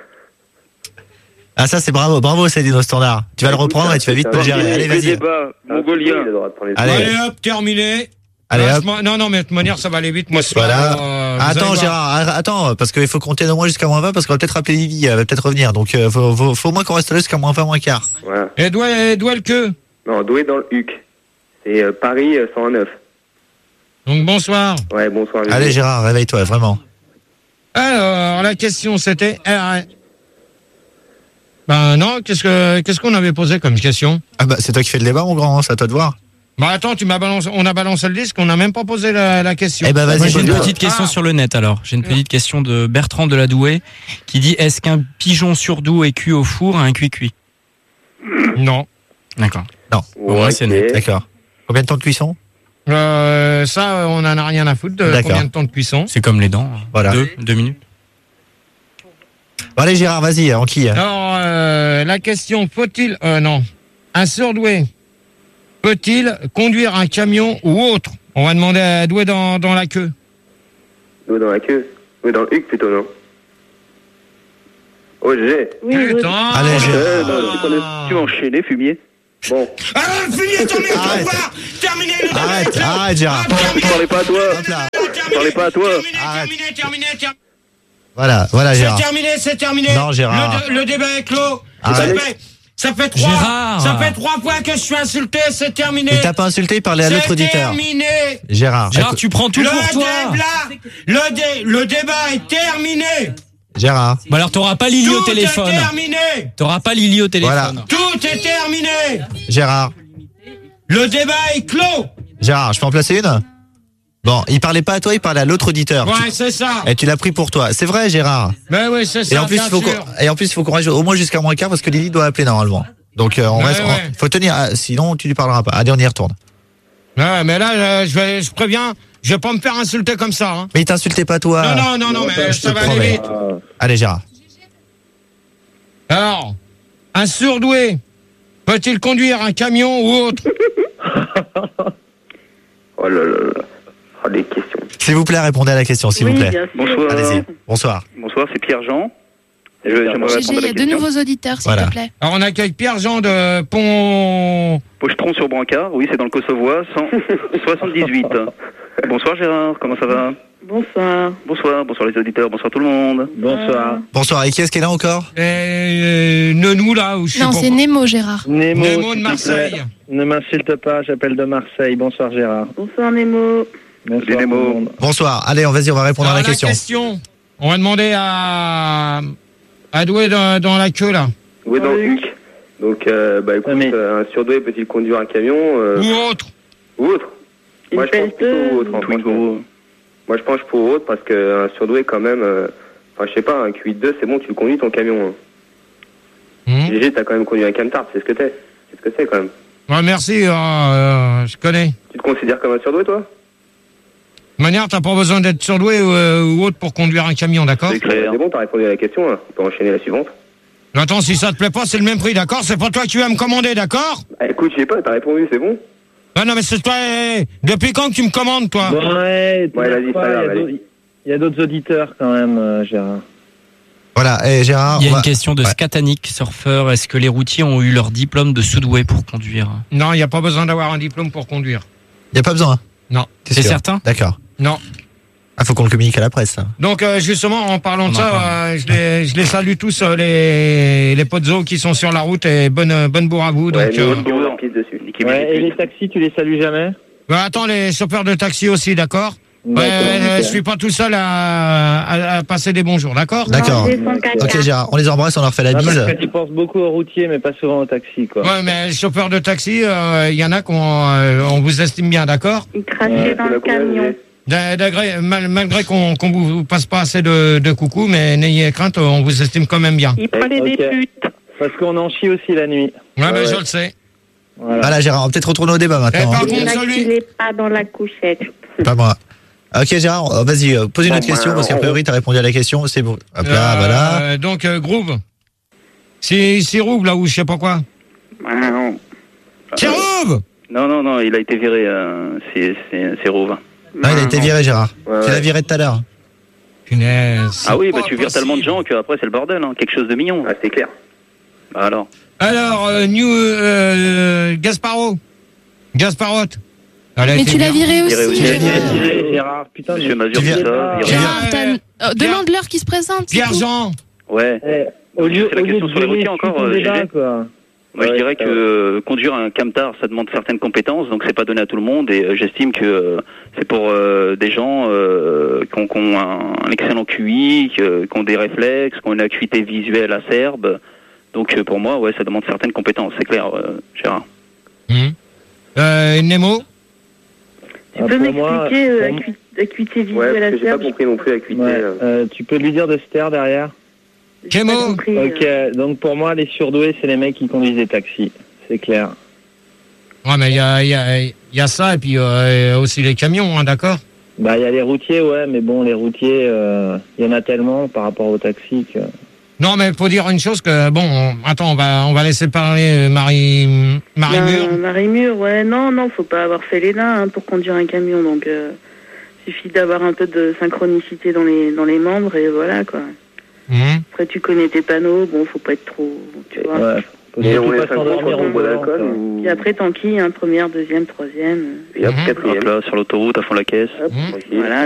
[SPEAKER 12] Ah, ça, c'est bravo, bravo, Céline au standard. Tu vas le reprendre et tu vas vite te le gérer. Allez, vas-y.
[SPEAKER 18] Débat, mongolien.
[SPEAKER 12] Allez.
[SPEAKER 2] Allez, hop, terminé.
[SPEAKER 12] Allez,
[SPEAKER 2] Non,
[SPEAKER 12] hop.
[SPEAKER 2] je m'en- Non, non, mais de toute manière, ça va aller vite. Moi, ce soir,
[SPEAKER 12] Voilà.
[SPEAKER 2] euh, vous allez
[SPEAKER 12] Attends,
[SPEAKER 2] voir.
[SPEAKER 12] Gérard, ar- attends, parce qu'il faut compter au moins jusqu'à moins vingt, parce qu'on va peut-être rappeler Lily, elle va peut-être revenir. Donc, euh, faut, faut, faut au moins qu'on reste là jusqu'à moins vingt, moins quart.
[SPEAKER 10] Voilà.
[SPEAKER 2] Edoué, Edoué le queue.
[SPEAKER 10] Non, Douai dans le Huc. C'est euh, Paris euh, cent neuf.
[SPEAKER 2] Donc, bonsoir.
[SPEAKER 10] Ouais, bonsoir. Gégé.
[SPEAKER 12] Allez, Gérard, réveille-toi, vraiment.
[SPEAKER 2] Alors, la question, c'était... euh, Ben non, qu'est-ce que qu'est-ce qu'on avait posé comme question?
[SPEAKER 12] Ah bah, c'est toi qui fais le débat, mon grand, c'est à toi de voir.
[SPEAKER 2] Bah attends, tu m'as balancé, on a balancé le disque, on n'a même pas posé la, la question.
[SPEAKER 12] Eh ben, vas-y,
[SPEAKER 6] Moi, j'ai une
[SPEAKER 12] pose-le.
[SPEAKER 6] petite question
[SPEAKER 2] Ah.
[SPEAKER 6] sur le net alors. J'ai une petite question de Bertrand de la Douai qui dit est-ce qu'un pigeon surdoué cuit au four a un cuit-cuit?
[SPEAKER 2] Non.
[SPEAKER 6] D'accord.
[SPEAKER 12] Non.
[SPEAKER 6] Bon, ouais, c'est net.
[SPEAKER 12] D'accord. Combien de temps de cuisson?
[SPEAKER 2] Euh, ça, on en a rien à foutre de
[SPEAKER 12] D'accord.
[SPEAKER 2] combien de temps de cuisson.
[SPEAKER 6] C'est comme les dents.
[SPEAKER 12] Voilà.
[SPEAKER 6] Deux, deux minutes.
[SPEAKER 12] Bon, allez, Gérard, vas-y, en qui
[SPEAKER 2] Alors, euh, la question, faut-il... Euh, non. Un surdoué peut-il conduire un camion ou autre? On va demander à Doué dans, dans la queue.
[SPEAKER 10] Doué dans la queue. Oui, dans le huc plutôt, non? Oh, G.
[SPEAKER 2] Putain.
[SPEAKER 12] Allez,
[SPEAKER 10] Euh, non, tu connais- tu vas enchaîner, fumier. Bon.
[SPEAKER 2] Ah, fumier, terminé, au revoir. Terminé le débat.
[SPEAKER 12] Arrête, arrête, Gérard.
[SPEAKER 10] Parlez pas à toi. Parlez pas à toi.
[SPEAKER 2] Terminé, terminé, terminé.
[SPEAKER 12] Voilà, voilà,
[SPEAKER 2] C'est
[SPEAKER 12] Gérard.
[SPEAKER 2] terminé, c'est terminé.
[SPEAKER 12] Non, Gérard.
[SPEAKER 2] Le, le débat est clos.
[SPEAKER 12] Arrête.
[SPEAKER 2] Ça fait, ça fait trois,
[SPEAKER 12] Gérard.
[SPEAKER 2] ça fait trois fois que je suis insulté, c'est terminé.
[SPEAKER 12] Il t'a pas insulté, il parlait à l'autre
[SPEAKER 2] C'est
[SPEAKER 12] auditeur.
[SPEAKER 2] terminé.
[SPEAKER 12] Gérard.
[SPEAKER 6] Gérard,
[SPEAKER 12] écoute-
[SPEAKER 6] tu prends tout
[SPEAKER 2] le
[SPEAKER 6] pour toi.
[SPEAKER 2] débat, le, dé, le débat est terminé.
[SPEAKER 12] Gérard.
[SPEAKER 6] Bah alors t'auras pas Lily au
[SPEAKER 2] Tout
[SPEAKER 6] téléphone.
[SPEAKER 2] est terminé.
[SPEAKER 6] T'auras pas Lily au téléphone.
[SPEAKER 2] Tout est terminé.
[SPEAKER 12] Gérard.
[SPEAKER 2] Le débat est clos.
[SPEAKER 12] Gérard, je peux en placer une? Bon, il parlait pas à toi, il parlait à l'autre auditeur.
[SPEAKER 2] Ouais,
[SPEAKER 12] Tu-
[SPEAKER 2] c'est ça.
[SPEAKER 12] Et tu l'as pris pour toi. C'est vrai, Gérard.
[SPEAKER 2] Ben oui, c'est ça.
[SPEAKER 12] Et en plus,
[SPEAKER 2] bien
[SPEAKER 12] il faut
[SPEAKER 2] sûr.
[SPEAKER 12] qu'on, et en plus, il faut qu'on reste au moins jusqu'à moins quart parce que Lily doit appeler normalement. Donc, euh, on
[SPEAKER 2] Ouais,
[SPEAKER 12] reste, on-
[SPEAKER 2] ouais.
[SPEAKER 12] faut tenir, ah, sinon tu lui parleras pas. Allez, on y retourne.
[SPEAKER 2] Ouais, mais là, euh, je, vais, je préviens, je vais pas me faire insulter comme ça. Hein.
[SPEAKER 12] Mais il t'insultait pas toi.
[SPEAKER 2] Non, non, non, non, mais
[SPEAKER 12] je
[SPEAKER 2] ça
[SPEAKER 12] te
[SPEAKER 2] va aller
[SPEAKER 12] promets.
[SPEAKER 2] vite.
[SPEAKER 12] Allez, Gérard.
[SPEAKER 2] Alors, un surdoué peut-il conduire un camion ou autre?
[SPEAKER 10] Oh là là là. Oh, les questions.
[SPEAKER 12] S'il vous plaît, répondez à la question, s'il
[SPEAKER 11] Oui,
[SPEAKER 12] vous plaît.
[SPEAKER 11] bien sûr.
[SPEAKER 10] Bonsoir.
[SPEAKER 12] Allez-y. Bonsoir.
[SPEAKER 10] Bonsoir, c'est Pierre-Jean. Je- J'aimerais
[SPEAKER 7] G G,
[SPEAKER 10] répondre à
[SPEAKER 7] il y
[SPEAKER 10] la
[SPEAKER 7] a deux
[SPEAKER 10] question.
[SPEAKER 7] nouveaux auditeurs, s'il
[SPEAKER 12] Voilà.
[SPEAKER 7] te plaît.
[SPEAKER 2] Alors, on accueille Pierre-Jean de Pont...
[SPEAKER 9] Pochetron sur Brancard, oui, c'est dans le Kosovo, cent soixante-dix-huit. Bonsoir Gérard, comment ça va?
[SPEAKER 11] Bonsoir.
[SPEAKER 9] Bonsoir, bonsoir les auditeurs, bonsoir tout le monde.
[SPEAKER 17] Bonsoir.
[SPEAKER 12] Bonsoir. Et qui est-ce qui est là encore?
[SPEAKER 2] Euh, Nenou, là, où je sais
[SPEAKER 7] Non,
[SPEAKER 2] pas
[SPEAKER 7] c'est
[SPEAKER 2] quoi.
[SPEAKER 7] Nemo, Gérard.
[SPEAKER 17] Nemo,
[SPEAKER 2] Nemo de
[SPEAKER 17] s'il te
[SPEAKER 2] Marseille.
[SPEAKER 17] plaît. Ne m'insulte pas, j'appelle de Marseille. Bonsoir Gérard.
[SPEAKER 11] Bonsoir Nemo.
[SPEAKER 17] Bonsoir
[SPEAKER 9] Salut, Nemo.
[SPEAKER 17] tout le monde.
[SPEAKER 12] Bonsoir. Allez, on vas-y, on va répondre
[SPEAKER 2] Alors,
[SPEAKER 12] à la question.
[SPEAKER 2] On va demander à... à Doué dans, dans la queue, là.
[SPEAKER 10] Oui, dans le huc. Donc, euh, bah écoute, euh, un surdoué peut-il conduire un camion euh,
[SPEAKER 2] Ou autre.
[SPEAKER 10] Ou autre.
[SPEAKER 11] Une
[SPEAKER 10] Moi, je pense plutôt
[SPEAKER 11] pelleteuse.
[SPEAKER 10] autre. hein, franchement. Moi, je pense pour autre parce qu'un surdoué, quand même, euh, enfin, je sais pas, un Q huit deux, c'est bon, tu le conduis ton camion. Hein.
[SPEAKER 2] Mmh.
[SPEAKER 10] G G, t'as quand même conduit un camtar, c'est ce que t'es. C'est ce que c'est quand même.
[SPEAKER 2] Ouais, merci, euh, euh, je connais.
[SPEAKER 10] Tu te considères comme un surdoué, toi?
[SPEAKER 2] De manière, t'as pas besoin d'être surdoué ou, euh, ou autre pour conduire un camion, d'accord?
[SPEAKER 10] C'est clair. C'est bon, t'as répondu à la question, hein. On peut enchaîner la suivante.
[SPEAKER 2] Attends, si ça te plaît pas, c'est le même prix, d'accord? C'est pas toi qui vas me commander, d'accord?
[SPEAKER 10] Ah, écoute, je sais pas, t'as répondu, c'est bon?
[SPEAKER 2] Ah non, mais c'est toi... eh, depuis quand que tu me commandes, toi?
[SPEAKER 17] Bon, ouais,
[SPEAKER 10] Ouais, vas-y,
[SPEAKER 17] t'inquiète
[SPEAKER 10] pas
[SPEAKER 17] pas,
[SPEAKER 10] grave,
[SPEAKER 17] il y a
[SPEAKER 10] allez.
[SPEAKER 17] d'autres- il y a d'autres auditeurs quand même, euh, Gérard.
[SPEAKER 12] Voilà. Et Gérard.
[SPEAKER 6] Il y a
[SPEAKER 12] on
[SPEAKER 6] une
[SPEAKER 12] va-
[SPEAKER 6] question de
[SPEAKER 12] Ouais.
[SPEAKER 6] Scatanic, surfeur. Est-ce que les routiers ont eu leur diplôme de soudoué pour conduire?
[SPEAKER 2] Non, il n'y a pas besoin d'avoir un diplôme pour conduire.
[SPEAKER 12] Y a pas besoin.
[SPEAKER 2] Non.
[SPEAKER 12] T'es
[SPEAKER 6] C'est
[SPEAKER 12] sûr
[SPEAKER 6] certain?
[SPEAKER 12] D'accord.
[SPEAKER 2] Non.
[SPEAKER 12] Ah, faut qu'on le communique à la presse. ça.
[SPEAKER 2] Donc, euh, justement, en parlant de
[SPEAKER 6] On en
[SPEAKER 2] ça,
[SPEAKER 6] parle.
[SPEAKER 2] euh, je, les, je les salue tous, euh, les, les potes qui sont sur la route, et bonne, euh, bonne bourre à vous. Donc,
[SPEAKER 10] Ouais,
[SPEAKER 2] euh,
[SPEAKER 10] nous, on en piste dessus.
[SPEAKER 17] Ouais, et les taxis, tu les salues jamais?
[SPEAKER 2] bah, attends, les chauffeurs de taxi aussi, d'accord? Ouais,
[SPEAKER 17] D'accord,
[SPEAKER 2] euh,
[SPEAKER 17] ok.
[SPEAKER 2] je suis pas tout seul à, à, à passer des bons jours, d'accord?
[SPEAKER 12] D'accord.
[SPEAKER 11] J'ai son caca.
[SPEAKER 12] Ok, Gérard. On les embrasse, on leur fait la
[SPEAKER 17] Ah,
[SPEAKER 12] bise.
[SPEAKER 17] parce que tu penses beaucoup aux routiers, mais pas souvent aux taxis, quoi.
[SPEAKER 2] Ouais, mais les chauffeurs de taxi, il y en a qu'on euh, on vous estime bien, d'accord?
[SPEAKER 11] Il crachait
[SPEAKER 17] Ouais,
[SPEAKER 11] dans
[SPEAKER 10] tu
[SPEAKER 11] le
[SPEAKER 10] l'as combien,
[SPEAKER 11] camion.
[SPEAKER 10] G G?
[SPEAKER 2] D'a- d'agré- mal- Malgré qu'on qu'on vous, vous passe pas assez de, de coucou, mais n'ayez crainte, on vous estime quand même bien.
[SPEAKER 11] Il prenait
[SPEAKER 17] Ok.
[SPEAKER 11] des putes.
[SPEAKER 17] Parce qu'on en chie aussi la nuit.
[SPEAKER 2] Ouais,
[SPEAKER 10] Ouais,
[SPEAKER 2] mais
[SPEAKER 10] ouais.
[SPEAKER 2] je le sais.
[SPEAKER 17] Voilà.
[SPEAKER 12] Voilà, Gérard. On va peut-être retourner au débat
[SPEAKER 2] Et
[SPEAKER 12] maintenant.
[SPEAKER 2] par
[SPEAKER 12] hein.
[SPEAKER 2] contre,
[SPEAKER 11] Il
[SPEAKER 2] celui...
[SPEAKER 11] n'accilait pas dans la couchette.
[SPEAKER 12] Pas moi. Ok, Gérard. euh, Vas-y, euh, pose une autre question parce qu'a priori, t'as répondu à la question. C'est bon. Hop là,
[SPEAKER 2] Euh,
[SPEAKER 12] voilà.
[SPEAKER 2] Donc, euh, Groove. C'est c'est Rouve, là, ou je sais pas quoi.
[SPEAKER 9] Ah, non.
[SPEAKER 2] C'est Rouve!
[SPEAKER 9] Non, non, non, il a été viré, euh, c'est c'est- c'est Rouve.
[SPEAKER 12] Ah, il a été viré, Gérard.
[SPEAKER 10] Ouais,
[SPEAKER 12] Tu
[SPEAKER 10] ouais.
[SPEAKER 12] l'as viré tout à l'heure.
[SPEAKER 2] Punaise.
[SPEAKER 9] Ah oui, bah
[SPEAKER 2] pas
[SPEAKER 9] tu vires tellement de
[SPEAKER 2] possible.
[SPEAKER 9] gens qu'après c'est le bordel, hein. Quelque chose de mignon.
[SPEAKER 10] Ah, c'est clair.
[SPEAKER 9] Bah alors.
[SPEAKER 2] Alors, euh, New euh, Gasparo. Gasparotte. Elle a
[SPEAKER 7] Mais
[SPEAKER 2] été
[SPEAKER 7] tu l'as viré
[SPEAKER 9] Viré
[SPEAKER 7] aussi,
[SPEAKER 9] aussi.
[SPEAKER 7] Gérard.
[SPEAKER 17] Viré, Gérard, putain.
[SPEAKER 9] Monsieur
[SPEAKER 17] mais-
[SPEAKER 9] Mazur,
[SPEAKER 12] Tu viens-
[SPEAKER 9] tout ça. viré.
[SPEAKER 7] Gérard,
[SPEAKER 2] Euh,
[SPEAKER 7] t'as- euh, demande-leur qui se présente. c'est tout.
[SPEAKER 2] Pierre-Jean.
[SPEAKER 9] Ouais.
[SPEAKER 17] Eh, au lieu,
[SPEAKER 9] C'est la
[SPEAKER 17] au lieu
[SPEAKER 9] question
[SPEAKER 17] de
[SPEAKER 9] sur les
[SPEAKER 17] virer,
[SPEAKER 9] routiers encore,
[SPEAKER 17] suis ton
[SPEAKER 9] euh,
[SPEAKER 17] débat,
[SPEAKER 9] G G.
[SPEAKER 17] quoi.
[SPEAKER 9] Moi, je
[SPEAKER 10] Ouais,
[SPEAKER 9] dirais
[SPEAKER 10] ça
[SPEAKER 9] que euh, conduire un camtar, ça demande certaines compétences, donc c'est pas donné à tout le monde. Et euh, j'estime que euh, c'est pour euh, des gens euh, qui ont, qui ont un, un excellent Q I, qui, euh, qui ont des réflexes, qui ont une acuité visuelle acerbe. Donc euh, pour moi, ouais, ça demande certaines compétences, c'est clair, euh, Gérard.
[SPEAKER 2] Hum. Euh, Nemo.
[SPEAKER 11] Tu
[SPEAKER 17] Ah,
[SPEAKER 11] peux
[SPEAKER 17] pour moi,
[SPEAKER 11] m'expliquer euh,
[SPEAKER 17] pour-
[SPEAKER 11] acu- acuité
[SPEAKER 10] Ouais,
[SPEAKER 11] visuelle
[SPEAKER 10] parce que j'ai pas
[SPEAKER 11] acerbe?
[SPEAKER 10] compris non plus l'acuité.
[SPEAKER 17] Ouais,
[SPEAKER 10] euh.
[SPEAKER 17] euh, tu peux lui dire de se taire derrière?
[SPEAKER 11] J'ai pas
[SPEAKER 2] Kémo.
[SPEAKER 11] compris, euh.
[SPEAKER 17] Ok, donc pour moi, les surdoués, c'est les mecs qui conduisent des taxis. C'est clair.
[SPEAKER 2] Ouais, mais il y a, y, a, y a ça et puis euh, aussi les camions, hein, d'accord?
[SPEAKER 17] Bah, il y a les routiers, ouais, mais bon, les routiers, il euh, y en a tellement par rapport aux taxis que...
[SPEAKER 2] Non, mais faut dire une chose que, bon, on, attends, on va, on va laisser parler Marie, Marie Mur.
[SPEAKER 13] Ben, Marie Mur, ouais, non, non, faut pas avoir fait l'E N A hein, pour conduire un camion, donc euh, suffit d'avoir un peu de synchronicité dans les, dans les membres et voilà, quoi.
[SPEAKER 2] Mmh.
[SPEAKER 13] Après, tu connais tes panneaux, bon, faut pas être trop, tu vois.
[SPEAKER 17] Ouais.
[SPEAKER 8] Et on est s'endormir au bout d'alcool ou...
[SPEAKER 13] Puis après, t'enquilles, hein, première, deuxième, troisième.
[SPEAKER 9] Et hop,
[SPEAKER 2] Mmh.
[SPEAKER 9] quatrième. Hop là, sur l'autoroute, à fond la caisse.
[SPEAKER 13] Hop, voilà.